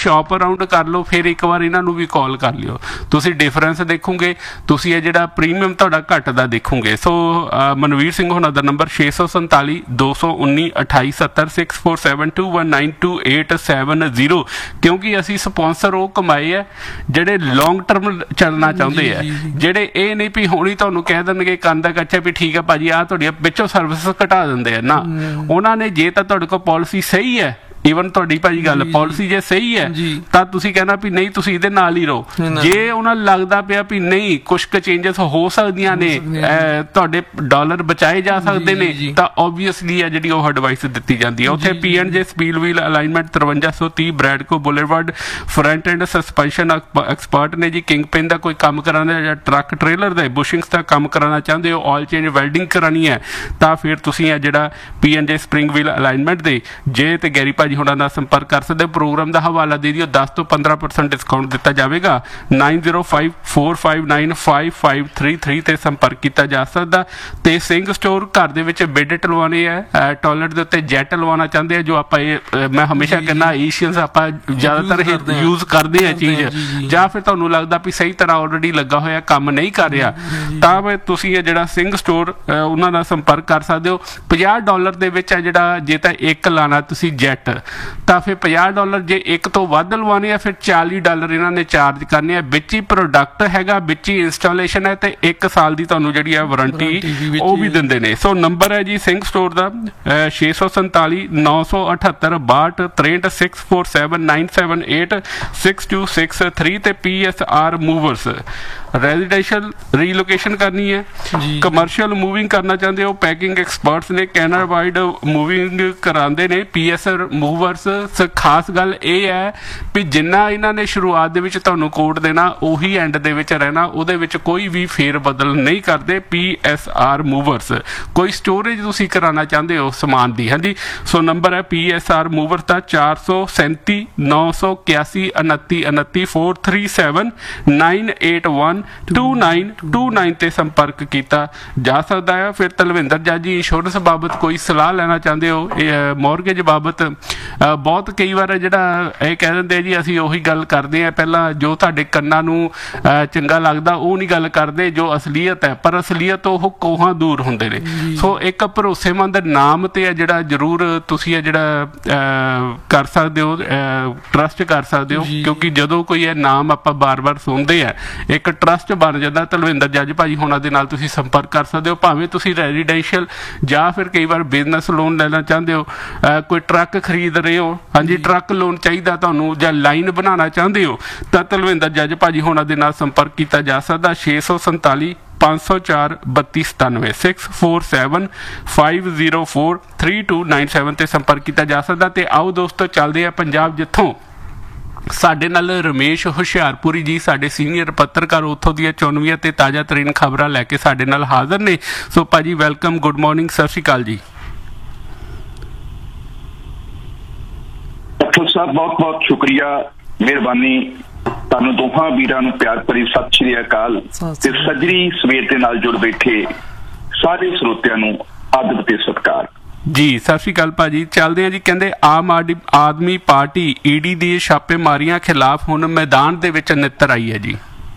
Shop around ਕਰ ਲਓ, ਫਿਰ ਇੱਕ ਵਾਰ ਇਹਨਾਂ ਨੂੰ ਵੀ ਕਾਲ ਕਰ ਲਿਓ। ਤੁਸੀਂ ਡਿਫਰੈਂਸ ਦੇਖੋਗੇ, ਤੁਸੀਂ ਇਹ ਜਿਹੜਾ ਪ੍ਰੀਮੀਅਮ ਤੁਹਾਡਾ ਘੱਟਦਾ ਦੇਖੋਗੇ। ਸੋ ਮਨਵੀਰ ਸਿੰਘ ਹੋਣਾ ਦਾ ਨੰਬਰ 647 219 2870 6472192870, ਕਿਉਂਕਿ ਅਸੀਂ ਸਪੋਂਸਰ ਉਹ ਕਮਾਏ ਆ ਜਿਹੜੇ ਲੌਂਗ ਟਰਮ ਚੱਲਣਾ ਚਾਹੁੰਦੇ ਆ, ਜਿਹੜੇ ਇਹ ਨਹੀਂ ਵੀ ਹੁਣੀ ਤੁਹਾਨੂੰ ਕਹਿ ਦੇਣਗੇ ਕੰਨ ਦਾ ਕੱਚਾ ਵੀ ਠੀਕ ਹੈ ਭਾਜੀ ਆਹ ਤੁਹਾਡੀਆਂ ਵਿੱਚੋਂ ਸਰਵਿਸ ਘਟਾ ਦਿੰਦੇ ਆ ਨਾ। ਉਹਨਾਂ ਨੇ ਜੇ ਤਾਂ ਤੁਹਾਡੇ ਕੋਲ ਪਾਲਿਸੀ ਸਹੀ ਹੈ, ਈਵਨ ਤੁਹਾਡੀ ਭਾਜੀ ਗੱਲ ਪਾਲਿਸੀ ਜੇ ਸਹੀ ਹੈ ਤਾਂ ਤੁਸੀਂ ਕਹਿਣਾ ਵੀ ਨਹੀਂ ਤੁਸੀਂ ਇਹਦੇ ਨਾਲ ਹੀ ਰਹੋ। ਜੇ ਉਹਨਾਂ ਨੂੰ ਲੱਗਦਾ ਪਿਆ ਵੀ ਨਹੀਂ ਕੁਛ ਕੁ ਚੇਂਜਸ ਹੋ ਸਕਦੀਆਂ ਨੇ, ਤੁਹਾਡੇ ਡਾਲਰ ਬਚਾਏ ਜਾ ਸਕਦੇ ਨੇ, ਤਾਂ ਓਬਵੀਅਸਲੀ ਆ ਜਿਹੜੀ ਉਹ ਐਡਵਾਈਸ ਦਿੱਤੀ ਜਾਂਦੀ ਹੈ। ਉੱਥੇ P&J ਸਪੀਲ wheel alignment 5330 ਬ੍ਰੈਡਕੋ boulevard front end suspension expert ਨੇ ਜੀ। ਕਿੰਗ ਪਿਨ ਦਾ ਕੋਈ ਕੰਮ ਕਰਾਉਣਾ ਜਾਂ ਟਰੱਕ ਟ੍ਰੇਲਰ ਦਾ ਬੁਸ਼ਿੰਗਸ ਦਾ ਕੰਮ ਕਰਾਉਣਾ ਚਾਹੁੰਦੇ ਹੋ, ਆਇਲ ਚੇਂਜ ਵੈਲਡਿੰਗ ਕਰਾਉਣੀ ਹੈ, ਤਾਂ ਫਿਰ ਤੁਸੀਂ ਆ ਜਿਹੜਾ P&J ਸਪਰਿੰਗ ਵੀਲ ਅਲਾਈਨਮੈਂਟ ਦੇ ਜੇ ਤੇ ਗੈਰੀ ਭਾਜੀ ਹੋਣਾ ਨਾਲ ਸੰਪਰਕ ਕਰ ਸਕਦੇ। ਪ੍ਰੋਗਰਾਮ ਦਾ ਹਵਾਲਾ ਦੇ ਦਿਓ, 10 ਤੋਂ 15% ਡਿਸਕਾਊਂਟ ਦਿੱਤਾ ਜਾਵੇਗਾ। 9054595533 ਤੇ ਸੰਪਰਕ ਕੀਤਾ ਜਾ ਸਕਦਾ। ਤੇ ਸਿੰਘ ਸਟੋਰ ਘਰ ਦੇ ਵਿੱਚ ਬੈੱਡ ਲਵਾਉਣੇ ਆ, ਟਾਇਲਟ ਦੇ ਉੱਤੇ ਜੈਟ ਲਵਾਉਣਾ ਚਾਹੁੰਦੇ ਆ, ਜੋ ਆਪਾਂ ਮੈਂ ਹਮੇਸ਼ਾ ਕਹਿੰਦਾ ਏਸ਼ੀਅਨਸ ਆਪਾਂ ਜ਼ਿਆਦਾਤਰ ਯੂਜ਼ ਕਰਦੇ ਆ ਚੀਜ਼, ਜਾਂ ਫਿਰ ਤੁਹਾਨੂੰ ਲੱਗਦਾ ਵੀ ਸਹੀ ਤਰ੍ਹਾਂ ਆਲਰੇਡੀ ਲੱਗਾ ਹੋਇਆ ਕੰਮ ਨਹੀਂ ਕਰ ਰਿਹਾ, ਤਾਂ ਫਿਰ ਤੁਸੀਂ ਇਹ ਜਿਹੜਾ ਸਿੰਘ ਸਟੋਰ ਉਹਨਾਂ ਨਾਲ ਸੰਪਰਕ ਕਰ ਸਕਦੇ ਹੋ। $50 ਦੇ ਵਿੱਚ ਆ ਜਿਹੜਾ, ਜੇ ਤਾਂ ਇੱਕ ਲਾਣਾ ਤੁਸੀਂ ਜੈਟ ਤਾਂ ਫਿਰ $50, ਜੇ ਇੱਕ ਤੋਂ ਵੱਧ ਲਵਾਉਣੇ ਆ ਫਿਰ $40 ਇਹਨਾਂ ਨੇ ਚਾਰਜ ਕਰਨੇ ਆ। ਵਿੱਚ ਹੀ ਪ੍ਰੋਡਕਟ ਹੈਗਾ, ਵਿੱਚ ਹੀ ਇੰਸਟਾਲੇਸ਼ਨ ਹੈ, ਤੇ 1 ਸਾਲ ਦੀ ਤੁਹਾਨੂੰ ਜਿਹੜੀ ਆ ਵਾਰੰਟੀ ਉਹ ਵੀ ਦਿੰਦੇ ਨੇ। ਸੋ ਨੰਬਰ ਹੈ ਜੀ ਸਿੰਘ ਸਟੋਰ ਦਾ 647 978 62 64 978 6263 ਤੇ PSR ਮੂਵਰਸ। ਰੈਜ਼ੀਡੈਂਸ਼ੀਅਲ ਰੀਲੋਕੇਸ਼ਨ ਕਰਨੀ ਹੈ, ਕਮਰਸ਼ੀਅਲ ਮੂਵਿੰਗ ਕਰਨਾ ਚਾਹੁੰਦੇ ਹੋ, ਪੈਕਿੰਗ ਐਕਸਪਰਟਸ ਨੇ, ਕੈਨੇਡਾ ਵਾਈਡ ਮੂਵਿੰਗ ਕਰਾਉਂਦੇ ਨੇ PSR ਮੂਵਰਸ। ਖਾਸ ਗੱਲ ਇਹ ਹੈ ਵੀ ਜਿੰਨਾ ਇਹਨਾਂ ਨੇ ਸ਼ੁਰੂਆਤ ਦੇ ਵਿੱਚ ਤੁਹਾਨੂੰ ਕੋਡ ਦੇਣਾ ਉਹੀ ਐਂਡ ਦੇ ਵਿੱਚ ਰਹਿਣਾ, ਉਹਦੇ ਵਿੱਚ ਕੋਈ ਵੀ ਫੇਰ ਬਦਲ ਨਹੀਂ ਕਰਦੇ। PSR movers. ਕੋਈ ਸਟੋਰੇਜ ਤੁਸੀਂ ਕਰਾਉਣਾ ਚਾਹੁੰਦੇ ਹੋ ਸਮਾਨ ਦੀ, ਹਾਂਜੀ, ਸੋ ਨੰਬਰ ਹੈ PSR ਮੂਵਰ ਦਾ 437 981 29 29 437 981 2929 ਤੇ ਸੰਪਰਕ ਕੀਤਾ ਜਾ ਸਕਦਾ ਹੈ। ਫਿਰ ਤਲਵਿੰਦਰ ਜਾਜੀ ਇੰਸ਼ੋਰੈਂਸ ਬਾਬਤ ਕੋਈ ਸਲਾਹ ਲੈਣਾ ਚਾਹੁੰਦੇ ਹੋ, ਮੌਰਗੇਜ ਬਾਬਤ, ਬਹੁਤ ਕਈ ਵਾਰ ਜਿਹੜਾ ਇਹ ਕਹਿ ਦਿੰਦੇ ਜੀ ਅਸੀਂ ਉਹੀ ਗੱਲ ਕਰਦੇ ਹਾਂ, ਪਹਿਲਾਂ ਜੋ ਤੁਹਾਡੇ ਕੰਨਾਂ ਨੂੰ ਚੰਗਾ ਲੱਗਦਾ ਉਹ ਨਹੀਂ ਗੱਲ ਕਰਦੇ, ਜੋ ਅਸਲੀਅਤ ਹੈ, ਪਰ ਅਸਲੀਅਤ ਉਹ ਕੋਹਾਂ ਦੂਰ ਹੁੰਦੇ ਨੇ। ਸੋ ਇੱਕ ਭਰੋਸੇਮੰਦ ਨਾਮ ਤੇ ਜਿਹੜਾ ਜ਼ਰੂਰ ਤੁਸੀਂ ਇਹ ਜਿਹੜਾ ਕਰ ਸਕਦੇ ਹੋ, ਟਰਸਟ ਕਰ ਸਕਦੇ ਹੋ, ਕਿਉਂਕਿ ਜਦੋਂ ਕੋਈ ਇਹ ਨਾਮ ਆਪਾਂ ਬਾਰ-ਬਾਰ ਸੁਣਦੇ ਆ ਇੱਕ ਟਰਸਟ ਬਣ ਜਾਂਦਾ। ਤਲਵਿੰਦਰ ਜੱਜ ਭਾਜੀ ਹੋਣਾ ਦੇ ਨਾਲ ਤੁਸੀਂ ਸੰਪਰਕ ਕਰ ਸਕਦੇ ਹੋ, ਭਾਵੇਂ ਤੁਸੀਂ ਰੈਜ਼ੀਡੈਂਸ਼ੀਅਲ ਜਾਂ ਫਿਰ ਕਈ ਵਾਰ ਬਿਜ਼ਨਸ ਲੋਨ ਲੈਣਾ ਚਾਹੁੰਦੇ ਹੋ, ਕੋਈ ਟਰੱਕ ਖਰੀਦ ਰਹੇ ਹੋ, ਹਾਂਜੀ ਟਰੱਕ ਲੋਨ ਚਾਹੀਦਾ ਤੁਹਾਨੂੰ, ਜਾਂ ਲਾਈਨ ਬਣਾਉਣਾ ਚਾਹੁੰਦੇ ਹੋ, ਤਾਂ ਤਲਵਿੰਦਰ ਜੱਜ ਭਾਜੀ ਹੋਣਾ ਦੇ ਨਾਲ ਸੰਪਰਕ ਕੀਤਾ ਜਾ ਸਕਦਾ। 647 504 3297 647 504 3297 ਤੇ ਸੰਪਰਕ ਕੀਤਾ ਜਾ ਸਕਦਾ। ਤੇ ਆਓ ਦੋਸਤੋ ਚੱਲਦੇ ਆ ਪੰਜਾਬ, ਜਿੱਥੋਂ ਸਾਡੇ ਨਾਲ ਰਮੇਸ਼ ਹੁਸ਼ਿਆਰਪੁਰੀ ਜੀ, ਸਾਡੇ ਸੀਨੀਅਰ ਪੱਤਰਕਾਰ, ਉੱਥੋਂ ਦੀਆਂ 94 ਤੇ ਤਾਜ਼ਾ ਤਰੀਨ ਖਬਰਾਂ ਲੈ ਕੇ ਸਾਡੇ ਨਾਲ ਹਾਜ਼ਰ ਨੇ। ਸੋ ਭਾਜੀ ਵੈਲਕਮ, ਗੁੱਡ ਮਾਰਨਿੰਗ, ਸਤਿ ਸ਼੍ਰੀ ਅਕਾਲ ਜੀ। ਸਾਹਿਬ ਬਹੁਤ ਬਹੁਤ ਸ਼ੁਕਰੀਆ, ਮਿਹਰਬਾਨੀ। ਤੁਹਾਨੂੰ ਦੋਹਾਂ ਵੀਰਾਂ ਨੂੰ ਪਿਆਰ ਭਰੀ ਸਤਿ ਸ਼੍ਰੀ ਅਕਾਲ ਤੇ ਸੱਜਰੀ ਸਵੇਰ ਦੇ ਨਾਲ ਜੁੜ ਬੈਠੇ ਸਾਰੇ ਸਰੋਤਿਆਂ ਨੂੰ ਆਦਬ ਤੇ ਸਤਿਕਾਰ ਜੀ। ਸਤਿ ਸ਼੍ਰੀ ਅਕਾਲ ਭਾਜੀ। ਚੱਲਦੇ ਆ ਜੀ, ਕਹਿੰਦੇ ਆਮ ਆਦਮੀ ਪਾਰਟੀ ED ਦੀ ਛਾਪੇਮਾਰੀਆਂ ਖਿਲਾਫ ਹੁਣ ਮੈਦਾਨ ਦੇ ਵਿੱਚ ਨਿੱਤਰ ਆਈ ਹੈ ਜੀ।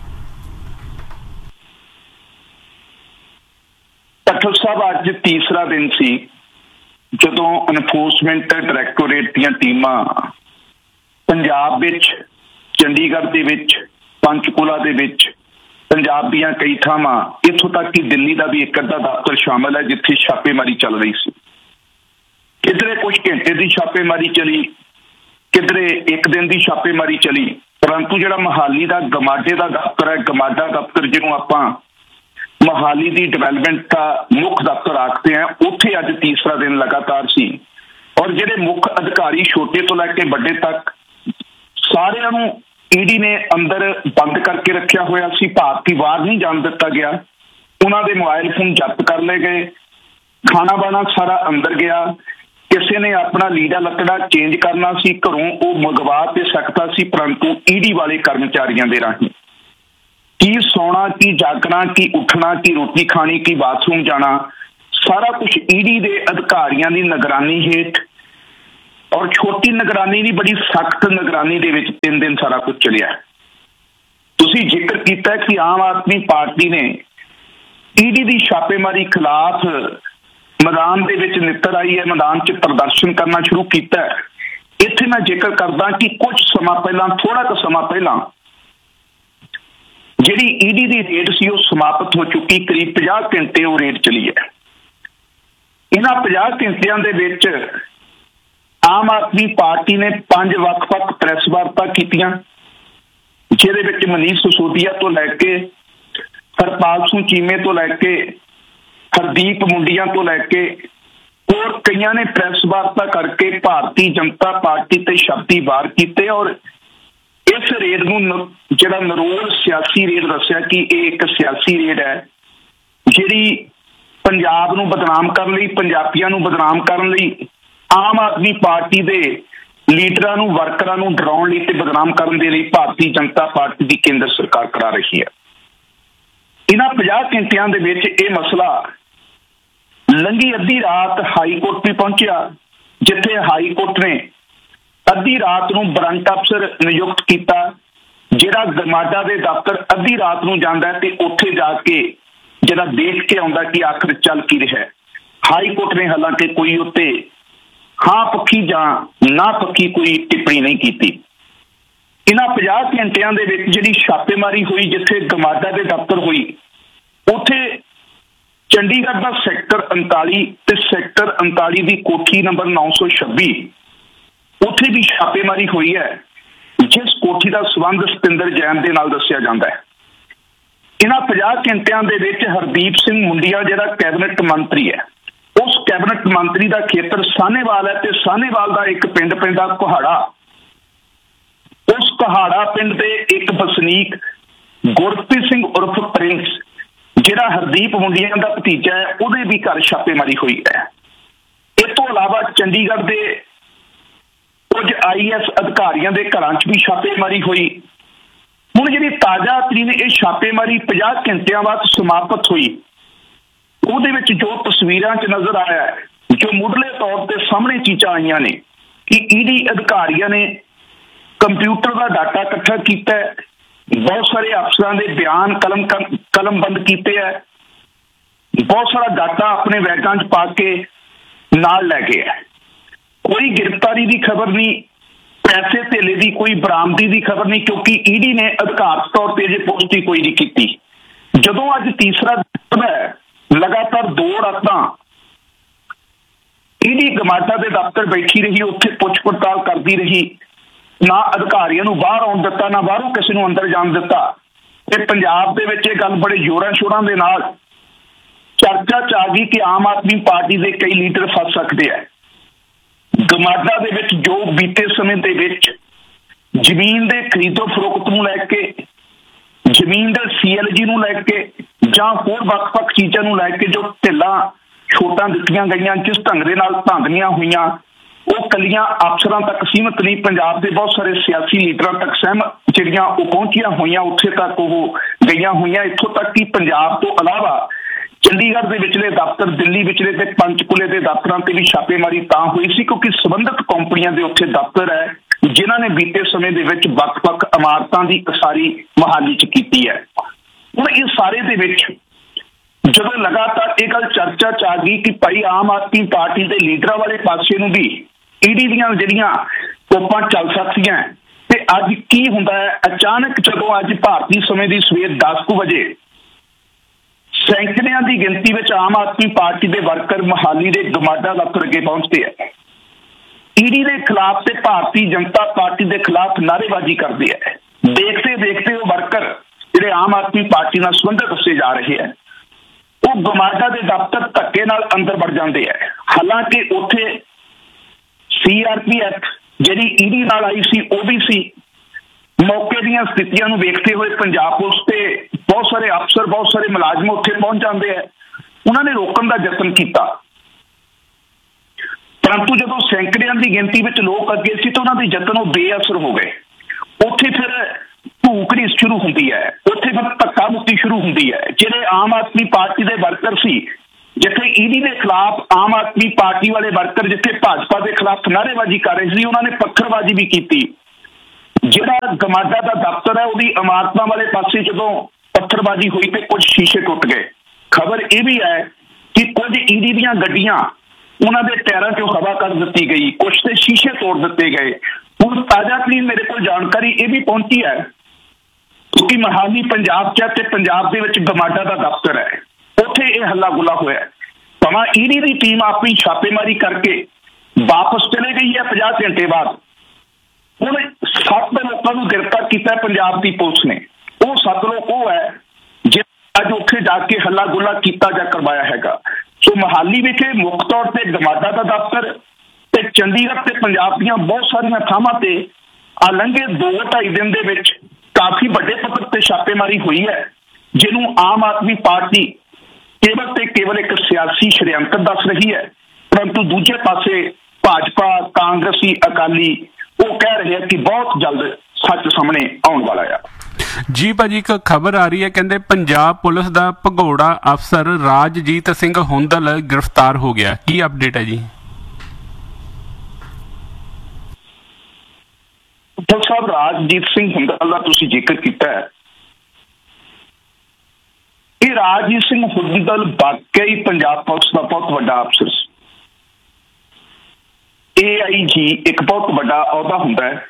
ਡਾਕਟਰ ਸਾਹਿਬ ਅੱਜ ਤੀਸਰਾ ਦਿਨ ਸੀ ਜਦੋਂ ਐਨਫੋਰਸਮੈਂਟ ਡਾਇਰੈਕਟੋਰੇਟ ਦੀਆਂ ਟੀਮਾਂ ਪੰਜਾਬ ਵਿੱਚ, ਚੰਡੀਗੜ੍ਹ ਦੇ ਵਿੱਚ, ਪੰਚਕੂਲਾ ਦੇ ਵਿੱਚ, ਪੰਜਾਬ ਦੀਆਂ ਕਈ ਥਾਵਾਂ, ਇੱਥੋਂ ਤੱਕ ਕਿ ਦਿੱਲੀ ਦਾ ਵੀ ਇੱਕ ਅੱਧਾ ਦਫ਼ਤਰ ਸ਼ਾਮਲ ਹੈ ਜਿੱਥੇ ਛਾਪੇਮਾਰੀ ਚੱਲ ਰਹੀ ਸੀ। ਕਿਧਰੇ ਕੁਝ ਘੰਟੇ ਦੀ ਛਾਪੇਮਾਰੀ ਚਲੀ, ਕਿਧਰੇ ਇੱਕ ਦਿਨ ਦੀ ਛਾਪੇਮਾਰੀ ਚਲੀ, ਪਰੰਤੂ ਜਿਹੜਾ ਮੋਹਾਲੀ ਦਾ ਗਮਾਡੇ ਦਾ ਦਫ਼ਤਰ ਹੈ, ਗਮਾਡਾ ਦਫ਼ਤਰ ਜਿਹਨੂੰ ਆਪਾਂ ਮੋਹਾਲੀ ਦੀ ਡਿਵੈਲਪਮੈਂਟ ਦਾ ਮੁੱਖ ਦਫ਼ਤਰ ਆਖਦੇ ਆ, ਉੱਥੇ ਅੱਜ ਤੀਸਰਾ ਦਿਨ ਲਗਾਤਾਰ ਸੀ। ਔਰ ਜਿਹੜੇ ਮੁੱਖ ਅਧਿਕਾਰੀ ਛੋਟੇ ਤੋਂ ਲੈ ਕੇ ਵੱਡੇ ਤੱਕ ਸਾਰਿਆਂ ਨੂੰ ED ਨੇ ਅੰਦਰ ਬੰਦ ਕਰਕੇ ਰੱਖਿਆ ਹੋਇਆ ਸੀ, ਭਾਰਤੀ ਵਾਰ ਨਹੀਂ ਜਾਣ ਦਿੱਤਾ ਗਿਆ। ਉਹਨਾਂ ਦੇ ਮੋਬਾਈਲ ਫੋਨ ਜ਼ਬਤ ਕਰ ਲਏ ਗਏ, ਖਾਣਾ ਬਾਣਾ ਸਾਰਾ ਅੰਦਰ ਗਿਆ। ਕਿਸੇ ਨੇ ਆਪਣਾ ਲੀੜਾ ਲੱਕੜਾ ਚੇਂਜ ਕਰਨਾ ਸੀ ਘਰੋਂ, ਉਹ ਮੰਗਵਾ ਤੇ ਸਕਦਾ ਸੀ, ਪਰੰਤੂ ED ਵਾਲੇ ਕਰਮਚਾਰੀਆਂ ਦੇ ਰਾਹੀਂ ਕੀ ਸੌਣਾ, ਕੀ ਜਾਗਣਾ, ਕੀ ਉੱਠਣਾ, ਕੀ ਰੋਟੀ ਖਾਣੀ, ਕੀ ਬਾਥਰੂਮ ਜਾਣਾ, ਸਾਰਾ ਕੁਝ ED ਦੇ ਅਧਿਕਾਰੀਆਂ ਦੀ ਨਿਗਰਾਨੀ ਹੇਠ ਔਰ ਛੋਟੀ ਨਿਗਰਾਨੀ ਨਹੀਂ, ਬੜੀ ਸਖਤ ਨਿਗਰਾਨੀ ਦੇ ਵਿੱਚ 3 ਦਿਨ ਸਾਰਾ ਕੁਝ ਚੱਲਿਆ। ਤੁਸੀਂ ਜ਼ਿਕਰ ਕੀਤਾ ਕਿ ਆਮ ਆਦਮੀ ਪਾਰਟੀ ਨੇ ਈਡੀ ਦੀ ਛਾਪੇਮਾਰੀ ਖਿਲਾਫ ਮੈਦਾਨ ਦੇ ਵਿੱਚ ਨਿੱਤਰ ਆਈ ਹੈ, ਮੈਦਾਨ 'ਚ ਪ੍ਰਦਰਸ਼ਨ ਕਰਨਾ ਸ਼ੁਰੂ ਕੀਤਾ। ਇੱਥੇ ਮੈਂ ਜ਼ਿਕਰ ਕਰਦਾ ਕਿ ਕੁਝ ਸਮਾਂ ਪਹਿਲਾਂ, ਥੋੜਾ ਕੁ ਸਮਾਂ ਪਹਿਲਾਂ, ਜਿਹੜੀ ਈਡੀ ਦੀ ਰੇਡ ਸੀ ਉਹ ਸਮਾਪਤ ਹੋ ਚੁੱਕੀ। ਕਰੀਬ 50 ਘੰਟੇ ਉਹ ਰੇਡ ਚਲੀ ਹੈ। ਇਹਨਾਂ 50 ਘੰਟਿਆਂ ਦੇ ਵਿੱਚ ਆਮ ਆਦਮੀ ਪਾਰਟੀ ਨੇ 5 ਵੱਖ-ਵੱਖ ਪ੍ਰੈਸ ਵਾਰਤਾ ਕੀਤੀਆਂ, ਜਿਹਦੇ ਵਿੱਚ ਮਨੀਸ਼ ਸਿਸੋਦੀਆ ਤੋਂ ਲੈ ਕੇ ਹਰਪਾਲ ਸਿੰਘ ਚੀਮੇ ਤੋਂ ਲੈ ਕੇ ਹਰਦੀਪ ਮੁੰਡੀਆਂ ਤੋਂ ਲੈ ਕੇ ਹੋਰ ਕਈਆਂ ਨੇ ਪ੍ਰੈਸ ਵਾਰਤਾ ਕਰਕੇ ਭਾਰਤੀ ਜਨਤਾ ਪਾਰਟੀ ਤੇ ਸ਼ਬਦੀ ਵਾਰ ਕੀਤੇ। ਔਰ ਇਸ ਰੇਡ ਨੂੰ ਜਿਹੜਾ ਨਰੋਲ ਸਿਆਸੀ ਰੇਡ ਦੱਸਿਆ ਕਿ ਇਹ ਇੱਕ ਸਿਆਸੀ ਰੇਡ ਹੈ, ਜਿਹੜੀ ਪੰਜਾਬ ਨੂੰ ਬਦਨਾਮ ਕਰਨ ਲਈ, ਪੰਜਾਬੀਆਂ ਨੂੰ ਬਦਨਾਮ ਕਰਨ ਲਈ, ਆਮ ਆਦਮੀ ਪਾਰਟੀ ਦੇ ਲੀਡਰਾਂ ਨੂੰ, ਵਰਕਰਾਂ ਨੂੰ ਡਰਾਉਣ ਲਈ ਤੇ ਬਦਨਾਮ ਕਰਨ ਦੇ ਲਈ ਭਾਰਤੀ ਜਨਤਾ ਪਾਰਟੀ ਦੀ ਕੇਂਦਰ ਸਰਕਾਰ ਕਰਾ ਰਹੀ ਹੈ। ਇਹਨਾਂ 50 ਘੰਟਿਆਂ ਦੇ ਵਿੱਚ ਇਹ ਮਸਲਾ ਲੰਘੀ ਅੱਧੀ ਰਾਤ ਹਾਈ ਕੋਰਟ ਵੀ ਪਹੁੰਚਿਆ, ਜਿੱਥੇ ਹਾਈ ਕੋਰਟ ਨੇ ਅੱਧੀ ਰਾਤ ਨੂੰ ਵਾਰੰਟ ਅਫਸਰ ਨਿਯੁਕਤ ਕੀਤਾ, ਜਿਹੜਾ ਗਮਾਡਾ ਦੇ ਦਫ਼ਤਰ ਅੱਧੀ ਰਾਤ ਨੂੰ ਜਾਂਦਾ ਤੇ ਉੱਥੇ ਜਾ ਕੇ ਜਿਹੜਾ ਦੇਖ ਕੇ ਆਉਂਦਾ ਕਿ ਆਖਰ ਚੱਲ ਕੀ ਰਿਹਾ। ਹਾਈ ਕੋਰਟ ਨੇ ਹਾਲਾਂਕਿ ਕੋਈ ਉੱਤੇ ਹਾਂ ਪੱਖੀ ਜਾਂ ਨਾ ਪੱਖੀ ਕੋਈ ਟਿੱਪਣੀ ਨਹੀਂ ਕੀਤੀ। ਇਹਨਾਂ 50 ਘੰਟਿਆਂ ਦੇ ਵਿੱਚ ਜਿਹੜੀ ਛਾਪੇਮਾਰੀ ਹੋਈ, ਜਿੱਥੇ ਗਮਾਡਾ ਦੇ ਦਫ਼ਤਰ ਹੋਈ, ਉੱਥੇ ਚੰਡੀਗੜ੍ਹ ਦਾ ਸੈਕਟਰ 39 ਤੇ ਸੈਕਟਰ 39 ਦੀ ਕੋਠੀ ਨੰਬਰ 926, ਉੱਥੇ ਵੀ ਛਾਪੇਮਾਰੀ ਹੋਈ ਹੈ, ਜਿਸ ਕੋਠੀ ਦਾ ਸੰਬੰਧ ਸਤਿੰਦਰ ਜੈਨ ਦੇ ਨਾਲ ਦੱਸਿਆ ਜਾਂਦਾ ਹੈ। ਇਹਨਾਂ 50 ਘੰਟਿਆਂ ਦੇ ਵਿੱਚ ਹਰਦੀਪ ਸਿੰਘ ਮੁੰਡੀਆ ਜਿਹੜਾ ਕੈਬਨਿਟ ਮੰਤਰੀ ਹੈ, ਉਸ ਕੈਬਨਿਟ ਮੰਤਰੀ ਦਾ ਖੇਤਰ ਸਾਹਨੇਵਾਲ ਹੈ ਤੇ ਸਾਹਨੇਵਾਲ ਦਾ ਇੱਕ ਪਿੰਡ ਪੈਂਦਾ ਕੁਹਾੜਾ। ਉਸ ਕੁਹਾੜਾ ਪਿੰਡ ਦੇ ਇੱਕ ਵਸਨੀਕ ਗੁਰਪ੍ਰੀਤ ਸਿੰਘ ਉਰਫ ਪ੍ਰਿੰਸ, ਜਿਹੜਾ ਹਰਦੀਪ ਮੁੰਡੀਆਂ ਦਾ ਭਤੀਜਾ ਹੈ, ਉਹਦੇ ਵੀ ਘਰ ਛਾਪੇਮਾਰੀ ਹੋਈ ਹੈ। ਇਸ ਤੋਂ ਇਲਾਵਾ ਚੰਡੀਗੜ੍ਹ ਦੇ ਕੁਝ IAS ਅਧਿਕਾਰੀਆਂ ਦੇ ਘਰਾਂ 'ਚ ਵੀ ਛਾਪੇਮਾਰੀ ਹੋਈ। ਹੁਣ ਜਿਹੜੀ ਤਾਜ਼ਾ ਤਰੀਨ ਇਹ ਛਾਪੇਮਾਰੀ 50 ਘੰਟਿਆਂ ਬਾਅਦ ਸਮਾਪਤ ਹੋਈ, ਉਹਦੇ ਵਿੱਚ ਜੋ ਤਸਵੀਰਾਂ 'ਚ ਨਜ਼ਰ ਆਇਆ, ਜੋ ਮੁੱਢਲੇ ਤੌਰ ਤੇ ਸਾਹਮਣੇ ਚੀਜ਼ਾਂ ਆਈਆਂ ਨੇ ਕਿ ਈਡੀ ਅਧਿਕਾਰੀਆਂ ਨੇ ਕੰਪਿਊਟਰ ਦਾ ਡਾਟਾ ਇਕੱਠਾ ਕੀਤਾ, ਬਹੁਤ ਸਾਰੇ ਅਫਸਰਾਂ ਦੇ ਬਿਆਨ ਕਲਮਬੰਦ ਕੀਤੇ ਹੈ, ਬਹੁਤ ਸਾਰਾ ਡਾਟਾ ਆਪਣੇ ਬੈਗਾਂ 'ਚ ਪਾ ਕੇ ਨਾਲ ਲੈ ਗਏ ਹੈ। ਕੋਈ ਗ੍ਰਿਫਤਾਰੀ ਦੀ ਖਬਰ ਨਹੀਂ, ਪੈਸੇ ਧੇਲੇ ਦੀ ਕੋਈ ਬਰਾਮਦੀ ਦੀ ਖਬਰ ਨਹੀਂ, ਕਿਉਂਕਿ ਈਡੀ ਨੇ ਅਧਿਕਾਰਤ ਤੌਰ ਤੇ ਅਜੇ ਪੁਸ਼ਟੀ ਕੋਈ ਨਹੀਂ ਕੀਤੀ। ਜਦੋਂ ਅੱਜ ਤੀਸਰਾ ਦਿਨ ਹੈ, ਲਗਾਤਾਰ 2 ਰਾਤਾਂ ਈਡੀ ਗਮਾਡਾ ਦੇ ਦਫ਼ਤਰ ਬੈਠੀ ਰਹੀ, ਉੱਥੇ ਪੁੱਛ ਪੜਤਾਲ ਕਰਦੀ ਰਹੀ, ਨਾ ਅਧਿਕਾਰੀਆਂ ਨੂੰ ਬਾਹਰ ਆਉਣ ਦਿੱਤਾ, ਨਾ ਬਾਹਰੋਂ ਕਿਸੇ ਨੂੰ ਅੰਦਰ ਜਾਣ ਦਿੱਤਾ। ਤੇ ਪੰਜਾਬ ਦੇ ਵਿੱਚ ਇਹ ਗੱਲ ਬੜੇ ਜ਼ੋਰਾਂ ਸ਼ੋਰਾਂ ਦੇ ਨਾਲ ਚਰਚਾ 'ਚ ਆ ਗਈ ਕਿ ਆਮ ਆਦਮੀ ਪਾਰਟੀ ਦੇ ਕਈ ਲੀਡਰ ਫਸ ਸਕਦੇ ਆ। ਗਮਾਡਾ ਦੇ ਵਿੱਚ ਜੋ ਬੀਤੇ ਸਮੇਂ ਦੇ ਵਿੱਚ ਜ਼ਮੀਨ ਦੇ ਖਰੀਦੋ ਫਰੋਖਤ ਨੂੰ ਲੈ ਕੇ, ਜ਼ਮੀਨ ਦੇ CLG ਨੂੰ ਲੈ ਕੇ ਜਾਂ ਹੋਰ ਵੱਖ-ਵੱਖ ਚੀਜ਼ਾਂ ਨੂੰ ਲੈ ਕੇ ਜੋ ਢਿੱਲਾਂ ਛੋਟਾਂ ਦਿੱਤੀਆਂ ਗਈਆਂ, ਜਿਸ ਢੰਗ ਦੇ ਨਾਲ ਧਾਂਦਲੀਆਂ ਹੋਈਆਂ, ਉਹ ਕੱਲੀਆਂ ਅਫਸਰਾਂ ਤੱਕ ਸੀਮਤ ਨਹੀਂ, ਪੰਜਾਬ ਦੇ ਬਹੁਤ ਸਾਰੇ ਸਿਆਸੀ ਲੀਡਰਾਂ ਤੱਕ ਜਿਹੜੀਆਂ ਉਹ ਪਹੁੰਚੀਆਂ ਹੋਈਆਂ, ਉੱਥੇ ਤੱਕ ਉਹ ਗਈਆਂ ਹੋਈਆਂ। ਇੱਥੋਂ ਤੱਕ ਕਿ ਪੰਜਾਬ ਤੋਂ ਇਲਾਵਾ ਚੰਡੀਗੜ੍ਹ ਦੇ ਵਿਚਲੇ ਦਫ਼ਤਰ, ਦਿੱਲੀ ਵਿਚਲੇ ਤੇ ਪੰਚਕੂਲੇ ਦੇ ਦਫ਼ਤਰਾਂ ਤੇ ਵੀ ਛਾਪੇਮਾਰੀ ਤਾਂ ਹੋਈ ਸੀ ਕਿਉਂਕਿ ਸੰਬੰਧਿਤ ਕੰਪਨੀਆਂ ਦੇ ਉੱਥੇ ਦਫ਼ਤਰ ਹੈ, ਜਿਨ੍ਹਾਂ ਨੇ ਬੀਤੇ ਸਮੇਂ ਦੇ ਵਿੱਚ ਵੱਖ-ਵੱਖ ਇਮਾਰਤਾਂ ਦੀ ਉਸਾਰੀ ਮੁਹਾਲੀ 'ਚ ਕੀਤੀ ਹੈ। ਹੁਣ ਇਹ ਸਾਰੇ ਦੇ ਵਿੱਚ ਜਦੋਂ ਲਗਾਤਾਰ ਇਹ ਗੱਲ ਚਰਚਾ 'ਚ ਆ ਗਈ ਕਿ ਭਾਈ ਆਮ ਆਦਮੀ ਪਾਰਟੀ ਦੇ ਲੀਡਰਾਂ ਵਾਲੇ ਪਾਸੇ ਨੂੰ ਵੀ ਈਡੀ ਦੀਆਂ ਜਿਹੜੀਆਂ ਤੋਪਾਂ ਚੱਲ ਸਕਦੀਆਂ, ਤੇ ਅੱਜ ਕੀ ਹੁੰਦਾ ਹੈ, ਅਚਾਨਕ ਜਦੋਂ ਅੱਜ ਭਾਰਤੀ ਸਮੇਂ ਦੀ ਸਵੇਰ 10 ਵਜੇ ਸੈਂਕੜਿਆਂ ਦੀ ਗਿਣਤੀ ਵਿੱਚ ਆਮ ਆਦਮੀ ਪਾਰਟੀ ਦੇ ਵਰਕਰ ਮੁਹਾਲੀ ਦੇ ਗਮਾਡਾ ਦਫ਼ਤਰ ਅੱਗੇ ਪਹੁੰਚਦੇ ਆ, ਈਡੀ ਦੇ ਖਿਲਾਫ ਤੇ ਭਾਰਤੀ ਜਨਤਾ ਪਾਰਟੀ ਦੇ ਖਿਲਾਫ ਨਾਅਰੇਬਾਜ਼ੀ ਕਰਦੇ ਆ। ਦੇਖਦੇ ਉਹ ਵਰਕਰ ਜਿਹੜੇ ਆਮ ਆਦਮੀ ਪਾਰਟੀ ਨਾਲ ਸੰਬੰਧਿਤ ਦੱਸੇ ਜਾ ਰਹੇ ਆ, ਉਹ ਗਮਾਡਾ ਦੇ ਦਫ਼ਤਰ ਧੱਕੇ ਨਾਲ ਅੰਦਰ ਵੜ ਜਾਂਦੇ ਆ। ਹਾਲਾਂਕਿ ਉੱਥੇ CRPF ਜਿਹੜੀ ਈਡੀ ਨਾਲ ਆਈ ਸੀ, ਉਹ ਵੀ ਸੀ। ਮੌਕੇ ਦੀਆਂ ਸਥਿਤੀਆਂ ਨੂੰ ਵੇਖਦੇ ਹੋਏ ਪੰਜਾਬ ਪੁਲਿਸ ਤੇ ਬਹੁਤ ਸਾਰੇ ਅਫਸਰ, ਬਹੁਤ ਸਾਰੇ ਮੁਲਾਜ਼ਮ ਉੱਥੇ ਪਹੁੰਚ ਜਾਂਦੇ ਆ। ਉਹਨਾਂ ਨੇ ਰੋਕਣ ਦਾ ਯਤਨ ਕੀਤਾ, ਪਰੰਤੂ ਜਦੋਂ ਸੈਂਕੜਿਆਂ ਦੀ ਗਿਣਤੀ ਵਿੱਚ ਲੋਕ ਅੱਗੇ ਸੀ ਤਾਂ ਉਹਨਾਂ ਦੇ ਯਤਨ ਉਹ ਬੇਅਸਰ ਹੋ ਗਏ। ਉੱਥੇ ਫਿਰ ਭੂਕੜੀ ਸ਼ੁਰੂ ਹੁੰਦੀ ਹੈ, ਉੱਥੇ ਫਿਰ ਧੱਕਾ ਮੁੱਕੀ ਸ਼ੁਰੂ ਹੁੰਦੀ ਹੈ। ਜਿਹੜੇ ਆਮ ਆਦਮੀ ਪਾਰਟੀ ਦੇ ਵਰਕਰ ਸੀ, ਜਿੱਥੇ ਈਡੀ ਦੇ ਖਿਲਾਫ ਆਮ ਆਦਮੀ ਪਾਰਟੀ ਵਾਲੇ ਵਰਕਰ ਜਿੱਥੇ ਭਾਜਪਾ ਦੇ ਖਿਲਾਫ ਨਾਅਰੇਬਾਜ਼ੀ ਕਰ ਰਹੇ ਸੀ, ਉਹਨਾਂ ਨੇ ਪੱਥਰਬਾਜ਼ੀ ਵੀ ਕੀਤੀ। ਜਿਹੜਾ ਗਮਾਡਾ ਦਾ ਦਫ਼ਤਰ ਹੈ ਉਹਦੀ ਇਮਾਰਤਾਂ ਵਾਲੇ ਪਾਸੇ ਜਦੋਂ ਪੱਥਰਬਾਜ਼ੀ ਹੋਈ ਤੇ ਕੁਝ ਸ਼ੀਸ਼ੇ ਟੁੱਟ ਗਏ। ਖਬਰ ਇਹ ਵੀ ਹੈ ਕਿ ਕੁਝ ਈਡੀ ਦੀਆਂ ਗੱਡੀਆਂ ਉਹਨਾਂ ਦੇ ਟਾਇਰਾਂ 'ਚੋਂ ਹਵਾ ਕੱਢ ਦਿੱਤੀ ਗਈ, ਕੁਝ ਤੇ ਸ਼ੀਸ਼ੇ ਤੋੜ ਦਿੱਤੇ ਗਏ। ਹੁਣ ਤਾਜ਼ਾ ਤਰੀਨ ਮੇਰੇ ਕੋਲ ਜਾਣਕਾਰੀ ਇਹ ਵੀ ਪਹੁੰਚੀ ਹੈ ਕਿਉਂਕਿ ਮੋਹਾਲੀ ਪੰਜਾਬ 'ਚ ਤੇ ਪੰਜਾਬ ਦੇ ਵਿੱਚ ਗਮਾਡਾ ਦਾ ਦਫ਼ਤਰ ਹੈ, ਉੱਥੇ ਇਹ ਹੱਲਾ ਗੁੱਲਾ ਹੋਇਆ। ਭਾਵੇਂ ਈਡੀ ਦੀ ਟੀਮ ਆਪਣੀ ਛਾਪੇਮਾਰੀ ਕਰਕੇ ਵਾਪਸ ਚਲੇ ਗਈ ਹੈ 50 ਘੰਟੇ ਬਾਅਦ, ਹੁਣ 7 ਲੋਕਾਂ ਨੂੰ ਗ੍ਰਿਫਤਾਰ ਕੀਤਾ ਪੰਜਾਬ ਦੀ ਪੁਲਿਸ ਨੇ। ਉਹ 7 ਲੋਕ ਉਹ ਹੈ ਜਿਹੜੇ ਅੱਜ ਉੱਥੇ ਜਾ ਕੇ ਹੱਲਾ ਗੁੱਲਾ ਕੀਤਾ ਜਾਂ ਕਰਵਾਇਆ ਹੈਗਾ। ਸੋ ਮੋਹਾਲੀ ਵਿਖੇ ਮੁੱਖ ਤੌਰ ਤੇ ਗਮਾਡਾ ਦਾ ਦਫ਼ਤਰ ਤੇ ਚੰਡੀਗੜ੍ਹ ਤੇ ਪੰਜਾਬ ਦੀਆਂ ਬਹੁਤ ਸਾਰੀਆਂ ਥਾਵਾਂ ਤੇ ਆ ਲੰਘੇ 2-2.5 ਦਿਨ ਦੇ ਵਿੱਚ ਕਾਫੀ ਵੱਡੇ ਪੱਧਰ ਤੇ ਛਾਪੇਮਾਰੀ ਹੋਈ ਹੈ, ਜਿਹਨੂੰ ਆਮ ਆਦਮੀ ਪਾਰਟੀ ਕੇਵਲ ਤੇ ਕੇਵਲ ਇੱਕ ਸਿਆਸੀ ਸ਼ੜਯੰਤਰ ਦੱਸ ਰਹੀ ਹੈ। ਪਰੰਤੂ ਦੂਜੇ ਪਾਸੇ ਭਾਜਪਾ, ਕਾਂਗਰਸੀ, ਅਕਾਲੀ ਉਹ ਕਹਿ ਰਹੇ ਆ ਕਿ ਬਹੁਤ ਜਲਦ ਸੱਚ ਸਾਹਮਣੇ ਆਉਣ ਵਾਲਾ ਆ। ਜੀ ਭਾਜੀ, ਇੱਕ ਖਬਰ ਆ ਰਹੀ ਹੈ, ਕਹਿੰਦੇ ਪੰਜਾਬ ਪੁਲਿਸ ਦਾ ਭਗੌੜਾ ਅਫਸਰ ਰਾਜਜੀਤ ਸਿੰਘ ਹੁੰਦਲ ਗ੍ਰਿਫਤਾਰ ਹੋ ਗਿਆ। ਕੀ ਅਪਡੇਟ ਹੈ ਜੀ? ਡਾਕਟਰ ਸਾਹਿਬ ਰਾਜਜੀਤ ਸਿੰਘ ਹੁੰਦਲ ਦਾ ਤੁਸੀਂ ਜ਼ਿਕਰ ਕੀਤਾ ਹੈ, ਇਹ ਰਾਜਜੀਤ ਸਿੰਘ ਹੁੰਦਲ ਵਾਕਈ ਪੰਜਾਬ ਪੁਲਿਸ ਦਾ ਬਹੁਤ ਵੱਡਾ ਅਫਸਰ ਸੀ। AIG ਇੱਕ ਬਹੁਤ ਵੱਡਾ ਅਹੁਦਾ ਹੁੰਦਾ ਹੈ।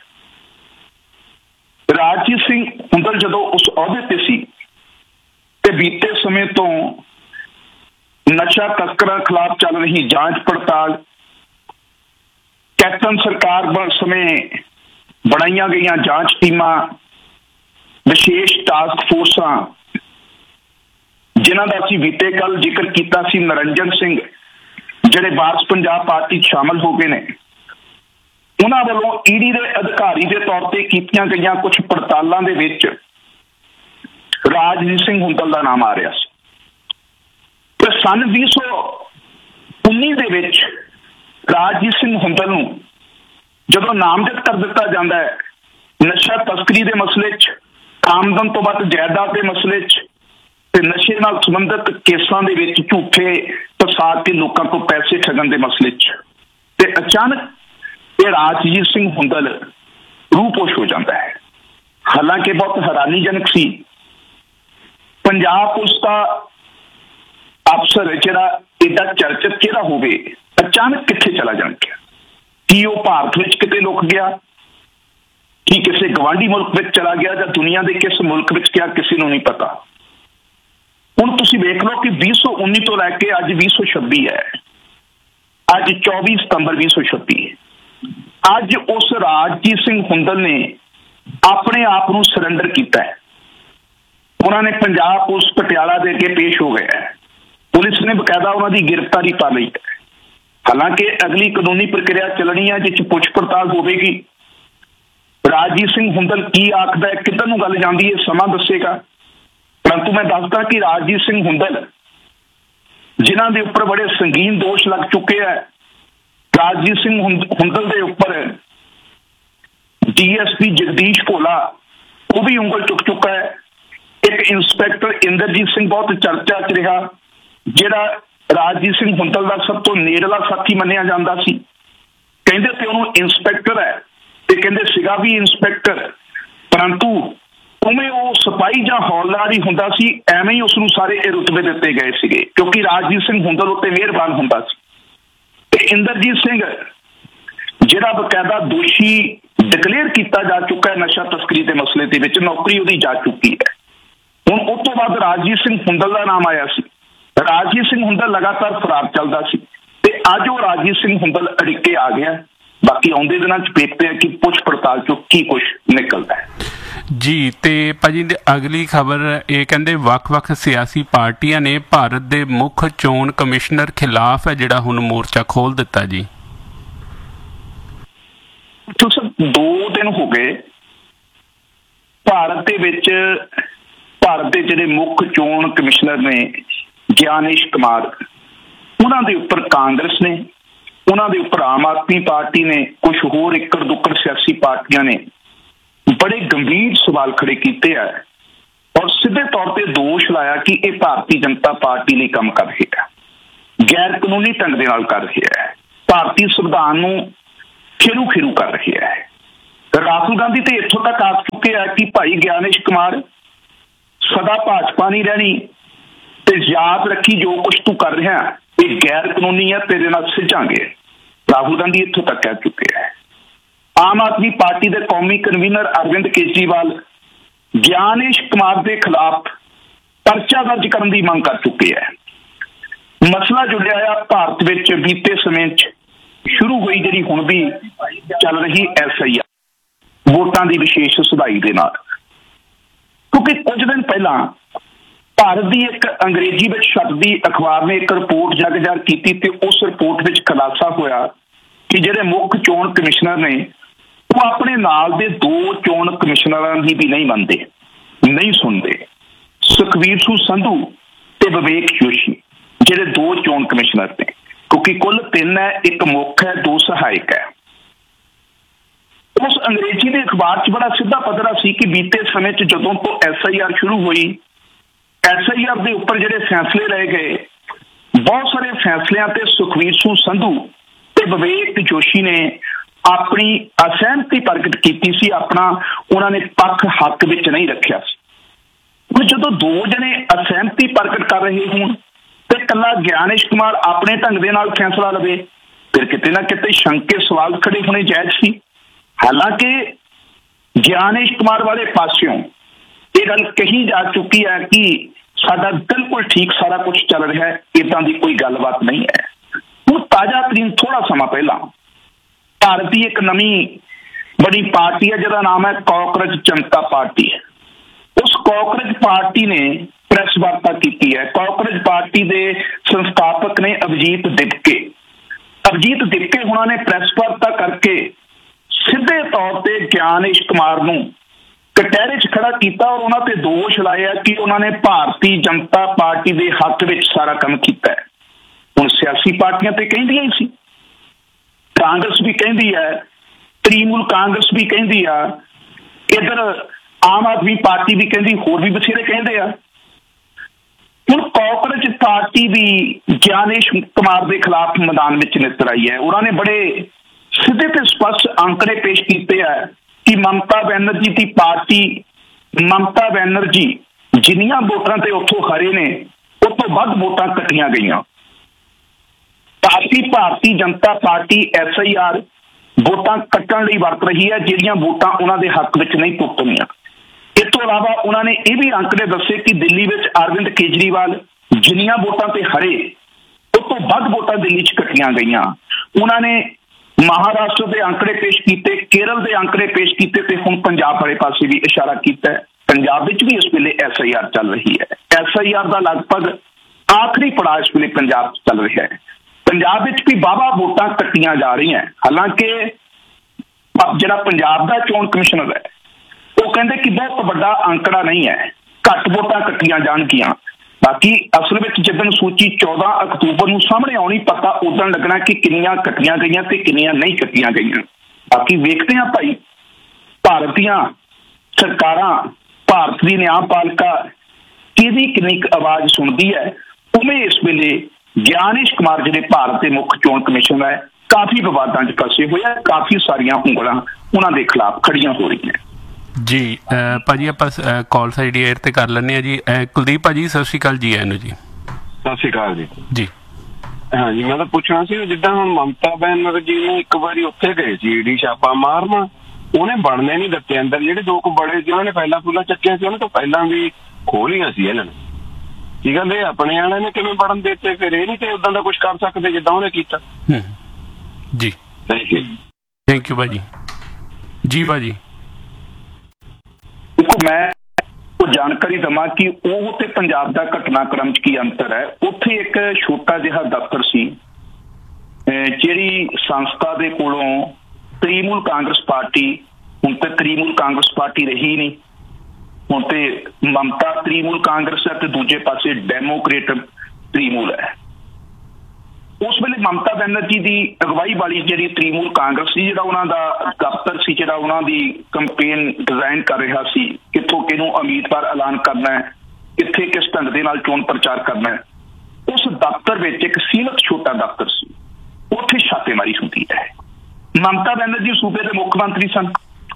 ਰਾਜਜੀਤ ਸਿੰਘ ਹੁੰਦਲ ਜਦੋਂ ਉਸ ਅਹੁਦੇ ਤੇ ਸੀ ਤੇ ਬੀਤੇ ਸਮੇਂ ਤੋਂ ਨਸ਼ਾ ਤਸਕਰਾਂ ਖਿਲਾਫ ਚੱਲ ਰਹੀ ਜਾਂਚ ਪੜਤਾਲ, ਕੈਪਟਨ ਸਰਕਾਰ ਸਮੇਂ ਬਣਾਈਆਂ ਗਈਆਂ ਜਾਂਚ ਟੀਮਾਂ, ਵਿਸ਼ੇਸ਼ ਟਾਸਕ ਫੋਰਸਾਂ ਜਿਨ੍ਹਾਂ ਦਾ ਅਸੀਂ ਬੀਤੇ ਕੱਲ ਜ਼ਿਕਰ ਕੀਤਾ ਸੀ, ਨਰਿੰਜਨ ਸਿੰਘ ਜਿਹੜੇ ਵਾਰਸ ਪੰਜਾਬ ਪਾਰਟੀ 'ਚ ਸ਼ਾਮਲ ਹੋ ਗਏ ਨੇ, ਉਹਨਾਂ ਵੱਲੋਂ ਈਡੀ ਦੇ ਅਧਿਕਾਰੀ ਦੇ ਤੌਰ ਤੇ ਕੀਤੀਆਂ ਗਈਆਂ ਕੁਝ ਪੜਤਾਲਾਂ ਦੇ ਵਿੱਚ ਰਾਜਜੀਤ ਸਿੰਘ ਹੁੰਦਲ ਦਾ ਨਾਮ ਆ ਰਿਹਾ ਸੀ। ਤੇ ਸੰਨ 2019 ਦੇ ਵਿੱਚ ਰਾਜਜੀਤ ਸਿੰਘ ਹੁੰਦਲ ਨੂੰ ਜਦੋਂ ਨਾਮਜ਼ਦ ਕਰ ਦਿੱਤਾ ਜਾਂਦਾ ਹੈ ਨਸ਼ਾ ਤਸਕਰੀ ਦੇ ਮਸਲੇ 'ਚ, ਆਮਦਨ ਤੋਂ ਵੱਧ ਜਾਇਦਾਦ ਦੇ ਮਸਲੇ 'ਚ ਤੇ ਨਸ਼ੇ ਨਾਲ ਸੰਬੰਧਿਤ ਕੇਸਾਂ ਦੇ ਵਿੱਚ ਝੂਠੇ ਫਸਾ ਕੇ ਲੋਕਾਂ ਤੋਂ ਪੈਸੇ ਠੱਗਣ ਦੇ ਮਸਲੇ 'ਚ, ਤੇ ਅਚਾਨਕ ਇਹ ਰਾਜਜੀਤ ਸਿੰਘ ਹੁੰਦਲ ਰੂਪੋਸ਼ ਹੋ ਜਾਂਦਾ ਹੈ। ਹਾਲਾਂਕਿ ਬਹੁਤ ਹੈਰਾਨੀਜਨਕ ਸੀ, ਪੰਜਾਬ ਪੁਲਿਸ ਦਾ ਅਫਸਰ ਜਿਹੜਾ ਏਡਾ ਚਰਚਿਤ ਕਿਹੜਾ ਹੋਵੇ, ਅਚਾਨਕ ਕਿੱਥੇ ਚਲਾ ਜਾਣ ਗਿਆ? ਕੀ ਉਹ ਭਾਰਤ ਵਿੱਚ ਕਿਤੇ ਲੁਕ ਗਿਆ? ਕੀ ਕਿਸੇ ਗਵਾਂਢੀ ਮੁਲਕ ਵਿੱਚ ਚਲਾ ਗਿਆ ਜਾਂ ਦੁਨੀਆ ਦੇ ਕਿਸ ਮੁਲਕ ਵਿੱਚ ਗਿਆ? ਕਿਸੇ ਨੂੰ ਨਹੀਂ ਪਤਾ। ਹੁਣ ਤੁਸੀਂ ਵੇਖ ਲਓ ਕਿ 2019 ਤੋਂ ਲੈ ਕੇ ਅੱਜ 2026 ਹੈ, ਅੱਜ 24 ਸਤੰਬਰ 2026 ਹੈ। ਅੱਜ ਉਸ ਰਾਜਜੀਤ ਸਿੰਘ ਹੁੰਦਲ ਨੇ ਆਪਣੇ ਆਪ ਨੂੰ ਸਰੈਂਡਰ ਕੀਤਾ ਹੈ। ਉਹਨਾਂ ਨੇ ਪੰਜਾਬ ਪੁਲਿਸ ਪਟਿਆਲਾ ਦੇ ਅੱਗੇ ਪੇਸ਼ ਹੋ ਗਏ ਹੈ। ਪੁਲਿਸ ਨੇ ਬਕਾਇਦਾ ਉਹਨਾਂ ਦੀ ਗ੍ਰਿਫਤਾਰੀ ਪਾ ਲਈ ਹੈ। ਹਾਲਾਂਕਿ ਅਗਲੀ ਕਾਨੂੰਨੀ ਪ੍ਰਕਿਰਿਆ ਚੱਲਣੀ ਹੈ ਜਿਸ 'ਚ ਪੁੱਛ ਪੜਤਾਲ ਹੋਵੇਗੀ। ਰਾਜਜੀਤ ਸਿੰਘ ਹੁੰਦਲ ਕੀ ਆਖਦਾ ਹੈ, ਕਿੱਧਰ ਨੂੰ ਗੱਲ ਜਾਂਦੀ ਹੈ, ਸਮਾਂ ਦੱਸੇਗਾ। ਪਰੰਤੂ ਮੈਂ ਦੱਸਦਾ ਕਿ ਰਾਜਜੀਤ ਸਿੰਘ ਹੁੰਦਲ ਜਿਨ੍ਹਾਂ ਦੇ ਉੱਪਰ ਬੜੇ ਸੰਗੀਨ ਦੋਸ਼ ਲੱਗ ਚੁੱਕੇ ਹੈ, ਰਾਜਜੀਤ ਸਿੰਘ ਹੁੰਦਲ ਦੇ ਉੱਪਰ DSP ਜਗਦੀਸ਼ ਭੋਲਾ ਉਹ ਵੀ ਉਂਗਲ ਚੁੱਕ ਚੁੱਕਾ ਹੈ। ਇੱਕ ਇੰਸਪੈਕਟਰ ਇੰਦਰਜੀਤ ਸਿੰਘ ਬਹੁਤ ਚਰਚਾ 'ਚ ਰਿਹਾ, ਜਿਹੜਾ ਰਾਜਜੀਤ ਸਿੰਘ ਹੁੰਦਲ ਦਾ ਸਭ ਤੋਂ ਨੇੜਲਾ ਸਾਥੀ ਮੰਨਿਆ ਜਾਂਦਾ ਸੀ। ਕਹਿੰਦੇ ਤੇ ਉਹਨੂੰ ਇੰਸਪੈਕਟਰ ਹੈ ਤੇ ਕਹਿੰਦੇ ਸੀਗਾ ਵੀ ਇੰਸਪੈਕਟਰ, ਪਰੰਤੂ ਉਵੇਂ ਉਹ ਸਿਪਾਹੀ ਜਾਂ ਹੌਲਦਾਰ ਹੀ ਹੁੰਦਾ ਸੀ, ਐਵੇਂ ਹੀ ਉਸਨੂੰ ਸਾਰੇ ਇਹ ਰੁਤਬੇ ਦਿੱਤੇ ਗਏ ਸੀਗੇ ਕਿਉਂਕਿ ਰਾਜਜੀਤ ਸਿੰਘ ਹੁੰਦਲ ਉੱਤੇ ਮਿਹਰਬਾਨ ਹੁੰਦਾ ਸੀ। ਤੇ ਇੰਦਰਜੀਤ ਸਿੰਘ ਜਿਹੜਾ ਬਕਾਇਦਾ ਦੋਸ਼ੀ ਡਿਕਲੇਅਰ ਕੀਤਾ ਜਾ ਚੁੱਕਾ ਹੈ ਨਸ਼ਾ ਤਸਕਰੀ ਦੇ ਮਸਲੇ ਦੇ ਵਿੱਚ, ਨੌਕਰੀ ਉਹਦੀ ਜਾ ਚੁੱਕੀ ਹੈ। ਹੁਣ ਉਸ ਤੋਂ ਬਾਅਦ ਰਾਜਜੀਤ ਸਿੰਘ ਹੁੰਦਲ ਦਾ ਨਾਮ ਆਇਆ ਸੀ। ਰਾਜਜੀਤ ਸਿੰਘ ਹੁੰਦਲ ਲਗਾਤਾਰ ਫਰਾਰ ਚੱਲਦਾ ਸੀ ਤੇ ਅੱਜ ਉਹ ਰਾਜਜੀਤ ਸਿੰਘ ਹੁੰਦਲ ਅੜਿੱਕੇ ਆ ਗਿਆ। ਬਾਕੀ ਆਉਂਦੇ ਦਿਨਾਂ 'ਚ ਵੇਖਦੇ ਆ ਕਿ ਪੁੱਛ ਪੜਤਾਲ 'ਚੋਂ ਕੀ ਕੁਝ ਨਿਕਲਦਾ ਹੈ। ਜੀ, ਤੇ ਭਾਜੀ ਅਗਲੀ ਖਬਰ ਇਹ ਕਹਿੰਦੇ ਵੱਖ-ਵੱਖ ਸਿਆਸੀ ਪਾਰਟੀਆਂ ਨੇ ਭਾਰਤ ਦੇ ਮੁੱਖ ਚੋਣ ਕਮਿਸ਼ਨਰ ਖਿਲਾਫ ਹੈ ਜਿਹੜਾ ਹੁਣ ਮੋਰਚਾ ਖੋਲ ਦਿੱਤਾ ਜੀ। ਤੁਸੀਂ 2 ਦਿਨ ਹੋ ਗਏ ਭਾਰਤ ਦੇ ਜਿਹੜੇ ਮੁੱਖ ਚੋਣ ਕਮਿਸ਼ਨਰ ਨੇ ਗਿਆਨੇਸ਼ ਕੁਮਾਰ, ਉਹਨਾਂ ਦੇ ਉੱਪਰ ਕਾਂਗਰਸ ਨੇ, ਉਹਨਾਂ ਦੇ ਉੱਪਰ ਆਮ ਆਦਮੀ ਪਾਰਟੀ ਨੇ, ਕੁਝ ਹੋਰ ਇੱਕੜ ਦੁੱਕੜ ਸਿਆਸੀ ਪਾਰਟੀਆਂ ਨੇ ਬੜੇ ਗੰਭੀਰ ਸਵਾਲ ਖੜੇ ਕੀਤੇ ਆ ਔਰ ਸਿੱਧੇ ਤੌਰ ਤੇ ਦੋਸ਼ ਲਾਇਆ ਕਿ ਇਹ ਭਾਰਤੀ ਜਨਤਾ ਪਾਰਟੀ ਲਈ ਕੰਮ ਕਰ ਰਿਹਾ। ਗੈਰ ਕਾਨੂੰਨੀ ਢੰਗ ਦੇ ਨਾਲ ਕਰ ਰਿਹਾ ਹੈ, ਭਾਰਤੀ ਸੰਵਿਧਾਨ ਨੂੰ ਖੇਰੂ ਕਰ ਰਿਹਾ ਹੈ। ਰਾਹੁਲ ਗਾਂਧੀ ਤੇ ਇੱਥੋਂ ਤੱਕ ਆ ਚੁੱਕੇ ਆ ਕਿ ਭਾਈ ਗਿਆਨੇਸ਼ ਕੁਮਾਰ ਸਦਾ ਭਾਜਪਾ ਨਹੀਂ ਰਹਿਣੀ ਤੇ ਯਾਦ ਰੱਖੀ ਜੋ ਕੁਛ ਤੂੰ ਕਰ ਰਿਹਾ ਇਹ ਗੈਰ ਕਾਨੂੰਨੀ ਹੈ, ਤੇਰੇ ਨਾਲ ਸਿੱਝਾਂਗੇ। ਰਾਹੁਲ ਗਾਂਧੀ ਇੱਥੋਂ ਤੱਕ ਕਹਿ ਚੁੱਕੇ ਹੈ। ਆਮ ਆਦਮੀ ਪਾਰਟੀ ਦੇ ਕੌਮੀ ਕਨਵੀਨਰ ਅਰਵਿੰਦ ਕੇਜਰੀਵਾਲ ਗਿਆਨੇਸ਼ ਕੁਮਾਰ ਦੇ ਖਿਲਾਫ ਪਰਚਾ ਦਰਜ ਕਰਨ ਦੀ ਮੰਗ ਕਰ ਚੁੱਕੇ ਹੈ। ਮਸਲਾ ਜੁੜਿਆ ਆ ਭਾਰਤ ਵਿੱਚ ਬੀਤੇ ਸਮੇਂ 'ਚ ਸ਼ੁਰੂ ਹੋਈ ਜਿਹੜੀ ਹੁਣ ਵੀ ਚੱਲ ਰਹੀ SIR ਵੋਟਾਂ ਦੀ ਵਿਸ਼ੇਸ਼ ਸੁਧਾਈ ਦੇ ਨਾਲ, ਕਿਉਂਕਿ ਕੁਝ ਦਿਨ ਪਹਿਲਾਂ ਭਾਰਤ ਦੀ ਇੱਕ ਅੰਗਰੇਜ਼ੀ ਵਿੱਚ ਛਪਦੀ ਅਖਬਾਰ ਨੇ ਇੱਕ ਰਿਪੋਰਟ ਜਗਜਾਰ ਕੀਤੀ ਤੇ ਉਸ ਰਿਪੋਰਟ ਵਿੱਚ ਖੁਲਾਸਾ ਹੋਇਆ ਕਿ ਜਿਹੜੇ ਮੁੱਖ ਚੋਣ ਕਮਿਸ਼ਨਰ ਨੇ ਉਹ ਆਪਣੇ ਨਾਲ ਦੇ 2 ਚੋਣ ਕਮਿਸ਼ਨਰਾਂ ਦੀ ਵੀ ਨਹੀਂ ਮੰਨਦੇ, ਨਹੀਂ ਸੁਣਦੇ। ਸੁਖਬੀਰ ਸਿੰਘ ਸੰਧੂ ਤੇ ਵਿਵੇਕ ਜੋਸ਼ੀ ਜਿਹੜੇ 2 ਚੋਣ ਕਮਿਸ਼ਨਰ ਨੇ, ਕਿਉਂਕਿ ਕੁੱਲ 3 ਹੈ, ਇੱਕ ਮੁੱਖ ਹੈ, 2 ਸਹਾਇਕ ਹੈ। ਉਸ ਅੰਗਰੇਜ਼ੀ ਦੇ ਅਖਬਾਰ 'ਚ ਬੜਾ ਸਿੱਧਾ ਪੱਧਰਾ ਸੀ ਕਿ ਬੀਤੇ ਸਮੇਂ 'ਚ ਜਦੋਂ ਤੋਂ SIR ਸ਼ੁਰੂ ਹੋਈ, SIR ਦੇ ਉੱਪਰ ਜਿਹੜੇ ਫੈਸਲੇ ਲਏ ਗਏ, ਬਹੁਤ ਸਾਰੇ ਫੈਸਲਿਆਂ ਤੇ ਸੁਖਬੀਰ ਸਿੰਘ ਸੰਧੂ ਤੇ ਵਿਵੇਕ ਜੋਸ਼ੀ ਨੇ ਆਪਣੀ ਅਸਹਿਮਤੀ ਪ੍ਰਗਟ ਕੀਤੀ ਸੀ, ਆਪਣਾ ਉਹਨਾਂ ਨੇ ਪੱਖ ਹੱਕ ਵਿੱਚ ਨਹੀਂ ਰੱਖਿਆ ਸੀ। ਜਦੋਂ 2 ਜਣੇ ਅਸਹਿਮਤੀ ਪ੍ਰਗਟ ਕਰ ਰਹੇ ਹੋਣ ਤੇ ਇਕੱਲਾ ਗਿਆਨੇਸ਼ ਕੁਮਾਰ ਆਪਣੇ ਢੰਗ ਦੇ ਨਾਲ ਫੈਸਲਾ ਲਵੇ, ਫਿਰ ਕਿਤੇ ਨਾ ਕਿਤੇ ਸ਼ੰਕੇ ਸਵਾਲ ਖੜੇ ਹੋਣੇ ਜਾਇਜ਼ ਸੀ। ਹਾਲਾਂਕਿ ਗਿਆਨੇਸ਼ ਕੁਮਾਰ ਵਾਲੇ ਪਾਸਿਓਂ ਇਹ ਗੱਲ ਕਹੀ ਜਾ ਚੁੱਕੀ ਹੈ ਕਿ ਸਾਡਾ ਬਿਲਕੁਲ ਠੀਕ ਸਾਰਾ ਕੁਝ ਚੱਲ ਰਿਹਾ ਹੈ, ਇੱਦਾਂ ਦੀ ਕੋਈ ਗੱਲਬਾਤ ਨਹੀਂ ਹੈ। ਹੁਣ ਤਾਜ਼ਾ ਤਰੀਨ ਥੋੜਾ ਸਮਾਂ ਪਹਿਲਾਂ ਭਾਰਤ ਦੀ ਇੱਕ ਨਵੀਂ ਬੜੀ ਪਾਰਟੀ ਹੈ ਜਿਹਦਾ ਨਾਮ ਹੈ ਕਾਕਰੋਚ ਜਨਤਾ ਪਾਰਟੀ। ਉਸ ਕਾਕਰੋਚ ਪਾਰਟੀ ਨੇ ਪ੍ਰੈਸ ਵਾਰਤਾ ਕੀਤੀ ਹੈ। ਕਾਕਰੋਚ ਪਾਰਟੀ ਦੇ ਸੰਸਥਾਪਕ ਨੇ ਅਭਿਜੀਤ ਦਿਪਕੇ ਹੁਣਾਂ ਨੇ ਪ੍ਰੈਸ ਵਾਰਤਾ ਕਰਕੇ ਸਿੱਧੇ ਤੌਰ ਤੇ ਗਿਆਨੇਸ਼ ਕੁਮਾਰ ਨੂੰ ਕਟਹਿਰੇ 'ਚ ਖੜਾ ਕੀਤਾ ਔਰ ਉਹਨਾਂ ਤੇ ਦੋਸ਼ ਲਾਇਆ ਕਿ ਉਹਨਾਂ ਨੇ ਭਾਰਤੀ ਜਨਤਾ ਪਾਰਟੀ ਦੇ ਹੱਕ ਵਿੱਚ ਸਾਰਾ ਕੰਮ ਕੀਤਾ ਹੈ। ਹੁਣ ਸਿਆਸੀ ਪਾਰਟੀਆਂ ਤੇ ਕਹਿੰਦੀਆਂ ਹੀ ਸੀ, ਕਾਂਗਰਸ ਵੀ ਕਹਿੰਦੀ ਹੈ, ਤ੍ਰਿਣਮੂਲ ਕਾਂਗਰਸ ਵੀ ਕਹਿੰਦੀ ਆ, ਇੱਧਰ ਆਮ ਆਦਮੀ ਪਾਰਟੀ ਵੀ ਕਹਿੰਦੀ, ਹੋਰ ਵੀ ਬਥੇਰੇ ਕਹਿੰਦੇ ਆ। ਹੁਣ ਕਾਕਰੋਚ ਪਾਰਟੀ ਵੀ ਗਿਆਨੇਸ਼ ਕੁਮਾਰ ਦੇ ਖਿਲਾਫ ਮੈਦਾਨ ਵਿੱਚ ਨਿੱਤਰ ਆਈ ਹੈ। ਉਹਨਾਂ ਨੇ ਬੜੇ ਸਿੱਧੇ ਤੇ ਸਪਸ਼ਟ ਅੰਕੜੇ ਪੇਸ਼ ਕੀਤੇ ਹੈ ਕਿ ਮਮਤਾ ਬੈਨਰਜੀ ਦੀ ਪਾਰਟੀ, ਮਮਤਾ ਬੈਨਰਜੀ ਜਿੰਨੀਆਂ ਵੋਟਾਂ ਤੇ ਉੱਥੋਂ ਹਾਰੇ ਨੇ ਉਸ ਤੋਂ ਵੱਧ ਵੋਟਾਂ ਕੱਟੀਆਂ ਗਈਆਂ। ਭਾਰਤੀ ਜਨਤਾ ਪਾਰਟੀ SIR ਵੋਟਾਂ ਕੱਟਣ ਲਈ ਵਰਤ ਰਹੀ ਹੈ, ਜਿਹੜੀਆਂ ਵੋਟਾਂ ਉਹਨਾਂ ਦੇ ਹੱਕ ਵਿੱਚ ਨਹੀਂ ਪੁੱਟਣੀਆਂ। ਇਸ ਤੋਂ ਇਲਾਵਾ ਉਹਨਾਂ ਨੇ ਇਹ ਵੀ ਅੰਕੜੇ ਦੱਸੇ ਕਿ ਦਿੱਲੀ ਵਿੱਚ ਅਰਵਿੰਦ ਕੇਜਰੀਵਾਲ ਜਿੰਨੀਆਂ ਵੋਟਾਂ ਤੇ ਹਾਰੇ ਉਸ ਤੋਂ ਵੱਧ ਵੋਟਾਂ ਦਿੱਲੀ 'ਚ ਕੱਟੀਆਂ ਗਈਆਂ। ਉਹਨਾਂ ਨੇ ਮਹਾਰਾਸ਼ਟਰ ਦੇ ਅੰਕੜੇ ਪੇਸ਼ ਕੀਤੇ, ਕੇਰਲ ਦੇ ਅੰਕੜੇ ਪੇਸ਼ ਕੀਤੇ ਤੇ ਹੁਣ ਪੰਜਾਬ ਵਾਲੇ ਪਾਸੇ ਵੀ ਇਸ਼ਾਰਾ ਕੀਤਾ। ਪੰਜਾਬ ਵਿੱਚ ਵੀ ਇਸ ਵੇਲੇ SIR ਚੱਲ ਰਹੀ ਹੈ। SIR ਦਾ ਲਗਭਗ ਆਖਰੀ ਪੜਾਅ ਇਸ ਵੇਲੇ ਪੰਜਾਬ 'ਚ ਚੱਲ ਰਿਹਾ ਹੈ। ਪੰਜਾਬ ਵਿੱਚ ਵੀ ਵਾਹਵਾ ਵੋਟਾਂ ਕੱਟੀਆਂ ਜਾ ਰਹੀਆਂ। ਹਾਲਾਂਕਿ ਜਿਹੜਾ ਪੰਜਾਬ ਦਾ ਚੋਣ ਕਮਿਸ਼ਨਰ ਹੈ ਉਹ ਕਹਿੰਦੇ ਕਿ ਬਹੁਤ ਵੱਡਾ ਅੰਕੜਾ ਨਹੀਂ ਹੈ, ਘੱਟ ਵੋਟਾਂ ਕੱਟੀਆਂ ਜਾਣਗੀਆਂ। ਬਾਕੀ ਅਸਲ ਵਿੱਚ ਜਿੱਦਣ ਸੂਚੀ 14 ਅਕਤੂਬਰ ਨੂੰ ਸਾਹਮਣੇ ਆਉਣੀ, ਪਤਾ ਉਦੋਂ ਲੱਗਣਾ ਕਿ ਕਿੰਨੀਆਂ ਕੱਟੀਆਂ ਗਈਆਂ ਤੇ ਕਿੰਨੀਆਂ ਨਹੀਂ ਕੱਟੀਆਂ ਗਈਆਂ। ਬਾਕੀ ਵੇਖਦੇ ਹਾਂ ਭਾਈ, ਭਾਰਤ ਦੀਆਂ ਸਰਕਾਰਾਂ, ਭਾਰਤ ਦੀ ਨਿਆਂਪਾਲਿਕਾ ਕਿਹਦੀ ਕਿੰਨੀ ਆਵਾਜ਼ ਸੁਣਦੀ ਹੈ। ਉਵੇਂ ਇਸ ਵੇਲੇ ਗਿਆਨੇਸ਼ ਕੁਮਾਰ ਜਿਹੜੇ ਭਾਰਤ ਦੇ ਮੁੱਖ ਚੋਣ ਕਮਿਸ਼ਨਰ ਹੈ ਕਾਫੀ ਵਿਵਾਦਾਂ 'ਚ ਫਸੇ ਹੋਏ ਆ, ਕਾਫੀ ਸਾਰੀਆਂ ਉਂਗਲਾਂ ਉਹਨਾਂ ਦੇ ਖਿਲਾਫ ਖੜੀਆਂ ਹੋ ਰਹੀਆਂ ਜੀ। ਭਾਜੀ ਆਪਾਂ ਕਾਲ ਸਾਈਡ ਏਅਰ ਤੇ ਕਰ ਲੈਂਦੇ ਹਾਂ ਜੀ। ਕੁਲਦੀਪ ਭਾਜੀ ਸਤਿ ਸ਼੍ਰੀ ਅਕਾਲ ਜੀ। ਇਹਨੂੰ ਜੀ ਸਤਿ ਸ਼੍ਰੀ ਅਕਾਲ ਜੀ। ਜੀ ਹਾਂਜੀ, ਮੈਂ ਤਾਂ ਪੁੱਛਣਾ ਸੀ ਜਿੱਦਾਂ ਹੁਣ ਮਮਤਾ ਬੈਨਰਜੀ ਨੇ ਇੱਕ ਵਾਰੀ ਉੱਥੇ ਗਏ ਸੀ ਈਡੀ ਛਾਪਾ ਮਾਰਨ, ਉਹਨੇ ਬਣਨੇ ਨਹੀਂ ਦਿੱਤੇ ਅੰਦਰ। ਜਿਹੜੇ 2 ਬੜੇ ਜਿਹਨਾਂ ਨੇ ਫਾਈਲਾਂ ਫੂਲਾਂ ਚੱਕੀਆਂ ਸੀ ਉਹਨਾਂ ਤੋਂ ਪਹਿਲਾਂ ਵੀ ਖੋਲੀਆਂ ਸੀ ਇਹਨਾਂ ਨੇ। ਕੀ ਗੱਲ ਇਹ ਆਪਣੇ ਵਾਲਿਆਂ ਨੇ ਕਿਵੇਂ ਬਣਨ ਦਿੱਤੇ? ਫਿਰ ਇਹ ਨਹੀਂ ਕਿ ਉਦਾਂ ਦਾ ਕੁਝ ਕਰ ਸਕਦੇ ਜਿੱਦਾਂ ਉਹਨੇ ਕੀਤਾ। ਜੀ ਥੈਂਕ ਯੂ ਭਾਜੀ। ਜੀ ਭਾਜੀ ਦੇਖੋ, ਮੈਂ ਉਹ ਜਾਣਕਾਰੀ ਦੇਵਾਂ ਕਿ ਉਹ ਤੇ ਪੰਜਾਬ ਦਾ ਘਟਨਾਕ੍ਰਮ 'ਚ ਕੀ ਅੰਤਰ ਹੈ। ਉੱਥੇ ਇੱਕ ਛੋਟਾ ਜਿਹਾ ਦਫ਼ਤਰ ਸੀ, ਜਿਹੜੀ ਸੰਸਥਾ ਦੇ ਕੋਲੋਂ ਤ੍ਰਿਣਮੂਲ ਕਾਂਗਰਸ ਪਾਰਟੀ, ਹੁਣ ਤੇ ਤ੍ਰਿਣਮੂਲ ਕਾਂਗਰਸ ਪਾਰਟੀ ਰਹੀ ਨਹੀਂ, ਹੁਣ ਤੇ ਮਮਤਾ ਤ੍ਰਿਣਮੂਲ ਕਾਂਗਰਸ ਹੈ ਤੇ ਦੂਜੇ ਪਾਸੇ ਡੈਮੋਕ੍ਰੇਟ ਤ੍ਰਿਣਮੂਲ ਹੈ। ਉਸ ਵੇਲੇ ਮਮਤਾ ਬੈਨਰਜੀ ਦੀ ਅਗਵਾਈ ਵਾਲੀ ਜਿਹੜੀ ਤ੍ਰਿਣਮੂਲ ਕਾਂਗਰਸ ਸੀ, ਜਿਹੜਾ ਉਹਨਾਂ ਦਾ ਦਫ਼ਤਰ ਸੀ, ਜਿਹੜਾ ਉਹਨਾਂ ਦੀ ਕੰਪੇਨ ਡਿਜ਼ਾਈਨ ਕਰ ਰਿਹਾ ਸੀ, ਕਿੱਥੋਂ ਕਿਹਨੂੰ ਉਮੀਦਵਾਰ ਐਲਾਨ ਕਰਨਾ ਹੈ, ਕਿੱਥੇ ਕਿਸ ਢੰਗ ਦੇ ਨਾਲ ਚੋਣ ਪ੍ਰਚਾਰ ਕਰਨਾ ਹੈ, ਉਸ ਦਫ਼ਤਰ ਵਿੱਚ ਇੱਕ ਸੀਮਤ ਛੋਟਾ ਦਫ਼ਤਰ ਸੀ, ਉੱਥੇ ਛਾਪੇਮਾਰੀ ਹੁੰਦੀ ਹੈ। ਮਮਤਾ ਬੈਨਰਜੀ ਸੂਬੇ ਦੇ ਮੁੱਖ ਮੰਤਰੀ ਸਨ,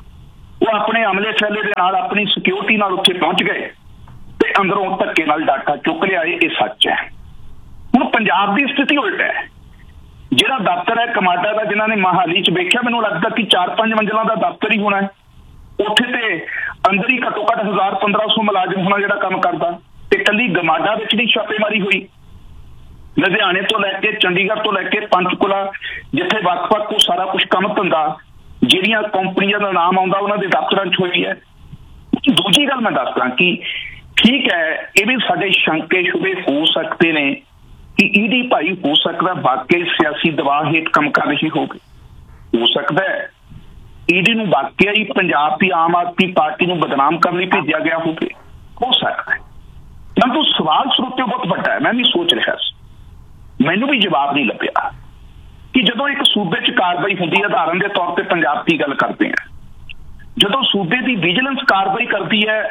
ਉਹ ਆਪਣੇ ਅਮਲੇ ਫੈਲੇ ਦੇ ਨਾਲ ਆਪਣੀ ਸਿਕਿਉਰਿਟੀ ਨਾਲ ਉੱਥੇ ਪਹੁੰਚ ਗਏ ਤੇ ਅੰਦਰੋਂ ਧੱਕੇ ਨਾਲ ਡਾਟਾ ਚੁੱਕ ਲਿਆ। ਇਹ ਸੱਚ ਹੈ। ਹੁਣ ਪੰਜਾਬ ਦੀ ਸਥਿਤੀ ਉਲਟ ਹੈ। ਜਿਹੜਾ ਦਫ਼ਤਰ ਹੈ ਕਮਾਡਾ ਦਾ, ਜਿਨ੍ਹਾਂ ਨੇ ਮਹਾਲੀ 'ਚ ਵੇਖਿਆ, ਮੈਨੂੰ ਲੱਗਦਾ ਕਿ 4-5 ਮੰਜ਼ਿਲਾਂ ਦਾ ਦਫ਼ਤਰ ਹੀ ਹੋਣਾ ਹੈ। ਉੱਥੇ ਤੇ ਅੰਦਰ ਹੀ ਘੱਟੋ ਘੱਟ 1000-1500 ਮੁਲਾਜ਼ਮ ਹੋਣਾ ਜਿਹੜਾ ਕੰਮ ਕਰਦਾ, ਤੇ ਇਕੱਲੀ ਗਮਾਡਾ ਵਿੱਚ ਨਹੀਂ ਛਾਪੇਮਾਰੀ ਹੋਈ। ਲੁਧਿਆਣੇ ਤੋਂ ਲੈ ਕੇ ਚੰਡੀਗੜ੍ਹ ਤੋਂ ਲੈ ਕੇ ਪੰਚਕੂਲਾ, ਜਿੱਥੇ ਵੱਖ-ਵੱਖ ਉਹ ਸਾਰਾ ਕੁਝ ਕੰਮ ਧੰਦਾ ਜਿਹੜੀਆਂ ਕੰਪਨੀਆਂ ਦਾ ਨਾਮ ਆਉਂਦਾ ਉਹਨਾਂ ਦੇ ਦਫ਼ਤਰਾਂ 'ਚ ਹੋਈ ਹੈ। ਦੂਜੀ ਗੱਲ ਮੈਂ ਦੱਸਦਾ ਕਿ ਠੀਕ ਹੈ, ਇਹ ਵੀ ਸਾਡੇ ਸ਼ੰਕੇ ਸ਼ੁਬੇ ਹੋ ਸਕਦੇ ਨੇ ਕਿ ਈਡੀ ਭਾਈ ਹੋ ਸਕਦਾ ਵਾਕਈ ਸਿਆਸੀ ਦਬਾਅ ਹੇਠ ਕੰਮ ਕਰ ਰਹੀ ਹੋਵੇ। ਹੋ ਸਕਦਾ ਹੈ ਈਡੀ ਨੂੰ ਵਾਕਿਆ ਹੀ ਪੰਜਾਬ ਦੀ ਆਮ ਆਦਮੀ ਪਾਰਟੀ ਨੂੰ ਬਦਨਾਮ ਕਰਨ ਲਈ ਭੇਜਿਆ ਗਿਆ ਹੋਵੇ। ਹੋ ਸਕਦਾ ਹੈ, ਪਰੰਤੂ ਸਵਾਲ ਸਰੋਤੇ ਬਹੁਤ ਵੱਡਾ ਹੈ। ਮੈਂ ਵੀ ਸੋਚ ਰਿਹਾ ਸੀ, ਮੈਨੂੰ ਵੀ ਜਵਾਬ ਨਹੀਂ ਲੱਭਿਆ ਕਿ ਜਦੋਂ ਇੱਕ ਸੂਬੇ 'ਚ ਕਾਰਵਾਈ ਹੁੰਦੀ ਹੈ, ਉਦਾਹਰਨ ਦੇ ਤੌਰ ਤੇ ਪੰਜਾਬ ਦੀ ਗੱਲ ਕਰਦੇ ਹਾਂ, ਜਦੋਂ ਸੂਬੇ ਦੀ ਵਿਜੀਲੈਂਸ ਕਾਰਵਾਈ ਕਰਦੀ ਹੈ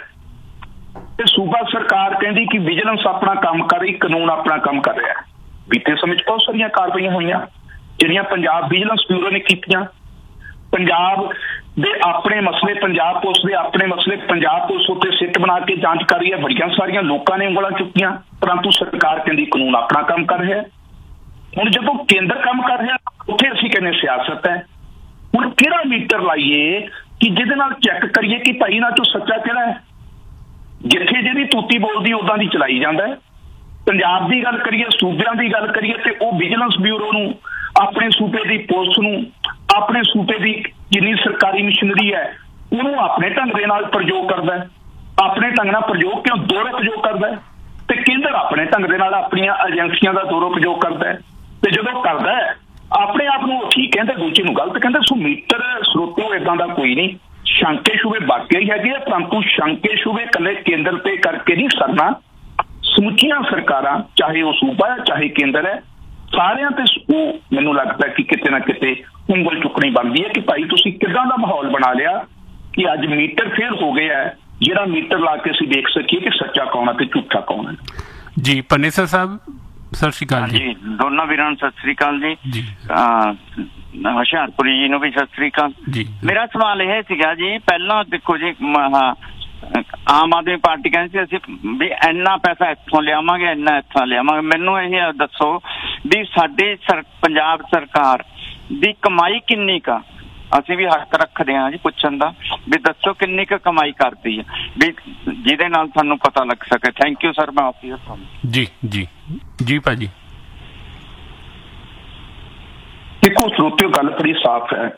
ਤੇ ਸੂਬਾ ਸਰਕਾਰ ਕਹਿੰਦੀ ਕਿ ਵਿਜੀਲੈਂਸ ਆਪਣਾ ਕੰਮ ਕਰ ਰਹੀ, ਕਾਨੂੰਨ ਆਪਣਾ ਕੰਮ ਕਰ ਰਿਹਾ। ਬੀਤੇ ਸਮੇਂ 'ਚ ਬਹੁਤ ਸਾਰੀਆਂ ਕਾਰਵਾਈਆਂ ਹੋਈਆਂ ਜਿਹੜੀਆਂ ਪੰਜਾਬ ਵਿਜੀਲੈਂਸ ਬਿਊਰੋ ਨੇ ਕੀਤੀਆਂ। ਪੰਜਾਬ ਦੇ ਆਪਣੇ ਮਸਲੇ, ਪੰਜਾਬ ਪੁਲਿਸ ਦੇ ਆਪਣੇ ਮਸਲੇ, ਪੰਜਾਬ ਪੁਲਿਸ ਉੱਤੇ ਸਿੱਟ ਬਣਾ ਕੇ ਜਾਂਚ ਕਰ ਰਹੀ ਹੈ। ਬੜੀਆਂ ਸਾਰੀਆਂ ਲੋਕਾਂ ਨੇ ਉਂਗਲਾਂ ਚੁੱਕੀਆਂ, ਪਰੰਤੂ ਸਰਕਾਰ ਕਹਿੰਦੀ ਕਾਨੂੰਨ ਆਪਣਾ ਕੰਮ ਕਰ ਰਿਹਾ। ਹੁਣ ਜਦੋਂ ਕੇਂਦਰ ਕੰਮ ਕਰ ਰਿਹਾ, ਉੱਥੇ ਅਸੀਂ ਕਹਿੰਦੇ ਸਿਆਸਤ ਹੈ। ਹੁਣ ਕਿਹੜਾ ਮੀਟਰ ਲਾਈਏ ਕਿ ਜਿਹਦੇ ਨਾਲ ਚੈੱਕ ਕਰੀਏ ਕਿ ਭਾਈ ਇਹਨਾਂ ਚੋਂ ਸੱਚਾ ਕਿਹੜਾ ਹੈ? ਜਿੱਥੇ ਜਿਹੜੀ ਤੂਤੀ ਬੋਲਦੀ ਉਦਾਂ ਦੀ ਚਲਾਈ ਜਾਂਦਾ ਹੈ। ਪੰਜਾਬ ਦੀ ਗੱਲ ਕਰੀਏ, ਸੂਬਿਆਂ ਦੀ ਗੱਲ ਕਰੀਏ, ਤੇ ਉਹ ਵਿਜੀਲੈਂਸ ਬਿਊਰੋ ਨੂੰ, ਆਪਣੇ ਸੂਬੇ ਦੀ ਪੁਲਿਸ ਨੂੰ, ਆਪਣੇ ਸੂਬੇ ਦੀ ਜਿੰਨੀ ਸਰਕਾਰੀ ਮਸ਼ੀਨਰੀ ਹੈ ਉਹਨੂੰ ਆਪਣੇ ਢੰਗ ਦੇ ਨਾਲ ਪ੍ਰਯੋਗ ਕਰਦਾ ਹੈ। ਆਪਣੇ ਢੰਗ ਨਾਲ ਪ੍ਰਯੋਗ ਕਿਉਂ, ਦੁਰਉਪਯੋਗ ਕਰਦਾ ਹੈ। ਤੇ ਕੇਂਦਰ ਆਪਣੇ ਢੰਗ ਦੇ ਨਾਲ ਆਪਣੀਆਂ ਏਜੰਸੀਆਂ ਦਾ ਦੁਰਉਪਯੋਗ ਕਰਦਾ ਹੈ। ਤੇ ਜਦੋਂ ਕਰਦਾ ਹੈ ਆਪਣੇ ਆਪ ਨੂੰ ਠੀਕ ਕਹਿੰਦੇ, ਦੂਜੇ ਨੂੰ ਗਲਤ ਕਹਿੰਦੇ। ਸੋ ਮੀਟਰ ਸਰੋਤਿਓ ਏਦਾਂ ਦਾ ਕੋਈ ਨਹੀਂ। ਸ਼ੰਕੇ ਸ਼ੁਬੇ ਵਾਕਿਆ ਹੀ ਹੈਗੇ ਆ, ਪਰੰਤੂ ਸ਼ੰਕੇ ਸ਼ੁਬੇ ਇਕੱਲੇ ਕੇਂਦਰ ਤੇ ਕਰਕੇ ਨਹੀਂ ਸਰਨਾ। ਸਮੁੱਚੀਆਂ ਸਰਕਾਰਾਂ, ਚਾਹੇ ਉਹ ਸੂਬਾ ਹੈ ਚਾਹੇ ਕੇਂਦਰ ਹੈ, ਸਾਰਿਆਂ ਤੇ ਉਹ ਮੈਨੂੰ ਲੱਗਦਾ ਕਿ ਕਿਤੇ ਨਾ ਕਿਤੇ ਉਂਗਲ ਚੁੱਕਣੀ ਬਣਦੀ ਹੈ ਕਿ ਭਾਈ ਤੁਸੀਂ ਕਿੱਦਾਂ ਦਾ ਮਾਹੌਲ ਬਣਾ ਲਿਆ ਕਿ ਅੱਜ ਮੀਟਰ ਫੇਲ ਹੋ ਗਿਆ ਹੈ, ਜਿਹੜਾ ਮੀਟਰ ਲਾ ਕੇ ਅਸੀਂ ਦੇਖ ਸਕੀਏ ਕਿ ਸੱਚਾ ਕੌਣ ਹੈ ਤੇ ਝੂਠਾ ਕੌਣ ਹੈ। ਜੀ ਪਨੇਸਰ ਸਾਹਿਬ, ਸਤਿ ਸ਼੍ਰੀ ਅਕਾਲ ਜੀ। ਦੋਨਾਂ ਵੀਰਾਂ ਨੂੰ ਸਤਿ ਸ਼੍ਰੀ ਅਕਾਲ ਜੀ। ਹੁਸ਼ਿਆਰਪੁਰੀ ਜੀ ਨੂੰ ਵੀ ਸਤਿ ਸ਼੍ਰੀ ਅਕਾਲ ਜੀ। ਮੇਰਾ ਸਵਾਲ ਇਹ ਸੀਗਾ ਜੀ, ਪਹਿਲਾਂ ਦੇਖੋ ਜੀ, ਆਮ ਆਦਮੀ ਪਾਰਟੀ ਕਹਿੰਦੀ ਸੀ ਅਸੀਂ ਵੀ ਇੰਨਾ ਪੈਸਾ ਇੱਥੋਂ ਲਿਆਵਾਂਗੇ, ਇੰਨਾ ਇੱਥੋਂ ਲਿਆਵਾਂਗੇ। ਮੈਨੂੰ ਇਹ ਦੱਸੋ ਵੀ ਸਾਡੀ ਪੰਜਾਬ ਸਰਕਾਰ ਦੀ ਕਮਾਈ ਕਿੰਨੀ ਕੁ? ਅਸੀਂ ਵੀ ਹੱਕ ਰੱਖਦੇ ਹਾਂ ਜੀ ਪੁੱਛਣ ਦਾ, ਵੀ ਦੱਸੋ ਕਿੰਨੀ ਕੁ ਕਮਾਈ ਕਰਦੀ ਹੈ, ਵੀ ਜਿਹਦੇ ਨਾਲ ਸਾਨੂੰ ਪਤਾ ਲੱਗ ਸਕੇ। ਥੈਂਕ ਯੂ ਸਰ, ਮੈਂ ਆਫਿਸ ਜੀ ਜੀ ਜੀ ਭਾਜੀ। ਦੇਖੋ ਸਰੋਤਿਓ, ਗੱਲ ਬੜੀ ਸਾਫ਼ ਹੈ।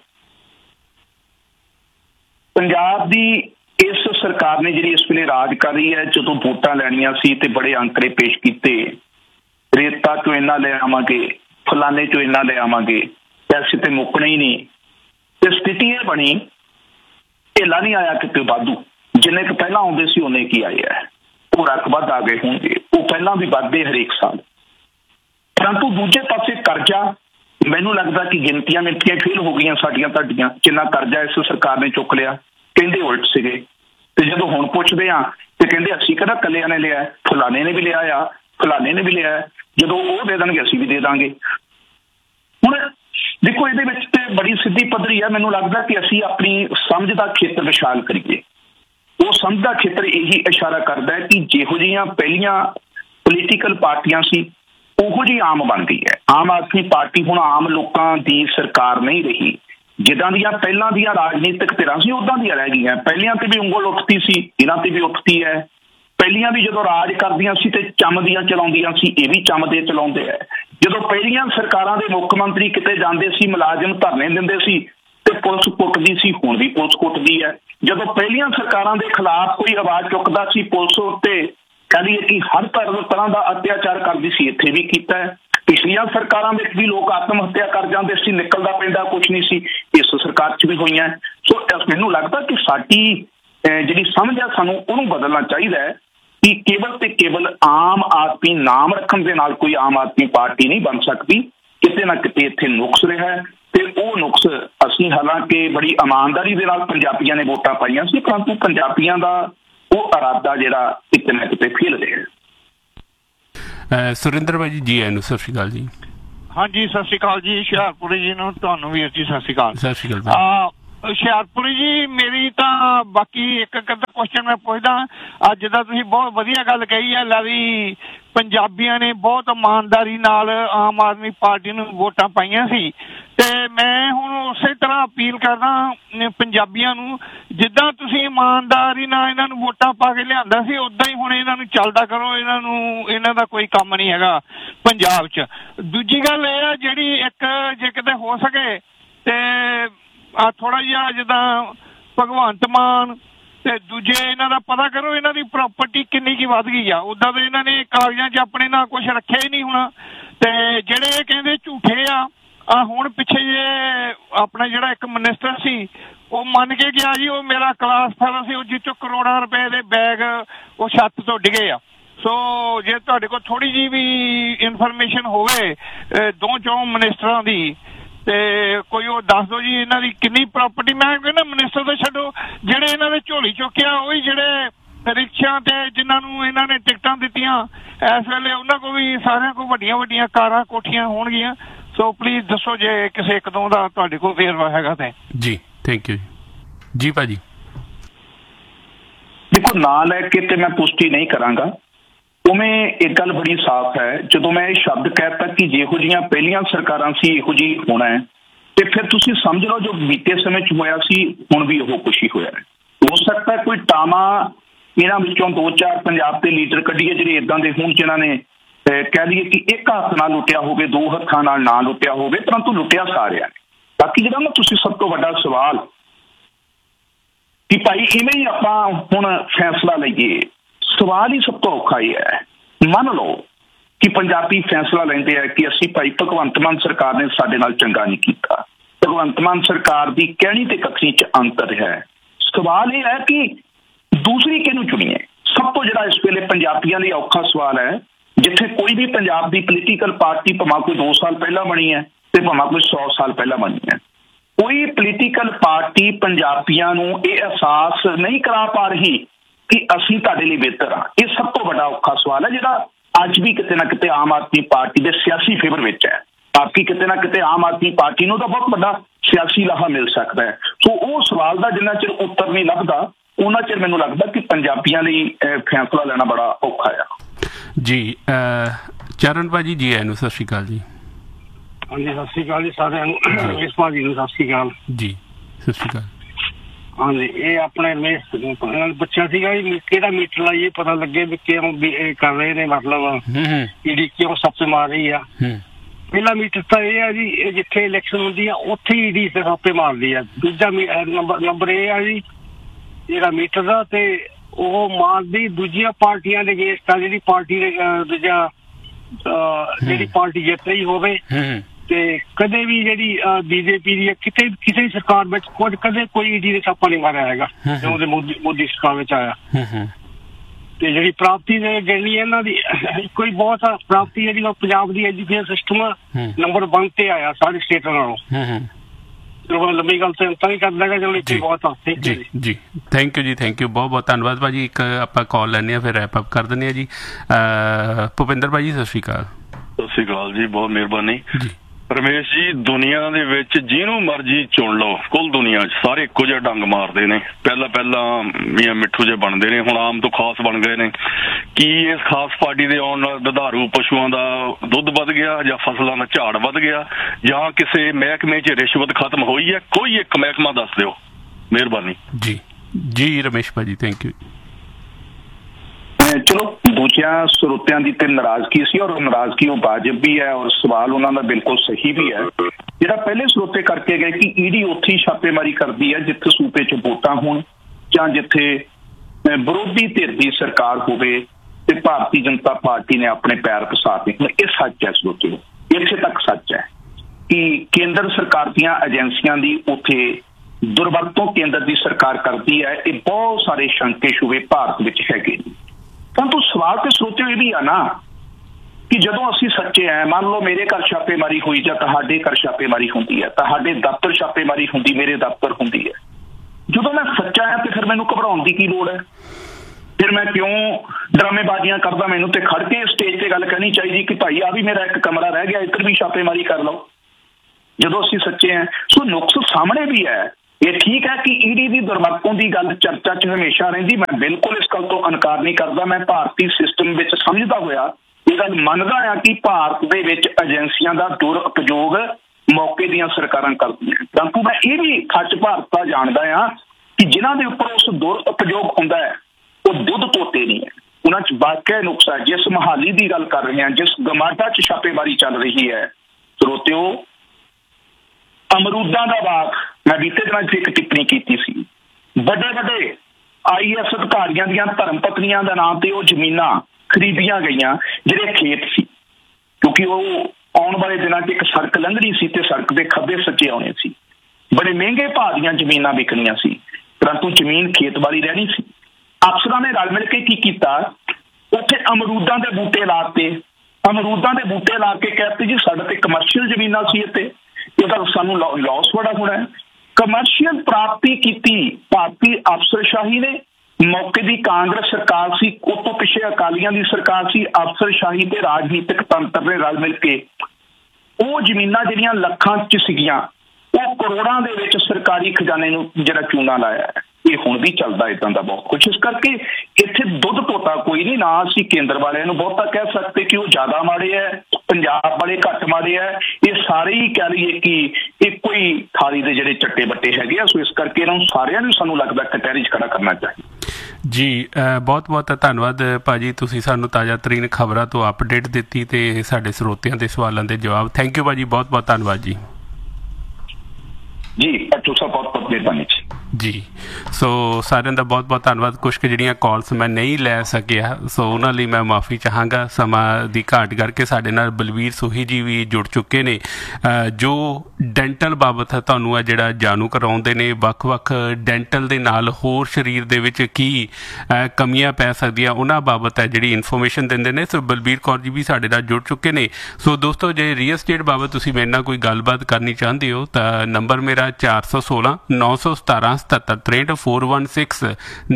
ਪੰਜਾਬ ਦੀ ਇਸ ਸਰਕਾਰ ਨੇ ਜਿਹੜੀ ਇਸ ਵੇਲੇ ਰਾਜ ਕਰ ਰਹੀ ਹੈ, ਜਦੋਂ ਵੋਟਾਂ ਲੈਣੀਆਂ ਸੀ ਤੇ ਬੜੇ ਅੰਕੜੇ ਪੇਸ਼ ਕੀਤੇ, ਰੇਤਾ ਚੋਂ ਇੰਨਾ ਲੈ ਆਵਾਂਗੇ, ਫਲਾਣੇ ਚੋਂ ਇੰਨਾ ਲੈ ਆਵਾਂਗੇ, ਪੈਸੇ ਤੇ ਮੁੱਕਣੇ ਹੀ ਨਹੀਂ। ਤੇ ਸਥਿਤੀ ਇਹ ਬਣੀ, ਢੇਲਾ ਨਹੀਂ ਆਇਆ ਕਿਤੇ ਵਾਧੂ। ਜਿੰਨੇ ਕੁ ਪਹਿਲਾਂ ਆਉਂਦੇ ਸੀ ਉਹਨੇ ਕੀ ਆਏ ਹੈ, ਉਹ ਰਕ ਵੱਧ ਆ ਗਏ ਹੋਣਗੇ। ਉਹ ਪਹਿਲਾਂ ਵੀ ਵੱਧਦੇ ਹਰੇਕ ਸਾਲ, ਪਰੰਤੂ ਦੂਜੇ ਪਾਸੇ ਕਰਜ਼ਾ, ਮੈਨੂੰ ਲੱਗਦਾ ਕਿ ਗਿਣਤੀਆਂ ਫੇਲ ਹੋ ਗਈਆਂ ਸਾਡੀਆਂ ਤੁਹਾਡੀਆਂ, ਜਿੰਨਾ ਕਰਜ਼ਾ ਇਸ ਸਰਕਾਰ ਨੇ ਚੁੱਕ ਲਿਆ। ਕਹਿੰਦੇ ਉਲਟ ਸੀਗੇ, ਤੇ ਜਦੋਂ ਹੁਣ ਪੁੱਛਦੇ ਆ ਤੇ ਕਹਿੰਦੇ ਅਸੀਂ ਕਿਹੜਾ ਕੱਲਿਆਂ ਨੇ ਲਿਆ, ਫਲਾਣੇ ਨੇ ਵੀ ਲਿਆ ਆ, ਫਲਾਣੇ ਨੇ ਵੀ ਲਿਆ। ਜਦੋਂ ਉਹ ਦੇ ਦੇਣਗੇ ਅਸੀਂ ਵੀ ਦੇ ਦਾਂਗੇ। ਹੁਣ ਦੇਖੋ, ਇਹਦੇ ਵਿੱਚ ਤੇ ਬੜੀ ਸਿੱਧੀ ਪੱਧਰੀ ਹੈ। ਮੈਨੂੰ ਲੱਗਦਾ ਕਿ ਅਸੀਂ ਆਪਣੀ ਸਮਝ ਦਾ ਖੇਤਰ ਵਿਸ਼ਾਲ ਕਰੀਏ। ਉਹ ਸਮਝ ਦਾ ਖੇਤਰ ਇਹੀ ਇਸ਼ਾਰਾ ਕਰਦਾ ਹੈ ਕਿ ਜਿਹੋ ਜਿਹੀਆਂ ਪਹਿਲੀਆਂ ਪੋਲੀਟੀਕਲ ਪਾਰਟੀਆਂ ਸੀ, ਉਹੋ ਜਿਹੀ ਆਮ ਬਣ ਗਈ ਹੈ। ਆਮ ਆਦਮੀ ਪਾਰਟੀ ਹੁਣ ਆਮ ਲੋਕਾਂ ਦੀ ਸਰਕਾਰ ਨਹੀਂ ਰਹੀ। ਜਿੱਦਾਂ ਦੀਆਂ ਪਹਿਲਾਂ ਦੀਆਂ ਰਾਜਨੀਤਿਕ ਧਿਰਾਂ ਸੀ ਉਦਾਂ ਦੀਆਂ ਰਹਿ ਗਈਆਂ। ਪਹਿਲੀਆਂ ਤੇ ਵੀ ਉਂਗਲ ਉੱਠਦੀ ਸੀ, ਇਹਨਾਂ ਤੇ ਵੀ ਉੱਠਦੀ ਹੈ। ਪਹਿਲੀਆਂ ਵੀ ਜਦੋਂ ਰਾਜ ਕਰਦੀਆਂ ਸੀ ਤੇ ਚੰਮਦੀਆਂ ਚਲਾਉਂਦੀਆਂ ਸੀ, ਇਹ ਵੀ ਚੰਮਦੇ ਚਲਾਉਂਦੇ ਹੈ। ਜਦੋਂ ਪਹਿਲੀਆਂ ਸਰਕਾਰਾਂ ਦੇ ਮੁੱਖ ਮੰਤਰੀ ਕਿਤੇ ਜਾਂਦੇ ਸੀ, ਮੁਲਾਜ਼ਮ ਧਰਨੇ ਦਿੰਦੇ ਸੀ ਤੇ ਪੁਲਿਸ ਕੁੱਟਦੀ ਸੀ, ਹੁਣ ਵੀ ਪੁਲਿਸ ਕੁੱਟਦੀ ਹੈ। ਜਦੋਂ ਪਹਿਲੀਆਂ ਸਰਕਾਰਾਂ ਦੇ ਖਿਲਾਫ ਕੋਈ ਆਵਾਜ਼ ਚੁੱਕਦਾ ਸੀ, ਪੁਲਿਸ ਉੱਤੇ ਕਹਿੰਦੀ ਕਿ ਹਰ ਤਰ੍ਹਾਂ ਦਾ ਅਤਿਆਚਾਰ ਕਰਦੀ ਸੀ, ਇੱਥੇ ਵੀ ਕੀਤਾ ਹੈ। ਪਿਛਲੀਆਂ ਸਰਕਾਰਾਂ ਵਿੱਚ ਵੀ ਲੋਕ ਆਤਮ ਹੱਤਿਆ ਕਰ ਜਾਂਦੇ ਸੀ, ਨਿਕਲਦਾ ਪੈਂਦਾ ਕੁਛ ਨਹੀਂ ਸੀ। ਇਸ ਸਰਕਾਰ 'ਚ ਵੀ ਹੋਈਆਂ। ਸੋ ਮੈਨੂੰ ਲੱਗਦਾ ਕਿ ਸਾਡੀ ਜਿਹੜੀ ਸਮਝ ਹੈ, ਸਾਨੂੰ ਉਹਨੂੰ ਬਦਲਣਾ ਚਾਹੀਦਾ ਹੈ ਕਿ ਕੇਵਲ ਤੇ ਕੇਵਲ ਆਮ ਆਦਮੀ ਨਾਮ ਰੱਖਣ ਦੇ ਨਾਲ ਕੋਈ ਆਮ ਆਦਮੀ ਪਾਰਟੀ ਨਹੀਂ ਬਣ ਸਕਦੀ। ਕਿਤੇ ਨਾ ਕਿਤੇ ਇੱਥੇ ਨੁਕਸ ਰਿਹਾ ਹੈ ਤੇ ਉਹ ਨੁਕਸ ਅਸੀਂ, ਹਾਲਾਂਕਿ ਬੜੀ ਇਮਾਨਦਾਰੀ ਦੇ ਨਾਲ ਪੰਜਾਬੀਆਂ ਨੇ ਵੋਟਾਂ ਪਾਈਆਂ ਸੀ, ਪਰੰਤੂ ਪੰਜਾਬੀਆਂ ਦਾ ਉਹ ਇਰਾਦਾ ਜਿਹੜਾ ਕਿਤੇ ਨਾ ਕਿਤੇ ਫੇਲ ਰਿਹਾ। ਸੁਰਿੰਦਰ ਭਾਈ ਜੀ ਆਇਆਂ ਨੂੰ ਸਤਿ ਸ਼੍ਰੀ ਅਕਾਲ ਜੀ। ਹਾਂਜੀ ਸਤਿ ਸ਼੍ਰੀ ਅਕਾਲ ਜੀ। ਹੁਸ਼ਿਆਰਪੁਰੀ ਜੀ ਨੂੰ ਤੁਹਾਨੂੰ ਵੀਰ ਜੀ ਸਤਿ ਸ਼੍ਰੀ ਅਕਾਲ। ਸਤਿ ਸ਼੍ਰੀ ਅਕਾਲ। ਹੁਸ਼ਿਆਰਪੁਰੀ ਜੀ ਮੇਰੀ ਤਾਂ ਬਾਕੀ ਇੱਕ ਅੱਧਾ ਕੁਐਸਚਨ ਮੈਂ ਪੁੱਛਦਾ। ਅੱਜ ਦਾ ਤੁਸੀਂ ਬਹੁਤ ਵਧੀਆ ਗੱਲ ਕਹੀ ਹੈ ਲੈ ਵੀ ਪੰਜਾਬੀਆਂ ਨੇ ਬਹੁਤ ਇਮਾਨਦਾਰੀ ਨਾਲ ਆਮ ਆਦਮੀ ਪਾਰਟੀ ਨੂੰ ਵੋਟਾਂ ਪਾਈਆਂ ਸੀ ਤੇ ਮੈਂ ਹੁਣ ਉਸੇ ਤਰ੍ਹਾਂ ਅਪੀਲ ਕਰਦਾ ਪੰਜਾਬੀਆਂ ਨੂੰ ਜਿੱਦਾਂ ਤੁਸੀਂ ਇਮਾਨਦਾਰੀ ਨਾਲ ਇਹਨਾਂ ਨੂੰ ਵੋਟਾਂ ਪਾ ਕੇ ਲਿਆਂਦਾ ਸੀ ਉੱਦਾਂ ਹੀ ਹੁਣ ਇਹਨਾਂ ਨੂੰ ਚੱਲਦਾ ਕਰੋ। ਇਹਨਾਂ ਦਾ ਕੋਈ ਕੰਮ ਨਹੀਂ ਹੈਗਾ ਪੰਜਾਬ 'ਚ। ਦੂਜੀ ਗੱਲ ਇਹ ਆ ਜਿਹੜੀ ਇੱਕ ਜੇ ਕਿਤੇ ਹੋ ਸਕੇ ਤੇ ਆ ਥੋੜਾ ਜਿਹਾ ਜਿੱਦਾਂ ਭਗਵੰਤ ਮਾਨ ਤੇ ਦੂਜੇ ਇਹਨਾਂ ਦਾ ਪਤਾ ਕਰੋ ਇਹਨਾਂ ਦੀ ਪ੍ਰਾਪਰਟੀ ਕਿੰਨੀ ਕੀ ਵੱਧ ਗਈ ਆ। ਉੱਦਾਂ ਤਾਂ ਇਹਨਾਂ ਨੇ ਕਾਗਜ਼ਾਂ 'ਚ ਆਪਣੇ ਨਾਲ ਕੁਛ ਰੱਖਿਆ ਹੀ ਨਹੀਂ ਹੋਣਾ ਤੇ ਜਿਹੜੇ ਕਹਿੰਦੇ ਝੂਠੇ ਆ ਹੁਣ ਪਿੱਛੇ ਜੇ ਆਪਣਾ ਜਿਹੜਾ ਇੱਕ ਮਿਨਿਸਟਰ ਸੀ ਉਹ ਮੰਨ ਕੇ ਗਿਆ ਜੀ ਉਹ ਮੇਰਾ ਕਲਾਸ ਫੈਲੋ ਸੀ ਉਹ ਜਿੱਚੋਂ ਕਰੋੜਾਂ ਰੁਪਏ ਦੇ ਬੈਗ ਉਹ ਛੱਤ ਤੋਂ ਡਿੱਗੇ ਆ। ਸੋ ਜੇ ਤੁਹਾਡੇ ਕੋਲ ਥੋੜੀ ਜਿਹੀ ਵੀ ਇਨਫੋਰਮੇਸ਼ਨ ਹੋਵੇ ਦੋ ਚੋਂ ਮਿਨਿਸਟਰਾਂ ਦੀ ਤੇ ਕੋਈ ਉਹ ਦੱਸ ਦਿਓ ਜੀ ਇਹਨਾਂ ਦੀ ਕਿੰਨੀ ਪ੍ਰਾਪਰਟੀ। ਮੈਂ ਕਹਿੰਦਾ ਮਿਨਿਸਟਰ ਤੋਂ ਛੱਡੋ ਜਿਹੜੇ ਇਹਨਾਂ ਦੇ ਝੋਲੀ ਚੁੱਕਿਆ ਉਹੀ ਜਿਹੜੇ ਰਿਕਸ਼ਾ ਤੇ ਜਿਨ੍ਹਾਂ ਨੂੰ ਇਹਨਾਂ ਨੇ ਟਿਕਟਾਂ ਦਿੱਤੀਆਂ ਇਸ ਵੇਲੇ ਉਹਨਾਂ ਕੋਲ ਵੀ ਸਾਰਿਆਂ ਕੋਲ ਵੱਡੀਆਂ ਵੱਡੀਆਂ ਕਾਰਾਂ ਕੋਠੀਆਂ ਹੋਣਗੀਆਂ। ਸੋ ਪਲੀਜ਼ ਦੱਸੋ ਜੇ ਕਿਸੇ ਇੱਕ ਦੋ ਦਾ ਤੁਹਾਡੇ ਕੋਲ ਵੇਰਵਾ ਹੈਗਾ ਤੇ। ਜੀ ਥੈਂਕ ਯੂ ਜੀ ਭਾਜੀ। ਦੇਖੋ ਨਾਂ ਲੈ ਕੇ ਤੇ ਮੈਂ ਪੁਸ਼ਟੀ ਨਹੀਂ ਕਰਾਂਗਾ। ਉਵੇਂ ਇੱਕ ਗੱਲ ਬੜੀ ਸਾਫ਼ ਹੈ ਜਦੋਂ ਮੈਂ ਇਹ ਸ਼ਬਦ ਕਹਿਤਾ ਕਿ ਜਿਹੋ ਜਿਹੀਆਂ ਪਹਿਲੀਆਂ ਸਰਕਾਰਾਂ ਸੀ ਇਹੋ ਜਿਹੀ ਹੋਣਾ ਹੈ ਤੇ ਫਿਰ ਤੁਸੀਂ ਸਮਝ ਲਓ ਜੋ ਬੀਤੇ ਸਮੇਂ 'ਚ ਹੋਇਆ ਸੀ ਹੁਣ ਵੀ ਉਹ ਕੁਛ ਹੀ ਹੋਇਆ ਹੈ। ਹੋ ਸਕਦਾ ਕੋਈ ਟਾਮਾ ਇਹਨਾਂ ਵਿੱਚੋਂ ਦੋ ਚਾਰ ਪੰਜਾਬ ਦੇ ਲੀਡਰ ਕੱਢੀਏ ਜਿਹੜੇ ਇੱਦਾਂ ਦੇ ਹੋਣ ਜਿਨ੍ਹਾਂ ਨੇ ਕਹਿ ਲਈਏ ਕਿ ਇੱਕ ਹੱਥ ਨਾਲ ਲੁੱਟਿਆ ਹੋਵੇ ਦੋ ਹੱਥਾਂ ਨਾਲ ਨਾ ਲੁੱਟਿਆ ਹੋਵੇ ਪਰੰਤੂ ਲੁੱਟਿਆ ਸਾਰਿਆਂ ਨੇ। ਬਾਕੀ ਜਿਹੜਾ ਨਾ ਤੁਸੀਂ ਸਭ ਤੋਂ ਵੱਡਾ ਸਵਾਲ ਕਿ ਭਾਈ ਇਵੇਂ ਹੀ ਆਪਾਂ ਹੁਣ ਫੈਸਲਾ ਲਈਏ ਸਵਾਲ ਹੀ ਸਭ ਤੋਂ ਔਖਾ ਹੀ ਹੈ। ਮੰਨ ਲਓ ਕਿ ਪੰਜਾਬੀ ਫੈਸਲਾ ਲੈਂਦੇ ਆ ਕਿ ਅਸੀਂ ਭਾਈ ਭਗਵੰਤ ਮਾਨ ਸਰਕਾਰ ਨੇ ਸਾਡੇ ਨਾਲ ਚੰਗਾ ਨਹੀਂ ਕੀਤਾ। ਭਗਵੰਤ ਮਾਨ ਸਰਕਾਰ ਦੀ ਕਹਿਣੀ ਤੇ ਕਥਨੀ 'ਚ ਅੰਤਰ ਹੈ। ਸਵਾਲ ਇਹ ਹੈ ਕਿ ਦੂਸਰੀ ਕਿਹਨੂੰ ਚੁਣੀਏ। ਸਭ ਤੋਂ ਜਿਹੜਾ ਇਸ ਵੇਲੇ ਪੰਜਾਬੀਆਂ ਲਈ ਔਖਾ ਸਵਾਲ ਹੈ ਜਿੱਥੇ ਕੋਈ ਵੀ ਪੰਜਾਬ ਦੀ ਪੋਲੀਟੀਕਲ ਪਾਰਟੀ ਭਾਵੇਂ ਕੋਈ 2 ਸਾਲ ਪਹਿਲਾਂ ਬਣੀ ਹੈ ਤੇ ਭਾਵੇਂ ਕੋਈ 100 ਸਾਲ ਪਹਿਲਾਂ ਬਣੀ ਹੈ ਕੋਈ ਪੋਲੀਟੀਕਲ ਪਾਰਟੀ ਪੰਜਾਬੀਆਂ ਨੂੰ ਇਹ ਅਹਿਸਾਸ ਨਹੀਂ ਕਰਾ ਪਾ ਰਹੀ ਕਿ ਅਸੀਂ ਤੁਹਾਡੇ ਲਈ ਬਿਹਤਰ ਹਾਂ। ਇਹ ਸਭ ਤੋਂ ਵੱਡਾ ਔਖਾ ਸਵਾਲ ਹੈ ਜਿਹੜਾ ਅੱਜ ਵੀ ਕਿਤੇ ਨਾ ਕਿਤੇ ਆਮ ਆਦਮੀ ਪਾਰਟੀ ਦੇ ਸਿਆਸੀ ਫੇਵਰ ਵਿੱਚ ਹੈ। ਬਾਕੀ ਕਿਤੇ ਨਾ ਕਿਤੇ ਆਮ ਆਦਮੀ ਪਾਰਟੀ ਨੂੰ ਤਾਂ ਬਹੁਤ ਵੱਡਾ ਸਿਆਸੀ ਲਾਹਾ ਮਿਲ ਸਕਦਾ ਹੈ। ਸੋ ਉਹ ਸਵਾਲ ਦਾ ਜਿੰਨਾ ਚਿਰ ਉੱਤਰ ਨਹੀਂ ਲੱਭਦਾ ਉਹਨਾਂ ਚਿਰ ਮੈਨੂੰ ਲੱਗਦਾ ਕਿ ਪੰਜਾਬੀਆਂ ਲਈ ਫੈਸਲਾ ਲੈਣਾ ਬੜਾ ਔਖਾ ਆ। ਜੀ ਚਰਨ ਭਾਜੀ ਜੀ ਆਇਆਂ ਨੂੰ ਸਤਿ ਸ਼੍ਰੀ ਅਕਾਲ ਜੀ। ਹਾਂਜੀ ਸਤਿ ਸ਼੍ਰੀ ਅਕਾਲ ਜੀ ਸਾਰਿਆਂ ਨੂੰ। ਇਸ ਭਾਜੀ ਨੂੰ ਸਤਿ ਸ਼੍ਰੀ ਅਕਾਲ ਜੀ। ਸਤਿ ਸ਼੍ਰੀ ਅਕਾਲ। ਹਾਂਜੀ ਇਹ ਆਪਣੇ ਰਮੇਸ਼ ਪੁੱਛਿਆ ਸੀਗਾ ਜੀ ਕਿਹੜਾ ਮੀਟਰ ਲਾਈਏ ਪਤਾ ਲੱਗੇ ਵੀ ਕਿਉਂ ਕਰ ਰਹੇ ਨੇ ਮਤਲਬ ਈਡੀ ਕਿਉਂ ਸੱਪੇ ਮਾਰ ਰਹੀ ਆ। ਪਹਿਲਾ ਮੀਟਰ ਤਾਂ ਇਹ ਆ ਜੀ ਇਹ ਜਿੱਥੇ ਇਲੈਕਸ਼ਨ ਹੁੰਦੀ ਆ ਉੱਥੇ ਈਡੀ ਸੱਪੇ ਮਾਰਦੀ ਆ। ਦੂਜਾ ਨੰਬਰ ਇਹ ਆ ਜੀ ਜਿਹੜਾ ਮੀਟਰ ਦਾ ਤੇ ਉਹ ਮਾਰਦੀ ਦੂਜੀਆਂ ਪਾਰਟੀਆਂ ਦੇ ਅਗੇਂਸਟ ਆ ਜਿਹੜੀ ਪਾਰਟੀ ਦੇ ਦੂਜਾ ਜਿਹੜੀ ਪਾਰਟੀ ਜਿੱਤ ਰਹੀ ਹੋਵੇ ਤੇ ਕਦੇ ਵੀ ਜਿਹੜੀ ਬੀਜੇਪੀ ਦੀ ਕਿਤੇ ਕਿਸੇ ਸਰਕਾਰ ਵਿੱਚ ਕਦੇ ਕੋਈ ਈਡੀ ਦੇ ਛਾਪਾ ਨਹੀਂ ਮਾਰਿਆ ਹੈਗਾ ਜਦੋਂ ਮੋਦੀ ਸਰਕਾਰ ਵਿੱਚ ਆਇਆ। ਤੇ ਜਿਹੜੀ ਪ੍ਰਾਪਤੀ ਨੇ ਜਿਹੜੀ ਇਹਨਾਂ ਦੀ ਕੋਈ ਬਹੁਤ ਪ੍ਰਾਪਤੀ ਜਿਹੜੀ ਪੰਜਾਬ ਦੀ ਐਜੂਕੇਸ਼ਨ ਸਿਸਟਮ ਨੰਬਰ 1 ਤੇ ਆਇਆ ਸਾਰੇ ਸਟੇਟਾਂ ਨਾਲੋਂ। ਲੰਬੀ ਗੱਲ ਤਾਂ ਹੀ ਕਰਦਾ ਹੈਗਾ ਚਲੋ ਬਹੁਤ ਜੀ ਥੈਂਕ ਯੂ ਬਹੁਤ ਬਹੁਤ ਧੰਨਵਾਦ ਭਾਜੀ। ਇੱਕ ਆਪਾਂ ਕਾਲ ਲੈਂਦੇ ਹਾਂ ਫਿਰ ਰੈਪ ਅਪ ਕਰ ਦਿੰਦੇ ਹਾਂ ਜੀ। ਭੁਪਿੰਦਰ ਭਾਜੀ ਸਤਿ ਸ਼੍ਰੀ ਅਕਾਲ। ਸਤਿ ਸ਼੍ਰੀ ਅਕਾਲ ਜੀ ਬਹੁਤ ਮਿਹਰਬਾਨੀ। ਰਮੇਸ਼ ਜੀ ਦੁਨੀਆ ਦੇ ਵਿੱਚ ਜਿਹਨੂੰ ਮਰਜ਼ੀ ਚੁਣ ਲਓ ਕੁੱਲ ਦੁਨੀਆ 'ਚ ਸਾਰੇ ਇੱਕੋ ਜਿਹਾ ਡੰਗ ਮਾਰਦੇ ਨੇ। ਪਹਿਲਾਂ ਮੀਆਂ ਮਿੱਠੂ ਜਿਹੇ ਬਣਦੇ ਨੇ ਹੁਣ ਆਮ ਤੋਂ ਖਾਸ ਬਣ ਗਏ ਨੇ। ਕੀ ਇਸ ਖਾਸ ਪਾਰਟੀ ਦੇ ਆਉਣ ਨਾਲ ਦੁਧਾਰੂ ਪਸ਼ੂਆਂ ਦਾ ਦੁੱਧ ਵੱਧ ਗਿਆ ਜਾਂ ਫਸਲਾਂ ਦਾ ਝਾੜ ਵੱਧ ਗਿਆ ਜਾਂ ਕਿਸੇ ਮਹਿਕਮੇ 'ਚ ਰਿਸ਼ਵਤ ਖਤਮ ਹੋਈ ਹੈ? ਕੋਈ ਇੱਕ ਮਹਿਕਮਾ ਦੱਸ ਦਿਓ ਮਿਹਰਬਾਨੀ। ਜੀ ਰਮੇਸ਼ ਭਾਜੀ ਥੈਂਕ ਯੂ। ਚਲੋ ਦੂਜਿਆਂ ਸਰੋਤਿਆਂ ਦੀ ਤੇ ਨਾਰਾਜ਼ਗੀ ਸੀ ਔਰ ਨਾਰਾਜ਼ਗੀ ਉਹ ਵਾਜਬ ਵੀ ਹੈ ਔਰ ਸਵਾਲ ਉਹਨਾਂ ਦਾ ਬਿਲਕੁਲ ਸਹੀ ਵੀ ਹੈ। ਜਿਹੜਾ ਪਹਿਲੇ ਸਰੋਤੇ ਕਰਕੇ ਗਏ ਕਿ ਈਡੀ ਉੱਥੇ ਹੀ ਛਾਪੇਮਾਰੀ ਕਰਦੀ ਹੈ ਜਿੱਥੇ ਸੂਬੇ 'ਚ ਵੋਟਾਂ ਹੋਣ ਜਾਂ ਜਿੱਥੇ ਵਿਰੋਧੀ ਧਿਰ ਦੀ ਸਰਕਾਰ ਹੋਵੇ ਤੇ ਭਾਰਤੀ ਜਨਤਾ ਪਾਰਟੀ ਨੇ ਆਪਣੇ ਪੈਰ ਪਸਾਰਦੇ ਹੋਣ। ਇਹ ਸੱਚ ਹੈ ਸਰੋਤਿਓ, ਇੱਥੇ ਤੱਕ ਸੱਚ ਹੈ ਕਿ ਕੇਂਦਰ ਸਰਕਾਰ ਦੀਆਂ ਏਜੰਸੀਆਂ ਦੀ ਉੱਥੇ ਦੁਰਵਰਤੋਂ ਕੇਂਦਰ ਦੀ ਸਰਕਾਰ ਕਰਦੀ ਹੈ। ਇਹ ਬਹੁਤ ਸਾਰੇ ਸ਼ੰਕੇ ਸ਼ੁਬੇ ਭਾਰਤ ਵਿੱਚ ਹੈਗੇ ਨੇ। ਪਰੰਤੂ ਸਵਾਲ ਤੇ ਸਰੋਤਿਓ ਇਹ ਵੀ ਆ ਨਾ ਕਿ ਜਦੋਂ ਅਸੀਂ ਸੱਚੇ ਆ ਮੰਨ ਲਓ ਮੇਰੇ ਘਰ ਛਾਪੇਮਾਰੀ ਹੋਈ ਜਾਂ ਤੁਹਾਡੇ ਘਰ ਛਾਪੇਮਾਰੀ ਹੁੰਦੀ ਹੈ ਤੁਹਾਡੇ ਦਫ਼ਤਰ ਛਾਪੇਮਾਰੀ ਹੁੰਦੀ ਮੇਰੇ ਦਫ਼ਤਰ ਹੁੰਦੀ ਹੈ। ਜਦੋਂ ਮੈਂ ਸੱਚਾ ਆ ਤੇ ਫਿਰ ਮੈਨੂੰ ਘਬਰਾਉਣ ਦੀ ਕੀ ਲੋੜ ਹੈ? ਫਿਰ ਮੈਂ ਕਿਉਂ ਡਰਾਮੇਬਾਜ਼ੀਆਂ ਕਰਦਾ? ਮੈਨੂੰ ਤੇ ਖੜ ਕੇ ਸਟੇਜ ਤੇ ਗੱਲ ਕਹਿਣੀ ਚਾਹੀਦੀ ਕਿ ਭਾਈ ਆ ਵੀ ਮੇਰਾ ਇੱਕ ਕਮਰਾ ਰਹਿ ਗਿਆ, ਇੱਧਰ ਵੀ ਛਾਪੇਮਾਰੀ ਕਰ ਲਓ ਜਦੋਂ ਅਸੀਂ ਸੱਚੇ ਹਾਂ। ਸੋ ਨੁਕਸ ਸਾਹਮਣੇ ਵੀ ਹੈ। ਇਹ ਠੀਕ ਹੈ ਕਿ ਈਡੀ ਦੀ ਦੁਰਵਰਤੋਂ ਦੀ ਗੱਲ ਚਰਚਾ 'ਚ ਹਮੇਸ਼ਾ ਰਹਿੰਦੀ, ਮੈਂ ਬਿਲਕੁਲ ਇਸ ਗੱਲ ਤੋਂ ਇਨਕਾਰ ਨਹੀਂ ਕਰਦਾ। ਮੈਂ ਭਾਰਤੀ ਸਿਸਟਮ ਵਿੱਚ ਸਮਝਦਾ ਹੋਇਆ ਇਹ ਗੱਲ ਮੰਨਦਾ ਹਾਂ ਕਿ ਭਾਰਤ ਦੇ ਵਿੱਚ ਏਜੰਸੀਆਂ ਦਾ ਦੁਰਉਪਯੋਗ ਮੌਕੇ ਦੀਆਂ ਸਰਕਾਰਾਂ ਕਰਦੀਆਂ, ਪਰੰਤੂ ਮੈਂ ਇਹ ਵੀ ਸੱਚ ਭਾਰਤ ਦਾ ਜਾਣਦਾ ਹਾਂ ਕਿ ਜਿਨ੍ਹਾਂ ਦੇ ਉੱਪਰ ਉਸ ਦੁਰਉਪਯੋਗ ਹੁੰਦਾ ਹੈ ਉਹ ਦੁੱਧ ਧੋਤੇ ਨਹੀਂ ਹੈ, ਉਹਨਾਂ 'ਚ ਵਾਕਿਆ ਨੁਕਸ ਹੈ। ਜਿਸ ਮੁਹਾਲੀ ਦੀ ਗੱਲ ਕਰ ਰਹੇ ਹਾਂ, ਜਿਸ ਗਮਾਡਾ 'ਚ ਛਾਪੇਮਾਰੀ ਚੱਲ ਰਹੀ ਹੈ, ਸਰੋਤਿਓ, ਅਮਰੂਦਾਂ ਦਾ ਬਾਗ, ਮੈਂ ਬੀਤੇ ਦਿਨਾਂ 'ਚ ਇੱਕ ਟਿੱਪਣੀ ਕੀਤੀ ਸੀ, ਵੱਡੇ ਵੱਡੇ IAS ਅਧਿਕਾਰੀਆਂ ਦੀਆਂ ਧਰਮ ਪਤਨੀਆਂ ਦਾ ਨਾਮ ਤੇ ਉਹ ਜ਼ਮੀਨਾਂ ਖਰੀਦੀਆਂ ਗਈਆਂ ਜਿਹੜੇ ਖੇਤ ਸੀ, ਕਿਉਂਕਿ ਉਹ ਆਉਣ ਵਾਲੇ ਦਿਨਾਂ 'ਚ ਇੱਕ ਸੜਕ ਲੰਘਣੀ ਸੀ ਤੇ ਸੜਕ ਦੇ ਖੱਬੇ ਸੱਜੇ ਆਉਣੇ ਸੀ। ਬੜੇ ਮਹਿੰਗੇ ਭਾਅ ਦੀਆਂ ਜ਼ਮੀਨਾਂ ਵਿਕਣੀਆਂ ਸੀ, ਪਰੰਤੂ ਜ਼ਮੀਨ ਖੇਤਬਾੜੀ ਰਹਿਣੀ ਸੀ। ਅਫਸਰਾਂ ਨੇ ਰਲ ਮਿਲ ਕੇ ਕੀ ਕੀਤਾ, ਉੱਥੇ ਅਮਰੂਦਾਂ ਦੇ ਬੂਟੇ ਲਾਤੇ, ਅਮਰੂਦਾਂ ਦੇ ਬੂਟੇ ਲਾ ਕੇ ਕਹਿੰਦੇ ਜੀ ਸਾਡੇ ਤੇ ਕਮਰਸ਼ੀਅਲ ਜ਼ਮੀਨਾਂ ਸੀ, ਇਹਦਾ ਸਾਨੂੰ ਲਾਸ ਬੜਾ ਹੋਣਾ ਹੈ। ਕਮਰਸ਼ੀਅਲ ਪ੍ਰਾਪਤੀ ਕੀਤੀ ਭਾਰਤੀ ਅਫਸਰਸ਼ਾਹੀ ਨੇ, ਮੌਕੇ ਦੀ ਕਾਂਗਰਸ ਸਰਕਾਰ ਸੀ, ਉਸ ਤੋਂ ਪਿੱਛੇ ਅਕਾਲੀਆਂ ਦੀ ਸਰਕਾਰ ਸੀ। ਅਫਸਰਸ਼ਾਹੀ ਤੇ ਰਾਜਨੀਤਿਕ ਤੰਤਰ ਨੇ ਰਲ ਮਿਲ ਕੇ ਉਹ ਜ਼ਮੀਨਾਂ ਜਿਹੜੀਆਂ ਲੱਖਾਂ 'ਚ ਸੀਗੀਆਂ ਉਹ ਕਰੋੜਾਂ ਦੇ ਵਿੱਚ ਸਰਕਾਰੀ ਖਜ਼ਾਨੇ ਨੂੰ ਜਿਹੜਾ ਚੂਨਾ ਲਾਇਆ ਹੈ। ਇਹ ਹੁਣ ਵੀ ਚੱਲਦਾ ਇੱਦਾਂ ਦਾ ਬਹੁਤ ਕੁਛ। ਇਸ ਕਰਕੇ ਇੱਥੇ ਦੁੱਧ ਧੋਤਾ ਕੋਈ ਨਹੀਂ। ਨਾ ਅਸੀਂ ਕੇਂਦਰ ਵਾਲਿਆਂ ਨੂੰ ਬਹੁਤਾ ਕਹਿ ਸਕਦੇ ਕਿ ਉਹ ਜ਼ਿਆਦਾ ਮਾੜੇ ਹੈ, ਪੰਜਾਬ ਵਾਲੇ ਘੱਟ ਮਾੜੇ ਹੈ। ਇਹ ਸਾਰੇ ਹੀ ਕਹਿ ਲਈਏ ਕਿ ਇੱਕੋ ਹੀ ਥਾਲੀ ਦੇ ਜਿਹੜੇ ਚੱਟੇ ਬੱਟੇ ਹੈਗੇ ਆ। ਸੋ ਇਸ ਕਰਕੇ ਇਹਨਾਂ ਨੂੰ ਸਾਰਿਆਂ ਨੂੰ ਸਾਨੂੰ ਲੱਗਦਾ ਕਟਹਿਰੇ 'ਚ ਖੜਾ ਕਰਨਾ ਚਾਹੀਦਾ। ਜੀ ਬਹੁਤ ਬਹੁਤ ਧੰਨਵਾਦ ਭਾਜੀ, ਤੁਸੀਂ ਸਾਨੂੰ ਤਾਜ਼ਾ ਤਰੀਨ ਖਬਰਾਂ ਤੋਂ ਅਪਡੇਟ ਦਿੱਤੀ ਤੇ ਸਾਡੇ ਸਰੋਤਿਆਂ ਦੇ ਸਵਾਲਾਂ ਦੇ ਜਵਾਬ। ਥੈਂਕ ਯੂ ਭਾਜੀ, ਬਹੁਤ ਬਹੁਤ ਧੰਨਵਾਦ ਜੀ। ਜੀ ਤੁਸੀਂ ਬਹੁਤ ਬਹੁਤ ਮਿਹਰਬਾਨੀ ਜੀ। ਸੋ ਸਾਰਿਆਂ ਦਾ ਬਹੁਤ ਬਹੁਤ ਧੰਨਵਾਦ। ਕੁਛ ਕੁ ਜਿਹੜੀਆਂ ਕਾਲਸ ਮੈਂ ਨਹੀਂ ਲੈ ਸਕਿਆ, ਸੋ ਉਹਨਾਂ ਲਈ ਮੈਂ ਮਾਫੀ ਚਾਹਾਂਗਾ। ਸਮਾਂ ਦੀ ਘਾਟ ਕਰਕੇ ਸਾਡੇ ਨਾਲ ਬਲਵੀਰ ਸੋਹੀ ਜੀ ਵੀ ਜੁੜ ਚੁੱਕੇ ਨੇ, ਜੋ ਡੈਂਟਲ ਬਾਬਤ ਤੁਹਾਨੂੰ ਆ ਜਿਹੜਾ ਜਾਣੂ ਕਰਾਉਂਦੇ ਨੇ, ਵੱਖ-ਵੱਖ ਡੈਂਟਲ ਦੇ ਨਾਲ ਹੋਰ ਸਰੀਰ ਦੇ ਵਿੱਚ ਕੀ ਕਮੀਆਂ ਪੈ ਸਕਦੀਆਂ ਉਹਨਾਂ ਬਾਬਤ ਹੈ ਜਿਹੜੀ ਇਨਫੋਰਮੇਸ਼ਨ ਦਿੰਦੇ ਨੇ। ਸੋ ਬਲਬੀਰ ਕੌਰ ਜੀ ਵੀ ਸਾਡੇ ਨਾਲ ਜੁੜ ਚੁੱਕੇ ਨੇ। ਸੋ ਦੋਸਤੋ, ਜੇ ਰੀਅਲ ਸਟੇਟ ਬਾਬਤ ਤੁਸੀਂ ਮੇਰੇ ਨਾਲ ਕੋਈ ਗੱਲਬਾਤ ਕਰਨੀ ਚਾਹੁੰਦੇ ਹੋ ਤਾਂ ਨੰਬਰ ਮੇਰਾ 416 917 7763 416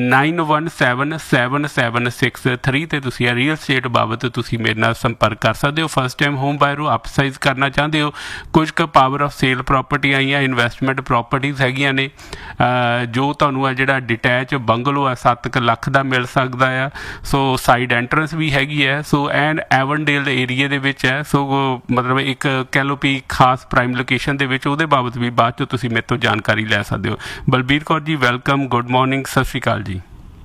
91777763 ਤੇ ਤੁਸੀਂ ਰੀਅਲ ਸਟੇਟ ਬਾਬਤ ਤੁਸੀਂ ਮੇਰੇ ਨਾਲ ਸੰਪਰਕ ਕਰ ਸਕਦੇ ਹੋ। ਫਸਟ ਟਾਈਮ ਹੋਮ ਬਾਇਰ ਹੋ, ਅਪਸਾਈਜ਼ ਕਰਨਾ ਚਾਹੁੰਦੇ ਹੋ, ਕੁਝ ਕੁ ਪਾਵਰ ਆਫ ਸੇਲ ਪ੍ਰਾਪਰਟੀ ਆਈਆਂ, ਇਨਵੈਸਟਮੈਂਟ ਪ੍ਰਾਪਰਟੀਜ਼ ਹੈਗੀਆਂ ਨੇ, ਜੋ ਤੁਹਾਨੂੰ ਆ ਜਿਹੜਾ ਡਿਟੈਚ ਬੰਗਲੋ ਆ 7 ਲੱਖ ਦਾ ਮਿਲ ਸਕਦਾ ਆ। ਸੋ ਸਾਈਡ ਐਂਟਰੈਂਸ ਵੀ ਹੈਗੀ ਹੈ, ਸੋ ਐਂਡ ਐਵਨਡੇਲ ਏਰੀਏ ਦੇ ਵਿੱਚ ਹੈ। ਸੋ ਮਤਲਬ ਇੱਕ ਕਹਿ ਲਓ ਵੀ ਖਾਸ ਪ੍ਰਾਈਮ ਲੋਕੇਸ਼ਨ ਦੇ ਵਿੱਚ, ਉਹਦੇ ਬਾਬਤ ਵੀ ਬਾਅਦ 'ਚੋਂ ਤੁਸੀਂ ਮੇਰੇ ਤੋਂ ਜਾਣਕਾਰੀ ਲੈ ਸਕਦੇ ਹੋ। Balbir Kaur ji, welcome, good morning, ਸਤਿ ਸ਼੍ਰੀ ਅਕਾਲ ਜੀ।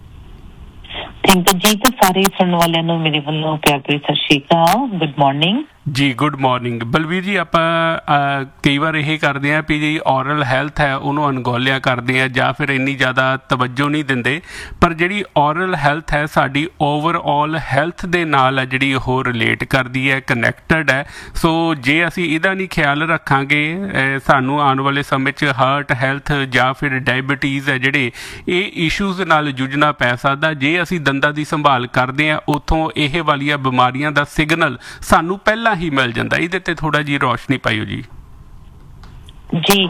ਥੈਂਕ ਯੂ ਜੀ। ਤੇ ਸਾਰੇ ਸੁਣਨ ਵਾਲਿਆਂ ਨੂੰ ਮੇਰੇ ਵੱਲੋਂ ਪਿਆਰ ਭਰੀ ਸਤਿ ਸ਼੍ਰੀ ਅਕਾਲ, ਗੁੱਡ ਮਾਰਨਿੰਗ ਜੀ। ਗੁੱਡ ਮਾਰਨਿੰਗ ਬਲਵੀਰ ਜੀ। ਆਪਾਂ ਕਈ ਵਾਰ ਇਹ ਕਰਦੇ ਹਾਂ ਵੀ ਜੀ ਔਰਲ ਹੈਲਥ ਹੈ ਉਹਨੂੰ ਅਣਗੌਲਿਆ ਕਰਦੇ ਆ ਜਾਂ ਫਿਰ ਇੰਨੀ ਜ਼ਿਆਦਾ ਤਵੱਜੋ ਨਹੀਂ ਦਿੰਦੇ, ਪਰ ਜਿਹੜੀ ਔਰਲ ਹੈਲਥ ਹੈ ਸਾਡੀ ਓਵਰਆਲ ਹੈਲਥ ਦੇ ਨਾਲ ਹੈ ਜਿਹੜੀ ਉਹ ਰਿਲੇਟ ਕਰਦੀ ਹੈ, ਕਨੈਕਟਡ ਹੈ। ਸੋ ਜੇ ਅਸੀਂ ਇਹਦਾ ਨਹੀਂ ਖਿਆਲ ਰੱਖਾਂਗੇ, ਸਾਨੂੰ ਆਉਣ ਵਾਲੇ ਸਮੇਂ 'ਚ ਹਾਰਟ ਹੈਲਥ ਜਾਂ ਫਿਰ ਡਾਇਬਟੀਜ਼ ਹੈ ਜਿਹੜੇ ਇਹ ਇਸ਼ੂਜ਼ ਨਾਲ ਜੂਝਣਾ ਪੈ ਸਕਦਾ। ਜੇ ਅਸੀਂ ਦੰਦਾਂ ਦੀ ਸੰਭਾਲ ਕਰਦੇ ਹਾਂ, ਉੱਥੋਂ ਇਹ ਵਾਲੀਆਂ ਬਿਮਾਰੀਆਂ ਦਾ ਸਿਗਨਲ ਸਾਨੂੰ ਪਹਿਲਾਂ ਹੀ ਮਿਲ ਜਾਂਦਾ। ਇਹਦੇ ਤੇ ਥੋੜਾ ਜੀ ਰੋਸ਼ਨੀ ਪਾਇਓ ਜੀ। ਜੀ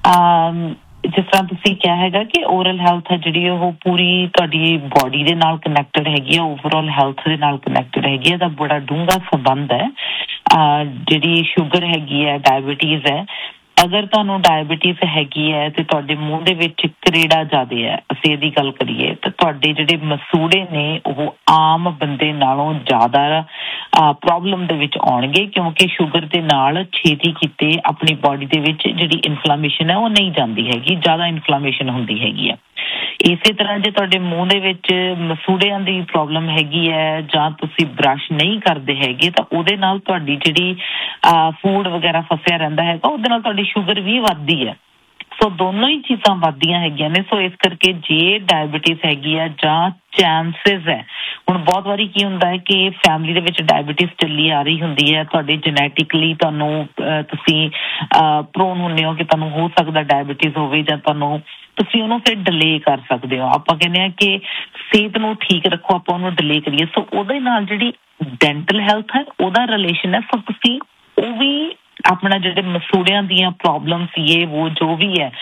ਜਿਸ ਤਰ੍ਹਾਂ ਤੁਸੀਂ ਕਿਹਾ ਹੈਗਾ ਕਿ ਓਰਲ ਹੈਲਥ ਹੈ ਜਿਹੜੀ ਉਹ ਪੂਰੀ ਤੁਹਾਡੀ ਬੋਡੀ ਦੇ ਨਾਲ ਕਨੈਕਟਡ ਹੈਗੀ ਆ, ਓਵਰਆਲ ਹੈਲਥ ਦੇ ਨਾਲ ਕਨੈਕਟਡ ਹੈਗੀ ਆ। ਇਹਦਾ ਬੜਾ ਡੂੰਘਾ ਸੰਬੰਧ ਹੈ। ਜਿਹੜੀ ਸ਼ੂਗਰ ਹੈਗੀ ਹੈ, ਡਾਇਬਟੀਜ਼ ਹੈ, ਅਗਰ ਤੁਹਾਨੂੰ ਡਾਇਬਟੀਜ਼ ਹੈਗੀ ਹੈ ਤੇ ਤੁਹਾਡੇ ਮੂੰਹ ਦੇ ਵਿੱਚ ਕਰੇੜਾ ਜ਼ਿਆਦਾ ਹੈ, ਅਸੀਂ ਇਹਦੀ ਗੱਲ ਕਰੀਏ ਤਾਂ ਤੁਹਾਡੇ ਜਿਹੜੇ ਮਸੂੜੇ ਨੇ ਉਹ ਆਮ ਬੰਦੇ ਨਾਲੋਂ ਜ਼ਿਆਦਾ ਪ੍ਰੋਬਲਮ ਦੇ ਵਿੱਚ ਆਉਣਗੇ, ਕਿਉਂਕਿ ਸ਼ੂਗਰ ਦੇ ਨਾਲ ਛੇਤੀ ਕੀਤੇ ਆਪਣੀ ਬੋਡੀ ਦੇ ਵਿੱਚ ਜਿਹੜੀ ਇਨਫਲੇਮੇਸ਼ਨ ਹੈ ਉਹ ਨਹੀਂ ਜਾਂਦੀ ਹੈਗੀ, ਜ਼ਿਆਦਾ ਇਨਫਲੇਮੇਸ਼ਨ ਹੁੰਦੀ ਹੈਗੀ ਹੈ। ਇਸੇ ਤਰ੍ਹਾਂ ਜੇ ਤੁਹਾਡੇ ਮੂੰਹ ਦੇ ਵਿੱਚ ਮਸੂੜਿਆਂ ਦੀ ਪ੍ਰੋਬਲਮ ਹੈਗੀ ਹੈ ਜਾਂ ਤੁਸੀਂ ਬਰਸ਼ ਨਹੀਂ ਕਰਦੇ ਹੈਗੇ ਤਾਂ ਉਹਦੇ ਨਾਲ ਤੁਹਾਡੀ ਜਿਹੜੀ ਫੂਡ ਵਗੈਰਾ ਫਸਿਆ ਰਹਿੰਦਾ ਹੈਗਾ, ਉਹਦੇ ਨਾਲ ਤੁਹਾਡੀ ਸ਼ੂਗਰ ਵੀ ਵੱਧਦੀ ਹੈ। ਸੋ ਦੋਨੋਂ ਹੀ ਚੀਜ਼ਾਂ ਵੱਧਦੀਆਂ ਹੈਗੀਆਂ ਨੇ। ਸੋ ਇਸ ਕਰਕੇ ਜੇ ਡਾਇਬਟੀਜ਼ ਹੈਗੀ ਹੈ ਜਾਂ ਚਾਂਸਿਸ ਹੈ, ਹੁਣ ਬਹੁਤ ਵਾਰੀ ਕੀ ਹੁੰਦਾ ਹੈ ਕਿ ਫੈਮਿਲੀ ਦੇ ਵਿੱਚ ਡਾਇਬਟੀਜ਼ ਚੱਲੀ ਆ ਰਹੀ ਹੁੰਦੀ ਹੈ, ਤੁਹਾਡੇ ਜੈਨੇਟਿਕਲੀ ਤੁਹਾਨੂੰ ਤੁਸੀਂ ਪ੍ਰੋਨ ਹੁੰਦੇ ਹੋ ਕਿ ਤੁਹਾਨੂੰ ਹੋ ਸਕਦਾ ਡਾਇਬਟੀਜ਼ ਹੋਵੇ, ਜਾਂ ਤੁਸੀਂ ਉਹਨੂੰ ਫਿਰ ਡਿਲੇ ਕਰ ਸਕਦੇ ਹੋ। ਆਪਾਂ ਕਹਿੰਦੇ ਹਾਂ ਕਿ ਸਿਹਤ ਨੂੰ ਠੀਕ ਰੱਖੋ, ਆਪਾਂ ਉਹਨੂੰ ਡਿਲੇ ਕਰੀਏ। ਸੋ ਉਹਦੇ ਨਾਲ ਜਿਹੜੀ ਡੈਂਟਲ ਹੈਲਥ ਹੈ ਉਹਦਾ ਰਿਲੇਸ਼ਨ ਹੈ। ਸੋ ਤੁਸੀਂ ਉਹ ਵੀ ਆਪਣਾ ਜਿਹੜੇ ਮਸੂੜਿਆਂ ਦੀਆਂ ਪ੍ਰੋਬਲਮਸ ਇਹ ਉਹ ਜੋ ਵੀ ਹੈ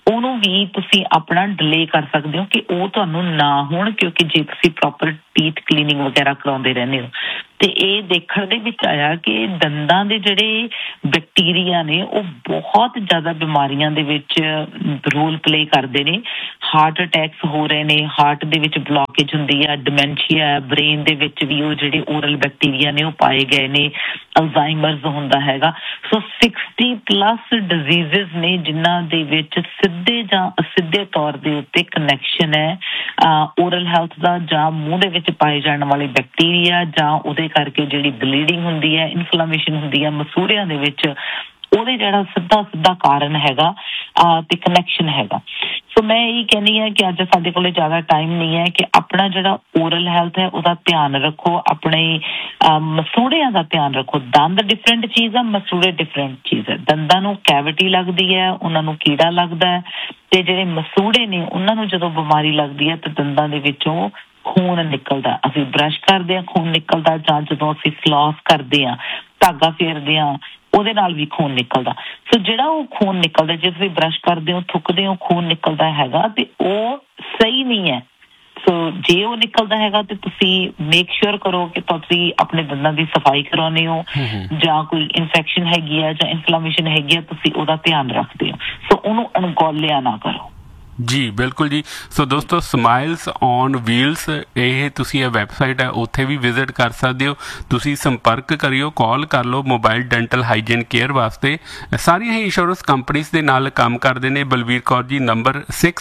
ਉਹਨੂੰ ਵੀ ਤੁਸੀਂ ਆਪਣਾ ਡਿਲੇ ਕਰ ਸਕਦੇ ਹੋ ਕਿ ਉਹ ਤੁਹਾਨੂੰ ਨਾ ਹੋਣ, ਕਿਉਂਕਿ ਜੇ ਤੁਸੀਂ ਪ੍ਰੋਪਰ ਟੀਥ ਕਲੀਨਿੰਗ ਵਗੈਰਾ ਕਰਾਉਂਦੇ ਰਹਿੰਦੇ ਹੋ। ਤੇ ਇਹ ਦੇਖਣ ਦੇ ਵਿੱਚ ਆਇਆ ਕਿ ਦੰਦਾਂ ਦੇ ਜਿਹੜੇ ਬੈਕਟੀਰੀਆ ਨੇ ਉਹ ਬਹੁਤ ਜ਼ਿਆਦਾ ਬਿਮਾਰੀਆਂ ਦੇ ਵਿੱਚ ਰੋਲ ਪਲੇ ਕਰਦੇ ਨੇ। ਹਾਰਟ ਅਟੈਕਸ ਹੋ ਰਹੇ ਨੇ, ਹਾਰਟ ਦੇ ਵਿੱਚ ਬਲੌਕੇਜ ਹੁੰਦੀ ਆ, ਡਿਮੈਂਸ਼ੀਆ, ਬ੍ਰੇਨ ਦੇ ਵਿੱਚ ਵੀ ਉਹ ਜਿਹੜੇ ਓਰਲ ਬੈਕਟੀਰੀਆ ਨੇ ਉਹ ਪਾਏ ਗਏ ਨੇ, ਅਲਜ਼ਾਈਮਰਸ ਹੁੰਦਾ ਹੈਗਾ। ਸੋ 60+ ਡਿਜ਼ੀਜ਼ਸ ਨੇ ਜਿਨ੍ਹਾਂ ਦੇ ਵਿੱਚ ਸਿੱਧੇ ਜਾਂ ਅਸਿੱਧੇ ਤੌਰ ਦੇ ਉੱਤੇ ਕਨੈਕਸ਼ਨ ਹੈ ਓਰਲ ਹੈਲਥ ਦਾ, ਜਾਂ ਮੂੰਹ ਦੇ ਵਿੱਚ ਪਾਏ ਜਾਣ ਵਾਲੇ ਬੈਕਟੀਰੀਆ, ਜਾਂ ਉਹਦੇ ਕਰਕੇ ਜਿਹੜੀ ਬਲੀਡਿੰਗ ਹੁੰਦੀ ਹੈ, ਇਨਫਲੇਮੇਸ਼ਨ ਹੁੰਦੀ ਹੈ ਮਸੂੜਿਆਂ ਦੇ ਵਿੱਚ, ਉਹਦੇ ਜਿਹੜਾ ਸਿੱਧਾ ਕਾਰਨ ਹੈਗਾ ਤੇ ਕਨੈਕਸ਼ਨ ਹੈਗਾ। ਸੋ ਮੈਂ ਇਹ ਕਹਿੰਦੀ ਹਾਂ ਕਿ ਅੱਜ ਸਾਡੇ ਕੋਲ ਜ਼ਿਆਦਾ ਟਾਈਮ ਨਹੀਂ ਹੈ ਕਿ ਆਪਣਾ ਜਿਹੜਾ ਓਰਲ ਹੈਲਥ ਹੈ ਉਹਦਾ ਧਿਆਨ ਰੱਖੋ, ਆਪਣੇ ਮਸੂੜਿਆਂ ਦਾ ਧਿਆਨ ਰੱਖੋ। ਦੰਦ ਡਿਫਰੈਂਟ ਚੀਜ਼ ਆ, ਮਸੂੜੇ ਡਿਫਰੈਂਟ ਚੀਜ਼ ਹੈ। ਦੰਦਾਂ ਨੂੰ ਕੈਵਿਟੀ ਲੱਗਦੀ ਹੈ, ਉਹਨਾਂ ਨੂੰ ਕੀੜਾ ਲੱਗਦਾ ਹੈ, ਤੇ ਜਿਹੜੇ ਮਸੂੜੇ ਨੇ ਉਹਨਾਂ ਨੂੰ ਜਦੋਂ ਬਿਮਾਰੀ ਲੱਗਦੀ ਹੈ ਤਾਂ ਦੰਦਾਂ ਦੇ ਵਿੱਚੋਂ ਖੂਨ ਨਿਕਲਦਾ। ਅਸੀਂ ਬਰਸ਼ ਕਰਦੇ ਹਾਂ, ਖੂਨ ਨਿਕਲਦਾ, ਜਾਂ ਜਦੋਂ ਅਸੀਂ ਫਲੌਸ ਕਰਦੇ ਹਾਂ, ਧਾਗਾ ਫੇਰਦੇ ਹਾਂ, ਉਹਦੇ ਨਾਲ ਵੀ ਖੂਨ ਨਿਕਲਦਾ। ਸੋ ਜਿਹੜਾ ਉਹ ਖੂਨ ਨਿਕਲਦਾ, ਜੇ ਤੁਸੀਂ ਬਰਸ਼ ਕਰਦੇ ਹੋ, ਥੁੱਕਦੇ ਹੋ, ਖੂਨ ਨਿਕਲਦਾ ਹੈਗਾ ਤੇ ਉਹ ਸਹੀ ਨਹੀਂ ਹੈ। ਸੋ ਜੇ ਉਹ ਨਿਕਲਦਾ ਹੈਗਾ ਤੇ ਤੁਸੀਂ ਮੇਕ ਸ਼ੋਰ ਕਰੋ ਕਿ ਤੁਸੀਂ ਆਪਣੇ ਦੰਦਾਂ ਦੀ ਸਫਾਈ ਕਰਾਉਂਦੇ ਹੋ, ਜਾਂ ਕੋਈ ਇਨਫੈਕਸ਼ਨ ਹੈਗੀ ਆ ਜਾਂ ਇਨਫਲੇਮੇਸ਼ਨ ਹੈਗੀ ਆ, ਤੁਸੀਂ ਉਹਦਾ ਧਿਆਨ ਰੱਖਦੇ ਹੋ। ਸੋ ਉਹਨੂੰ ਅਣਗੌਲਿਆ ਨਾ ਕਰੋ। ਜੀ ਬਿਲਕੁਲ ਜੀ। ਸੋ ਦੋਸਤੋ, ਸਮਾਈਲਸ ਔਨ ਵੀਲਸ, ਇਹ ਤੁਸੀਂ ਇਹ ਵੈਬਸਾਈਟ ਹੈ, ਉੱਥੇ ਵੀ ਵਿਜ਼ਿਟ ਕਰ ਸਕਦੇ ਹੋ। ਤੁਸੀਂ ਸੰਪਰਕ ਕਰਿਓ, ਕਾਲ ਕਰ ਲਓ ਮੋਬਾਈਲ ਡੈਂਟਲ ਹਾਈਜੀਨ ਕੇਅਰ ਵਾਸਤੇ। ਸਾਰੀਆਂ ਹੀ ਇੰਸ਼ੋਰੈਂਸ ਕੰਪਨੀਜ਼ ਦੇ ਨਾਲ ਕੰਮ ਕਰਦੇ ਨੇ। ਬਲਵੀਰ ਕੌਰ ਜੀ, ਨੰਬਰ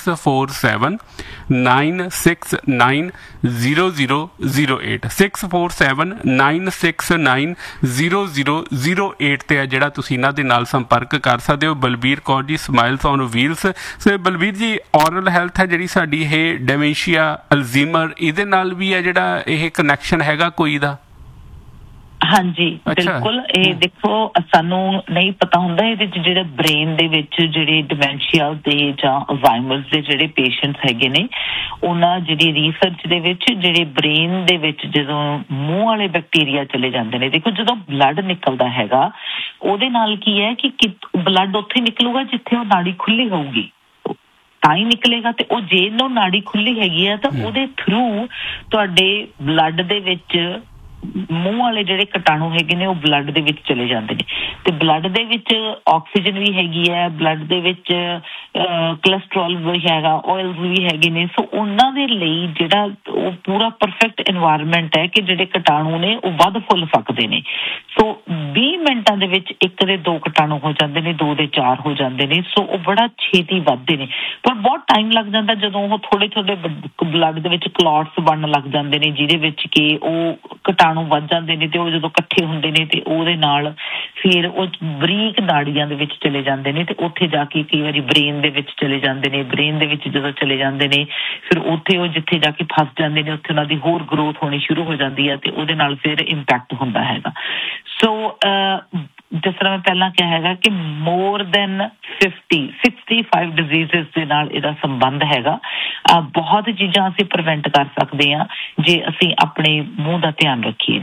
6479690008 6479690008 ਤੇ ਹੈ ਜਿਹੜਾ ਤੁਸੀਂ ਇਹਨਾਂ ਦੇ ਨਾਲ ਸੰਪਰਕ ਕਰ ਸਕਦੇ ਹੋ। Balvir Kaur ji, smiles on wheels. ਸੋ ਬਲਵੀਰ ਜੀ, ਔਰਲ ਹੈਲਥ ਹੈ ਜਿਹੜੀ ਸਾਡੀ, ਇਹ ਡੈਮੈਂਸ਼ੀਆ, ਅਲਜ਼ੀਮਰ, ਇਹਦੇ ਨਾਲ ਵੀ ਹੈ ਜਿਹੜਾ ਇਹ ਕਨੈਕਸ਼ਨ ਹੈਗਾ ਕੋਈ ਦਾ? ਹਾਂਜੀ ਬਿਲਕੁਲ। ਇਹ ਦੇਖੋ, ਸਾਨੂੰ ਨਹੀਂ ਪਤਾ ਹੁੰਦਾ ਇਹਦੇ ਚ ਜਿਹੜੇ ਬ੍ਰੇਨ ਦੇ ਵਿੱਚ ਜਿਹੜੇ ਡਿਮੈਂਸ਼ੀਆ ਦੇ ਜਾਂ ਅਲਜ਼ਾਈਮਰਸ ਦੇ ਜਿਹੜੇ ਪੇਸ਼ੈਂਟਸ ਹੈਗੇ ਨੇ, ਉਹਨਾਂ ਜਿਹੜੀ ਰਿਸਰਚ ਦੇ ਵਿੱਚ ਜਿਹੜੇ ਬ੍ਰੇਨ ਦੇ ਵਿੱਚ ਜਦੋਂ ਮੂੰਹ ਵਾਲੇ ਬੈਕਟੀਰੀਆ ਚਲੇ ਜਾਂਦੇ ਨੇ, ਦੇਖੋ ਜਦੋਂ ਬਲੱਡ ਨਿਕਲਦਾ ਹੈਗਾ ਉਹਦੇ ਨਾਲ ਕੀ ਹੈ ਕਿ ਬਲੱਡ ਉੱਥੇ ਨਿਕਲੂਗਾ ਜਿੱਥੇ ਉਹ ਨਾੜੀ ਖੁੱਲੀ ਹੋਊਗੀ, ਤਾਂ ਹੀ ਨਿਕਲੇਗਾ। ਤੇ ਉਹ ਜੇ ਨੂੰ ਨਾੜੀ ਖੁੱਲੀ ਹੈਗੀ ਆ ਤਾਂ ਉਹਦੇ ਥਰੂ ਤੁਹਾਡੇ ਬਲੱਡ ਦੇ ਵਿੱਚ ਮੂੰਹ ਵਾਲੇ ਜਿਹੜੇ ਕੀਟਾਣੂ ਹੈਗੇ ਨੇ ਉਹ ਬਲੱਡ ਦੇ ਵਿੱਚ ਚਲੇ ਜਾਂਦੇ ਨੇ। ਤੇ ਬਲੱਡ ਦੇ ਵਿੱਚ ਆਕਸੀਜਨ ਵੀ ਹੈਗੀ ਹੈ, ਬਲੱਡ ਦੇ ਵਿੱਚ ਕੋਲੈਸਟਰੋਲ ਵੀ ਹੈਗਾ, ਆਇਲਸ ਵੀ ਹੈਗੇ ਨੇ। ਸੋ ਉਹਨਾਂ ਦੇ ਲਈ ਜਿਹੜਾ ਉਹ ਪੂਰਾ ਪਰਫੈਕਟ এনवायरमेंट ਹੈ ਕਿ ਜਿਹੜੇ ਕੀਟਾਣੂ ਨੇ ਉਹ ਵੱਧ ਫੁੱਲ ਸਕਦੇ ਨੇ। ਸੋ 20 ਮਿੰਟਾਂ ਦੇ ਵਿੱਚ ਇੱਕ ਦੇ 2 ਕੀਟਾਣੂ ਹੋ ਜਾਂਦੇ ਨੇ, 2 ਦੇ 4 ਹੋ ਜਾਂਦੇ ਨੇ। ਸੋ ਉਹ ਬੜਾ ਛੇਤੀ ਵੱਧਦੇ ਨੇ, ਪਰ ਬਹੁਤ ਟਾਈਮ ਲੱਗ ਜਾਂਦਾ ਜਦੋਂ ਉਹ ਥੋੜੇ ਬਲੱਡ ਦੇ ਵਿੱਚ ਕਲੌਟਸ ਬਣਨ ਲੱਗ ਜਾਂਦੇ ਨੇ, ਜਿਹਦੇ ਵਿੱਚ ਕਿ ਉਹ ਕੀਟਾਣੂ ਵੱਧ ਜਾਂਦੇ ਨੇ ਤੇ ਉਹ ਜਦੋਂ ਇਕੱਠੇ ਹੁੰਦੇ ਨੇ ਤੇ ਉਹਦੇ ਨਾਲ ਫਿਰ ਉਹ ਬਰੀਕ ਨਾੜੀਆਂ ਦੇ ਵਿੱਚ ਚਲੇ ਜਾਂਦੇ ਨੇ ਤੇ ਉੱਥੇ ਜਾ ਕੇ ਕਈ ਵਾਰੀ ਬ੍ਰੇਨ ਦੇ ਵਿੱਚ ਚਲੇ ਜਾਂਦੇ ਨੇ। ਬ੍ਰੇਨ ਦੇ ਵਿੱਚ ਜਦੋਂ ਚਲੇ ਜਾਂਦੇ ਨੇ ਫਿਰ ਉੱਥੇ ਉਹ ਜਿੱਥੇ ਜਾ ਕੇ ਫਸ ਜਾਂਦੇ ਨੇ ਉੱਥੇ ਉਹਨਾਂ ਦੀ ਹੋਰ ਗਰੋਥ ਹੋਣੀ ਸ਼ੁਰੂ ਹੋ ਜਾਂਦੀ ਹੈ ਤੇ ਉਹਦੇ ਨਾਲ ਫਿਰ ਇੰਪੈਕਟ ਹੁੰਦਾ ਹੈਗਾ। ਸੋ ਜਿਸ ਤਰ੍ਹਾਂ ਮੈਂ ਪਹਿਲਾਂ ਕਿਹਾ ਹੈਗਾ ਕਿ ਮੋਰ ਦੈਨ 65 ਡਿਜ਼ੀਜ਼ਸ ਦੇ ਨਾਲ ਇਹਦਾ ਸੰਬੰਧ ਹੈਗਾ। ਬਹੁਤ ਚੀਜ਼ਾਂ ਅਸੀਂ ਪ੍ਰੀਵੈਂਟ ਕਰ ਸਕਦੇ ਹਾਂ ਜੇ ਅਸੀਂ ਆਪਣੇ ਮੂੰਹ ਦਾ ਧਿਆਨ ਰੱਖੀਏ।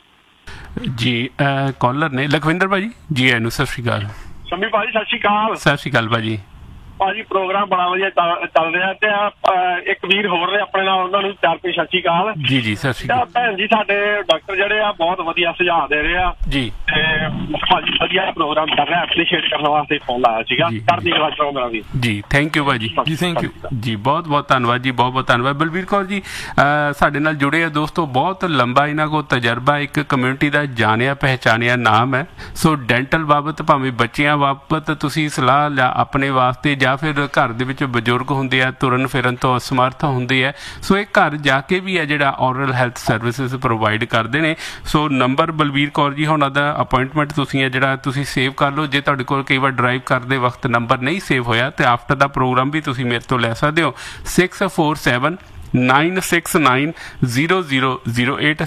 ਜੀ ਕਾਲਰ ਨੇ ਲਖਵਿੰਦਰ ਭਾਜੀ ਜੀ, ਇਹਨੂੰ ਸਤਿ ਸ਼੍ਰੀ ਅਕਾਲ। ਸੰਮੀ ਭਾਜੀ ਸਤਿ ਸ਼੍ਰੀ ਅਕਾਲ। ਸਤਿ ਸ਼੍ਰੀ ਅਕਾਲ ਭਾਜੀ। ਭਾਜੀ ਪ੍ਰੋਗਰਾਮ ਬੜਾ ਵਧੀਆ ਚੱਲ ਰਿਹਾ ਤੇ ਇੱਕ ਵੀਰ ਹੋਰ ਨੇ ਆਪਣੇ ਨਾਲ, ਉਹਨਾਂ ਨੂੰ ਚਾਰ ਪੇ ਸਤਿ ਸ਼੍ਰੀ ਅਕਾਲ। ਜੀ ਜੀ ਸਤਿ ਸ਼੍ਰੀ ਅਕਾਲ। ਭੈਣ ਜੀ ਸਾਡੇ ਡਾਕਟਰ ਜਿਹੜੇ ਆ ਬਹੁਤ ਵਧੀਆ ਸੁਝਾਅ ਦੇ ਰਹੇ ਆ ਜੀ, ਤੇ ਭਾਜੀ ਵਧੀਆ ਪ੍ਰੋਗਰਾਮ ਕਰ ਰਿਹਾ, ਐਪਰੀਸ਼ੀਏਟ ਕਰਨ ਵਾਸਤੇ ਫੋਨ ਲਾਇਆ ਸੀਗਾ। ਕਰਦੀ ਗੱਲ ਪ੍ਰੋਗਰਾਮ ਵੀ ਜੀ। ਥੈਂਕ ਯੂ ਭਾਜੀ ਜੀ, ਥੈਂਕ ਯੂ ਜੀ, ਬਹੁਤ ਬਹੁਤ ਧੰਨਵਾਦ ਜੀ, ਬਹੁਤ ਬਹੁਤ ਧੰਨਵਾਦ। ਬਲਵੀਰ ਕੌਰ ਜੀ ਸਾਡੇ ਨਾਲ ਜੁੜੇ ਆ ਦੋਸਤੋ, ਬਹੁਤ ਲੰਬਾ ਇਹਨਾਂ ਕੋਲ ਤਜਰਬਾ, ਇੱਕ ਕਮਿਊਨਿਟੀ ਦਾ ਜਾਣਿਆ ਪਹਿਚਾਣਿਆ ਨਾਮ ਹੈ। ਸੋ ਡੈਂਟਲ ਬਾਬਤ ਭਾਵੇਂ ਬੱਚਿਆਂ ਬਾਬਤ ਤੁਸੀਂ ਸਲਾਹ ਲਿਆ ਆਪਣੇ ਵਾਸਤੇ, ਜਾਂ ਫਿਰ ਘਰ ਦੇ ਵਿੱਚ ਬਜ਼ੁਰਗ ਹੁੰਦੇ ਆ, ਤੁਰਨ ਫਿਰਨ ਤੋਂ ਅਸਮਰਥ ਹੁੰਦੇ ਆ, ਸੋ ਇਹ ਘਰ ਜਾ ਕੇ ਵੀ ਹੈ ਜਿਹੜਾ ਔਰਲ ਹੈਲਥ ਸਰਵਿਸਿਜ਼ ਪ੍ਰੋਵਾਈਡ ਕਰਦੇ ਨੇ। ਸੋ ਨੰਬਰ ਬਲਵੀਰ ਕੌਰ ਜੀ ਹੋਣਾ ਦਾ ਅਪਾਇੰਟਮੈਂਟ ਤੁਸੀਂ ਹੈ ਜਿਹੜਾ ਤੁਸੀਂ ਸੇਵ ਕਰ ਲਓ। ਜੇ ਤੁਹਾਡੇ ਕੋਲ ਕਈ ਵਾਰ ਡਰਾਈਵ ਕਰਦੇ ਵਕਤ ਨੰਬਰ ਨਹੀਂ ਸੇਵ ਹੋਇਆ ਤੇ ਆਫਟਰ ਦਾ ਪ੍ਰੋਗਰਾਮ ਵੀ ਤੁਸੀਂ ਮੇਰੇ ਤੋਂ ਲੈ ਸਕਦੇ ਹੋ। 6479 647-969-0008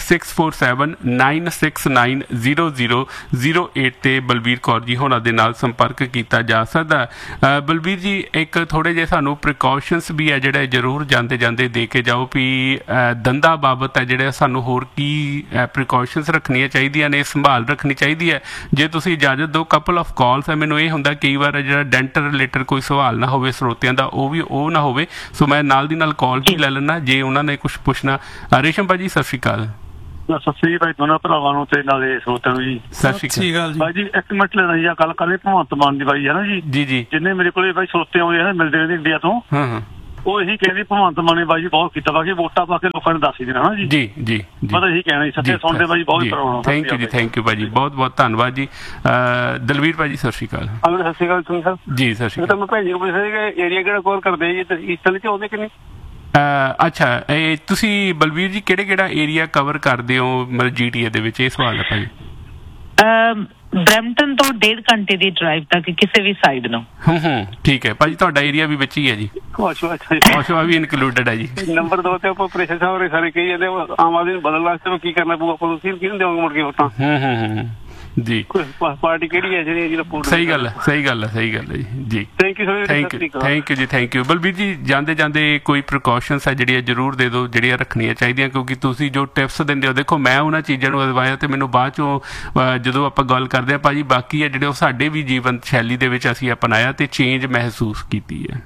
647-969-0008 ਤੇ ਬਲਬੀਰ ਕੌਰ ਜੀ ਹੋਣਾ ਦੇ ਨਾਲ ਸੰਪਰਕ ਕੀਤਾ ਜਾ ਸਕਦਾ। ਬਲਬੀਰ ਜੀ ਇੱਕ ਥੋੜੇ ਜਿਹੇ ਸਾਨੂੰ ਪ੍ਰੀਕਾਸ਼ਨਸ ਵੀ ਹੈ ਜਿਹੜੇ ਜ਼ਰੂਰ ਜਾਂਦੇ ਜਾਂਦੇ ਦੇ ਕੇ ਜਾਓ ਵੀ ਦੰਦਾਂ ਬਾਬਤ ਹੈ ਜਿਹੜੇ ਸਾਨੂੰ ਹੋਰ ਕੀ ਪ੍ਰੀਕਾਸ਼ਨਸ ਰੱਖਣੀਆਂ ਚਾਹੀਦੀਆਂ ਨੇ, ਸੰਭਾਲ ਰੱਖਣੀ ਚਾਹੀਦੀ ਹੈ। ਜੇ ਤੁਸੀਂ ਇਜਾਜ਼ਤ ਦਿਓ ਕਪਲ ਆਫ ਕਾਲਸ ਹੈ, ਮੈਨੂੰ ਇਹ ਹੁੰਦਾ ਕਈ ਵਾਰ ਜਿਹੜਾ ਡੈਂਟਲ ਰਿਲੇਟਡ ਕੋਈ ਸਵਾਲ ਨਾ ਹੋਵੇ ਸਰੋਤਿਆਂ ਦਾ ਉਹ ਨਾ ਹੋਵੇ, ਸੋ ਮੈਂ ਨਾਲ ਦੀ ਨਾਲ ਕਾਲ ਹੀ ਲੈ ਲੈਣਾ ਜੇ ਉਹਨਾਂ ਨੇ ਕੁਝ ਪੁੱਛਣਾ। ਰੇਸ਼ਮ ਭਾਜੀ ਸਤਿ ਸ਼੍ਰੀ ਅਕਾਲ। ਸਤਿ ਸ੍ਰੀ ਅਕਾਲ ਦੋਨਾਂ ਭਰਾਵਾਂ ਨੂੰ ਤੇ ਨਾਲੇ ਸਰੋਤਿਆਂ ਨੂੰ ਜੀ। ਸਤਿ ਸ਼੍ਰੀ ਅਕਾਲ ਬਾਈ ਜੀ। ਇੱਕ ਮਿੰਟ ਲੈਣਾ ਜੀ, ਗੱਲ ਕਰਦੇ ਭਗਵੰਤ ਮਾਨ ਦੀ ਬਾਈ ਹੈ ਨਾ ਜੀ। ਜੀ ਜਿੰਨੇ ਮੇਰੇ ਕੋਲੇ ਬਾਈ ਸਰੋਤੇ ਆਉਂਦੇ ਆ ਮਿਲਦੇ ਰਹਿੰਦੇ ਇੰਡੀਆ ਤੋਂ, ਉਹ ਇਹੀ ਕਹਿੰਦੇ ਭਗਵੰਤ ਮਾਨ ਨੇ ਬਾਈ ਜੀ ਬਹੁਤ ਕੀਤਾ, ਬਾਕੀ ਵੋਟਾਂ ਪਾ ਕੇ ਲੋਕਾਂ ਨੂੰ ਦੱਸ ਹੀ ਦੇਣਾ ਜੀ। ਜੀ ਮੈਂ ਤਾਂ ਇਹੀ ਕਹਿਣਾ ਜੀ, ਸੱਚੇ ਸੁਣਦੇ ਬਾਈ ਬਹੁਤ ਪ੍ਰੋਬਲਮ। ਥੈਂਕ ਯੂ ਜੀ, ਥੈਂਕ ਯੂ ਭਾਜੀ, ਬਹੁਤ ਬਹੁਤ ਧੰਨਵਾਦ ਜੀ। ਦਲਵੀਰ ਭਾਜੀ ਸਤਿ ਸ਼੍ਰੀ ਅਕਾਲ। ਸਤਿ ਸ਼੍ਰੀ ਅਕਾਲ ਸਿੰਘ ਸਾਹਿਬ ਜੀ। ਸਤਿ ਸ਼੍ਰੀ ਅਕਾਲ। ਮੈਂ ਭੈਣ ਜੀ ਨੂੰ ਪੁੱਛਿਆ ਕਿ ਏਰੀਆ ਕਿਹੜਾ ਕਵਰ ਕਰਦੇ ਜੀ ਈਸਟਰਨ ਚ ਆਉਂਦੇ ਕਿ ਨਹੀਂ? ਅੱਛਾ, ਇਹ ਤੁਸੀਂ ਬਲਵੀਰ ਜੀ ਕਿਹੜਾ ਏਰੀਆ ਕਵਰ ਕਰਦੇ ਹੋ ਮਤਲਬ GTA ਦੇ ਵਿੱਚ? ਇਹ ਸਵਾਲ ਹੈ ਭਾਜੀ। ਬਰੈਂਪਟਨ ਤੋਂ 1.5 ਘੰਟੇ ਦੀ ਡਰਾਈਵ ਤੱਕ ਕਿਸੇ ਵੀ ਸਾਈਡ ਨੂੰ। ਠੀਕ ਹੈ ਭਾਜੀ, ਤੁਹਾਡਾ ਏਰੀਆ ਵੀ ਵਿੱਚ ਹੀ ਹੈ ਜੀ? ਔਸ਼ਵਾ ਵੀ ਇਨਕਲੂਡਡ ਹੈ ਜੀ। ਨੰਬਰ 2 ਤੇ ਆਪਾਂ ਪ੍ਰੈਸ਼ਰ ਸਾਹਿਬ ਸਾਰੇ ਕਹੀ ਜਾਂਦੇ ਆਮ ਆਦਮੀ ਨੂੰ ਬਦਲਣ ਵਾਸਤੇ ਕੀ ਕਰਨਾ ਪਊ ਆਪਾਂ ਨੂੰ? ਕਿਹਨੂੰ ਦੇਵਾਂਗੇ ਮੁੜ ਕੇ ਵੋਟਾਂ? ਜੀ ਪਾਰਟੀ ਕਿਹੜੀ ਹੈ ਜਿਹੜੀ ਸਹੀ ਗੱਲ ਹੈ ਜੀ। ਥੈਂਕ ਯੂ ਬਲਬੀਰ ਜੀ। ਜਾਂਦੇ ਕੋਈ ਪ੍ਰੀਕਾਸ਼ਨਸ ਹੈ ਜਿਹੜੀਆਂ ਜ਼ਰੂਰ ਦੇ ਦਿਓ, ਜਿਹੜੀਆਂ ਰੱਖਣੀਆਂ ਚਾਹੀਦੀਆਂ, ਕਿਉਂਕਿ ਤੁਸੀਂ ਜੋ ਟਿਪਸ ਦਿੰਦੇ ਹੋ, ਦੇਖੋ ਮੈਂ ਉਹਨਾਂ ਚੀਜ਼ਾਂ ਨੂੰ ਅਦਵਾਇਆ ਤੇ ਮੈਨੂੰ ਬਾਅਦ ਚੋਂ ਜਦੋਂ ਆਪਾਂ ਗੱਲ ਕਰਦੇ ਹਾਂ ਭਾਜੀ ਬਾਕੀ ਹੈ ਜਿਹੜੇ ਉਹ ਸਾਡੇ ਵੀ ਜੀਵਨ ਸ਼ੈਲੀ ਦੇ ਵਿੱਚ ਅਸੀਂ ਅਪਣਾਇਆ ਤੇ ਚੇਂਜ ਮਹਿਸੂਸ ਕੀਤੀ ਹੈ।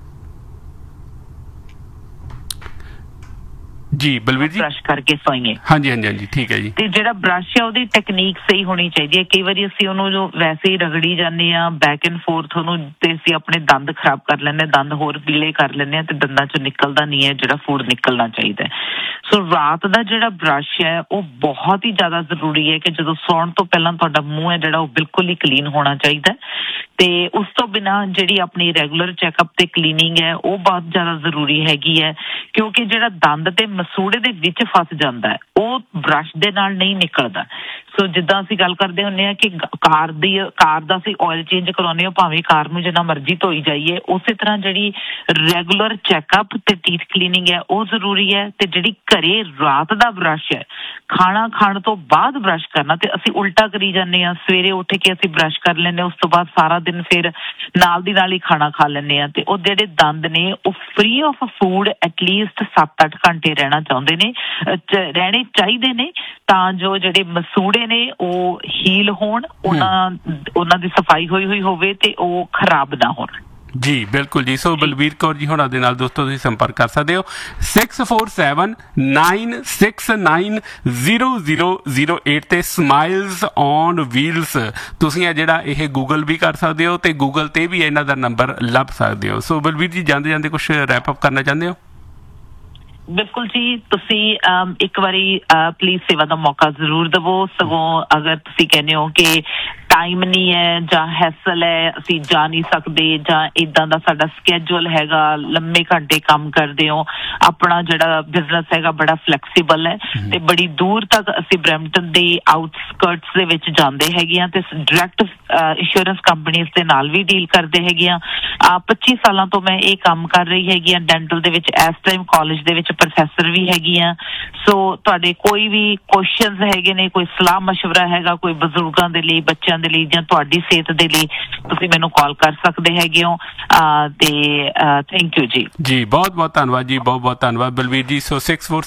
ਜੀ ਬਲਵੀਰ ਜੀ। ਬ੍ਰਸ਼ ਕਰਕੇ ਸੋਈਏ। ਹਾਂਜੀ ਠੀਕ ਹੈ ਜੀ। ਤੇ ਜਿਹੜਾ ਬ੍ਰਸ਼ ਹੈ ਉਹਦੀ ਟੈਕਨੀਕ ਸਹੀ ਹੋਣੀ ਚਾਹੀਦੀ ਹੈ। ਕਈ ਵਾਰੀ ਅਸੀਂ ਉਹਨੂੰ ਜੋ ਵੈਸੇ ਹੀ ਰਗੜੀ ਜਾਂਦੇ ਆ ਬੈਕ ਐਂਡ ਫੋਰਥ ਉਹਨੂੰ, ਤੇ ਅਸੀਂ ਆਪਣੇ ਦੰਦ ਖਰਾਬ ਕਰ ਲੈਂਦੇ, ਦੰਦ ਹੋਰ ਪੀਲੇ ਕਰ ਲੈਂਦੇ ਆ ਤੇ ਦੰਦਾਂ ਚੋਂ ਨਿਕਲਦਾ ਨਹੀਂ ਹੈ ਜਿਹੜਾ ਫੂਡ ਨਿਕਲਣਾ ਚਾਹੀਦਾ। ਸੋ ਰਾਤ ਦਾ ਜਿਹੜਾ ਬ੍ਰਸ਼ ਹੈ ਉਹ ਬਹੁਤ ਹੀ ਜ਼ਿਆਦਾ ਜ਼ਰੂਰੀ ਹੈ ਕਿ ਜਦੋਂ ਸੌਣ ਤੋਂ ਪਹਿਲਾਂ ਤੁਹਾਡਾ ਮੂੰਹ ਹੈ ਜਿਹੜਾ ਉਹ ਬਿਲਕੁਲ ਹੀ ਕਲੀਨ ਹੋਣਾ ਚਾਹੀਦਾ। ਤੇ ਉਸ ਤੋਂ ਬਿਨਾਂ ਜਿਹੜੀ ਆਪਣੀ ਰੈਗੂਲਰ ਚੈੱਕਅਪ ਤੇ ਕਲੀਨਿੰਗ ਹੈ ਉਹ ਬਹੁਤ ਜ਼ਿਆਦਾ ਜ਼ਰੂਰੀ ਹੈਗੀ ਹੈ, ਕਿਉਂਕਿ ਜਿਹੜਾ ਦੰਦ ਤੇ ਮਸੂੜੇ ਦੇ ਵਿੱਚ ਫਸ ਜਾਂਦਾ ਹੈ ਉਹ ਬ੍ਰਸ਼ ਦੇ ਨਾਲ ਨਹੀਂ ਨਿਕਲਦਾ। ਸੋ ਜਿੱਦਾਂ ਅਸੀਂ ਗੱਲ ਕਰਦੇ ਹੁੰਦੇ ਹਾਂ ਕਿ ਕਾਰ ਦਾ ਅਸੀਂ ਆਇਲ ਚੇਂਜ ਕਰਾਉਂਦੇ ਹਾਂ, ਭਾਵੇਂ ਕਾਰ ਨੂੰ ਜਿੰਨਾ ਮਰਜ਼ੀ ਧੋਈ ਜਾਈਏ, ਉਸੇ ਤਰ੍ਹਾਂ ਜਿਹੜੀ ਰੈਗੂਲਰ ਚੈੱਕਅਪ ਤੇ ਟੀਥ ਕਲੀਨਿੰਗ ਹੈ ਉਹ ਜ਼ਰੂਰੀ ਹੈ। ਤੇ ਜਿਹੜੀ ਘਰੇ ਰਾਤ ਦਾ ਬ੍ਰਸ਼ ਹੈ, ਖਾਣਾ ਖਾਣ ਤੋਂ ਬਾਅਦ ਬ੍ਰਸ਼ ਕਰਨਾ, ਤੇ ਅਸੀਂ ਉਲਟਾ ਕਰੀ ਜਾਂਦੇ ਹਾਂ, ਸਵੇਰੇ ਉੱਠ ਕੇ ਅਸੀਂ ਬ੍ਰਸ਼ ਕਰ ਲੈਂਦੇ, ਉਸ ਤੋਂ ਬਾਅਦ ਸਾਰਾ ਦਿਨ ਫਿਰ ਨਾਲ ਦੀ ਨਾਲ ਹੀ ਖਾਣਾ ਖਾ ਲੈਂਦੇ ਹਾਂ, ਤੇ ਉਹ ਜਿਹੜੇ ਦੰਦ ਨੇ ਉਹ ਫ੍ਰੀ ਆਫ ਫੂਡ ਐਟਲੀਸਟ 7-8 ਘੰਟੇ ਰਹਿਣੇ ਚਾਹੀਦੇ ਨੇ, ਤਾਂ ਜੋ ਜਿਹੜੇ ਮਸੂੜੇ ਨੇ ਉਹ ਹੀਲ ਹੋਣ, ਉਹਨਾਂ ਦੀ ਸਫਾਈ ਹੋਈ ਹੋਵੇ ਤੇ ਉਹ ਖਰਾਬ ਨਾ ਹੋਣ। ਜੀ ਬਿਲਕੁਲ ਜੀ। ਸੋ ਬਲਬੀਰ ਕੌਰ ਜੀ ਹੋਣਾ ਦੇ ਨਾਲ ਦੋਸਤੋ ਤੁਸੀਂ ਸੰਪਰਕ ਕਰ ਸਕਦੇ ਹੋ 647-969-0008 ਤੇ ਸਮਾਈਲਸ ਔਨ ਵੀਲਸ ਤੁਸੀਂ ਜਿਹੜਾ ਇਹ ਗੂਗਲ ਵੀ ਕਰ ਸਕਦੇ ਹੋ ਤੇ ਗੂਗਲ ਤੇ ਵੀ ਇਹਨਾਂ ਦਾ ਨੰਬਰ ਲੱਭ ਸਕਦੇ ਹੋ। ਸੋ ਬਲਬੀਰ ਜੀ ਜਾਂਦੇ ਕੁਝ ਰੈਪ ਅਪ ਕਰਨਾ ਚਾਹੁੰਦੇ ਹੋ? ਬਿਲਕੁਲ ਜੀ, ਤੁਸੀਂ ਇੱਕ ਵਾਰੀ ਪਲੀਜ਼ ਸੇਵਾ ਦਾ ਮੌਕਾ ਜ਼ਰੂਰ ਦੇਵੋ। ਸਗੋਂ ਅਗਰ ਤੁਸੀਂ ਕਹਿੰਦੇ ਹੋ ਕਿ ਟਾਈਮ ਨਹੀਂ ਹੈ ਜਾਂ ਹੈਸਲ ਹੈ, ਅਸੀਂ ਜਾ ਨਹੀਂ ਸਕਦੇ, ਜਾਂ ਇਦਾਂ ਦਾ ਸਾਡਾ ਸਕੈਜੂਅਲ ਹੈਗਾ, ਲੰਮੇ ਘੰਟੇ ਕੰਮ ਕਰਦੇ ਹੋ, ਆਪਣਾ ਜਿਹੜਾ ਬਿਜ਼ਨਸ ਹੈਗਾ ਬੜਾ ਫਲੈਕਸੀਬਲ ਹੈ ਤੇ ਬੜੀ ਦੂਰ ਤੱਕ ਅਸੀਂ ਬਰੈਂਪਟਨ ਦੇ ਆਊਟਸਕਰਟਸ ਦੇ ਵਿੱਚ ਜਾਂਦੇ ਹੈਗੇ ਆ ਤੇ ਡਾਇਰੈਕਟ ਇੰਸ਼ੋਰੈਂਸ ਕੰਪਨੀਆਂ ਦੇ ਨਾਲ ਵੀ ਡੀਲ ਕਰਦੇ ਹੈਗੇ ਆ। 25 ਸਾਲਾਂ ਤੋਂ ਮੈਂ ਇਹ ਕੰਮ ਕਰ ਰਹੀ ਹੈਗੀ ਆ ਡੈਂਟਲ ਦੇ ਵਿੱਚ, ਇਸ ਟਾਈਮ ਕਾਲਜ ਦੇ ਵਿੱਚ ਪ੍ਰੋਫੈਸਰ ਵੀ ਹੈਗੀ ਆ। ਸੋ ਤੁਹਾਡੇ ਕੋਈ ਵੀ ਕੁਐਸਚਨਸ ਹੈਗੇ ਨੇ, ਕੋਈ ਸਲਾਹ ਮਸ਼ਵਰਾ ਹੈਗਾ, ਕੋਈ ਬਜ਼ੁਰਗਾਂ ਦੇ ਲਈ, ਬੱਚਿਆਂ ਦੇ ਲਈ ਜਾਂ ਤੁਹਾਡੀ ਸਿਹਤ ਦੇ ਲਈ, ਤੁਸੀਂ ਮੈਨੂੰ ਕਾਲ ਕਰ ਸਕਦੇ ਹੈਗੇ ਹੋ। ਤੇ ਥੈਂਕ ਯੂ ਜੀ। ਬਹੁਤ ਧੰਨਵਾਦ ਜੀ, ਬਹੁਤ ਧੰਨਵਾਦ ਬਲਵੀਰ ਜੀ। ਸੋ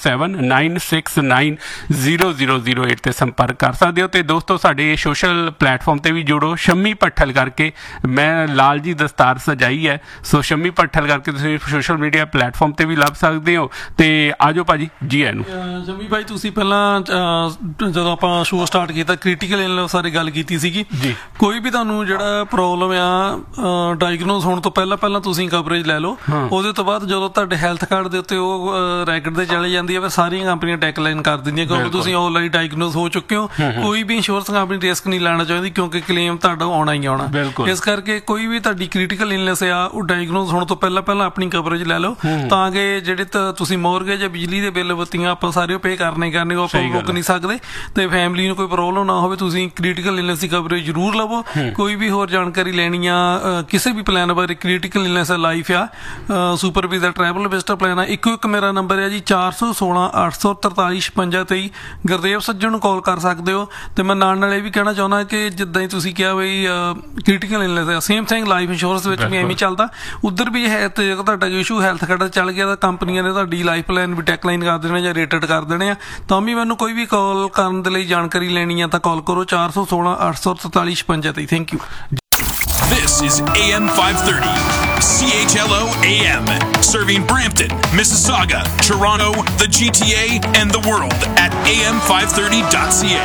647-969-0008 ਤੇ ਸੰਪਰਕ ਕਰ ਸਕਦੇ ਹੋ। ਤੇ ਦੋਸਤੋ ਸਾਡੇ ਸੋਸ਼ਲ ਪਲੇਟਫਾਰਮ ਤੇ ਵੀ ਜੁੜੋ। ਸ਼ੰਮੀ ਭੱਠਲ ਕਰਕੇ ਮੈਂ ਲਾਲ ਜੀ ਦਸਤਾਰ ਸਜਾਈ ਹੈ, ਸੋ ਸ਼ੰਮੀ ਭੱਠਲ ਕਰਕੇ ਤੁਸੀਂ ਸੋਸ਼ਲ ਮੀਡੀਆ ਪਲੇਟਫਾਰਮ ਤੇ ਵੀ ਲੱਭ ਸਕਦੇ ਹੋ। ਤੇ ਆਜੋ ਭਾਜੀ ਜੀ ਇਹਨੂੰ। ਸ਼ੰਮੀ ਭਾਈ ਤੁਸੀਂ ਪਹਿਲਾਂ ਜਦੋਂ ਆਪਾਂ ਸ਼ੋਅ ਸਟਾਰਟ ਕੀਤਾ ਕ੍ਰਿਟੀਕਲ ਇਲਨੈਸ ਬਾਰੇ ਗੱਲ ਕੀਤੀ ਸੀਗੀ। ਕੋਈ ਵੀ ਤੁਹਾਨੂੰ ਜਿਹੜਾ ਪ੍ਰੋਬਲਮ ਆ ਡਾਇਗਨੋਸ ਹੋਣ ਤੋਂ ਪਹਿਲਾਂ ਤੁਸੀਂ ਕਵਰੇਜ ਲੈ ਲਓ। ਉਹਦੇ ਤੋਂ ਬਾਅਦ ਜਦੋਂ ਤੁਹਾਡੇ ਹੈਲਥ ਕਾਰਡ ਦੇ ਉੱਤੇ ਉਹ ਰੈਕਟ ਤੇ ਚਲੇ ਜਾਂਦੀ ਹੈ, ਫਿਰ ਸਾਰੀਆਂ ਕੰਪਨੀਆਂ ਟੈਕਲਾਈਨ ਕਰ ਦਿੰਦੀਆਂ ਕਿਉਂਕਿ ਤੁਸੀਂ ਆਲਰੇਡੀ ਡਾਇਗਨੋਸ ਹੋ ਚੁੱਕੇ ਹੋ। ਕੋਈ ਵੀ ਇੰਸ਼ੋਰੈਂਸ ਕੰਪਨੀ ਰਿਸਕ ਨਹੀਂ ਲੈਣਾ ਚਾਹੁੰਦੀ ਕਿਉਂਕਿ ਕਲੇਮ ਤੁਹਾਡਾ ਆਉਣਾ ਹੀ ਆਉਣਾ। ਇਸ ਕਰਕੇ ਕੋਈ ਵੀ ਤੁਹਾਡੀ ਕ੍ਰਿਟੀਕਲ ਇਲਨੈਸ ਆ ਉਹ ਡਾਇਗਨੋਸ ਹੋਣ ਤੋਂ ਪਹਿਲਾਂ ਆਪਣੀ ਕਵਰੇਜ ਲੈ ਲਓ, ਤਾਂ ਕਿ ਜਿਹੜੇ ਤੁਸੀਂ ਮੋਰਗੇਜ ਜਾਂ ਬਿਜਲੀ ਦੇ ਬਿੱਲ ਬੱਤੀਆਂ ਆਪਾਂ ਸਾਰੇ ਪੇ ਕਰਨੇ ਉਹ ਆਪਾਂ ਰੋਕ ਨਹੀਂ ਸਕਦੇ ਤੇ ਫੈਮਿਲੀ ਨੂੰ ਕੋਈ ਪ੍ਰੋਬਲਮ ਨਾ ਹੋਵੇ। ਤੁਸੀਂ ਕ੍ਰਿਟੀਕਲ ਇਲਨੈਸ ਦੀ ਕਵਰੇਜ ਜਾਣਕਾਰੀ ਜ਼ਰੂਰ ਲਵੋ। ਕੋਈ ਵੀ ਹੋਰ ਜਾਣਕਾਰੀ ਲੈਣੀ ਆ ਕਿਸੇ ਵੀ ਪਲਾਨ ਬਾਰੇ, ਕ੍ਰਿਟੀਕਲ ਇਲਨੈਸ ਲਾਈਫ ਆ, super visa, travel visitor plan ਆ, ਇੱਕੋ ਇੱਕ ਮੇਰਾ ਨੰਬਰ ਹੈ ਜੀ 416 843 5623। ਗੁਰਦੇਵ ਸੱਜਣ ਨੂੰ ਕਾਲ ਕਰ ਸਕਦੇ ਹੋ। ਤੇ ਮੈਂ ਨਾਲ ਇਹ ਵੀ ਕਹਿਣਾ ਚਾਹੁੰਦਾ ਕਿ ਜਿੱਦਾਂ ਹੀ ਤੁਸੀਂ ਕਿਹਾ ਬਈ critical illness same thing life insurance ਵਿੱਚ ਵੀ ਐਵੇਂ ਚੱਲਦਾ, ਉੱਧਰ ਵੀ ਹੈ। ਤੇ ਜੇ ਤੁਹਾਡਾ ਇਸ਼ੂ ਹੈਲਥ ਕਾਰਡ ਚੱਲ ਗਿਆ ਤਾਂ ਕੰਪਨੀਆਂ ਨੇ ਤੁਹਾਡੀ ਲਾਈਫ ਪਲਾਨ ਵੀ ਡੈਕਲਾਈਨ ਕਰ ਦੇਣੇ ਜਾਂ ਰੇਟਡ ਕਰ ਦੇਣੇ ਆ। ਤਾਂ ਵੀ ਮੈਨੂੰ ਕੋਈ ਵੀ ਕਾਲ ਕਰਨ ਦੇ ਲਈ ਜਾਣਕਾਰੀ ਲੈਣੀ ਆ ਤਾਂ ਕਾਲ ਕਰੋ 416 843 5623। Thank you. This is AM 530, CHLO AM, serving Brampton, Mississauga, Toronto, the GTA, and the world at am530.ca.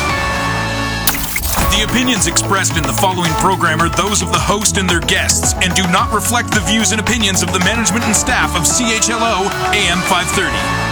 The opinions expressed in the following program are those of the host and their guests and do not reflect the views and opinions of the management and staff of CHLO AM 530.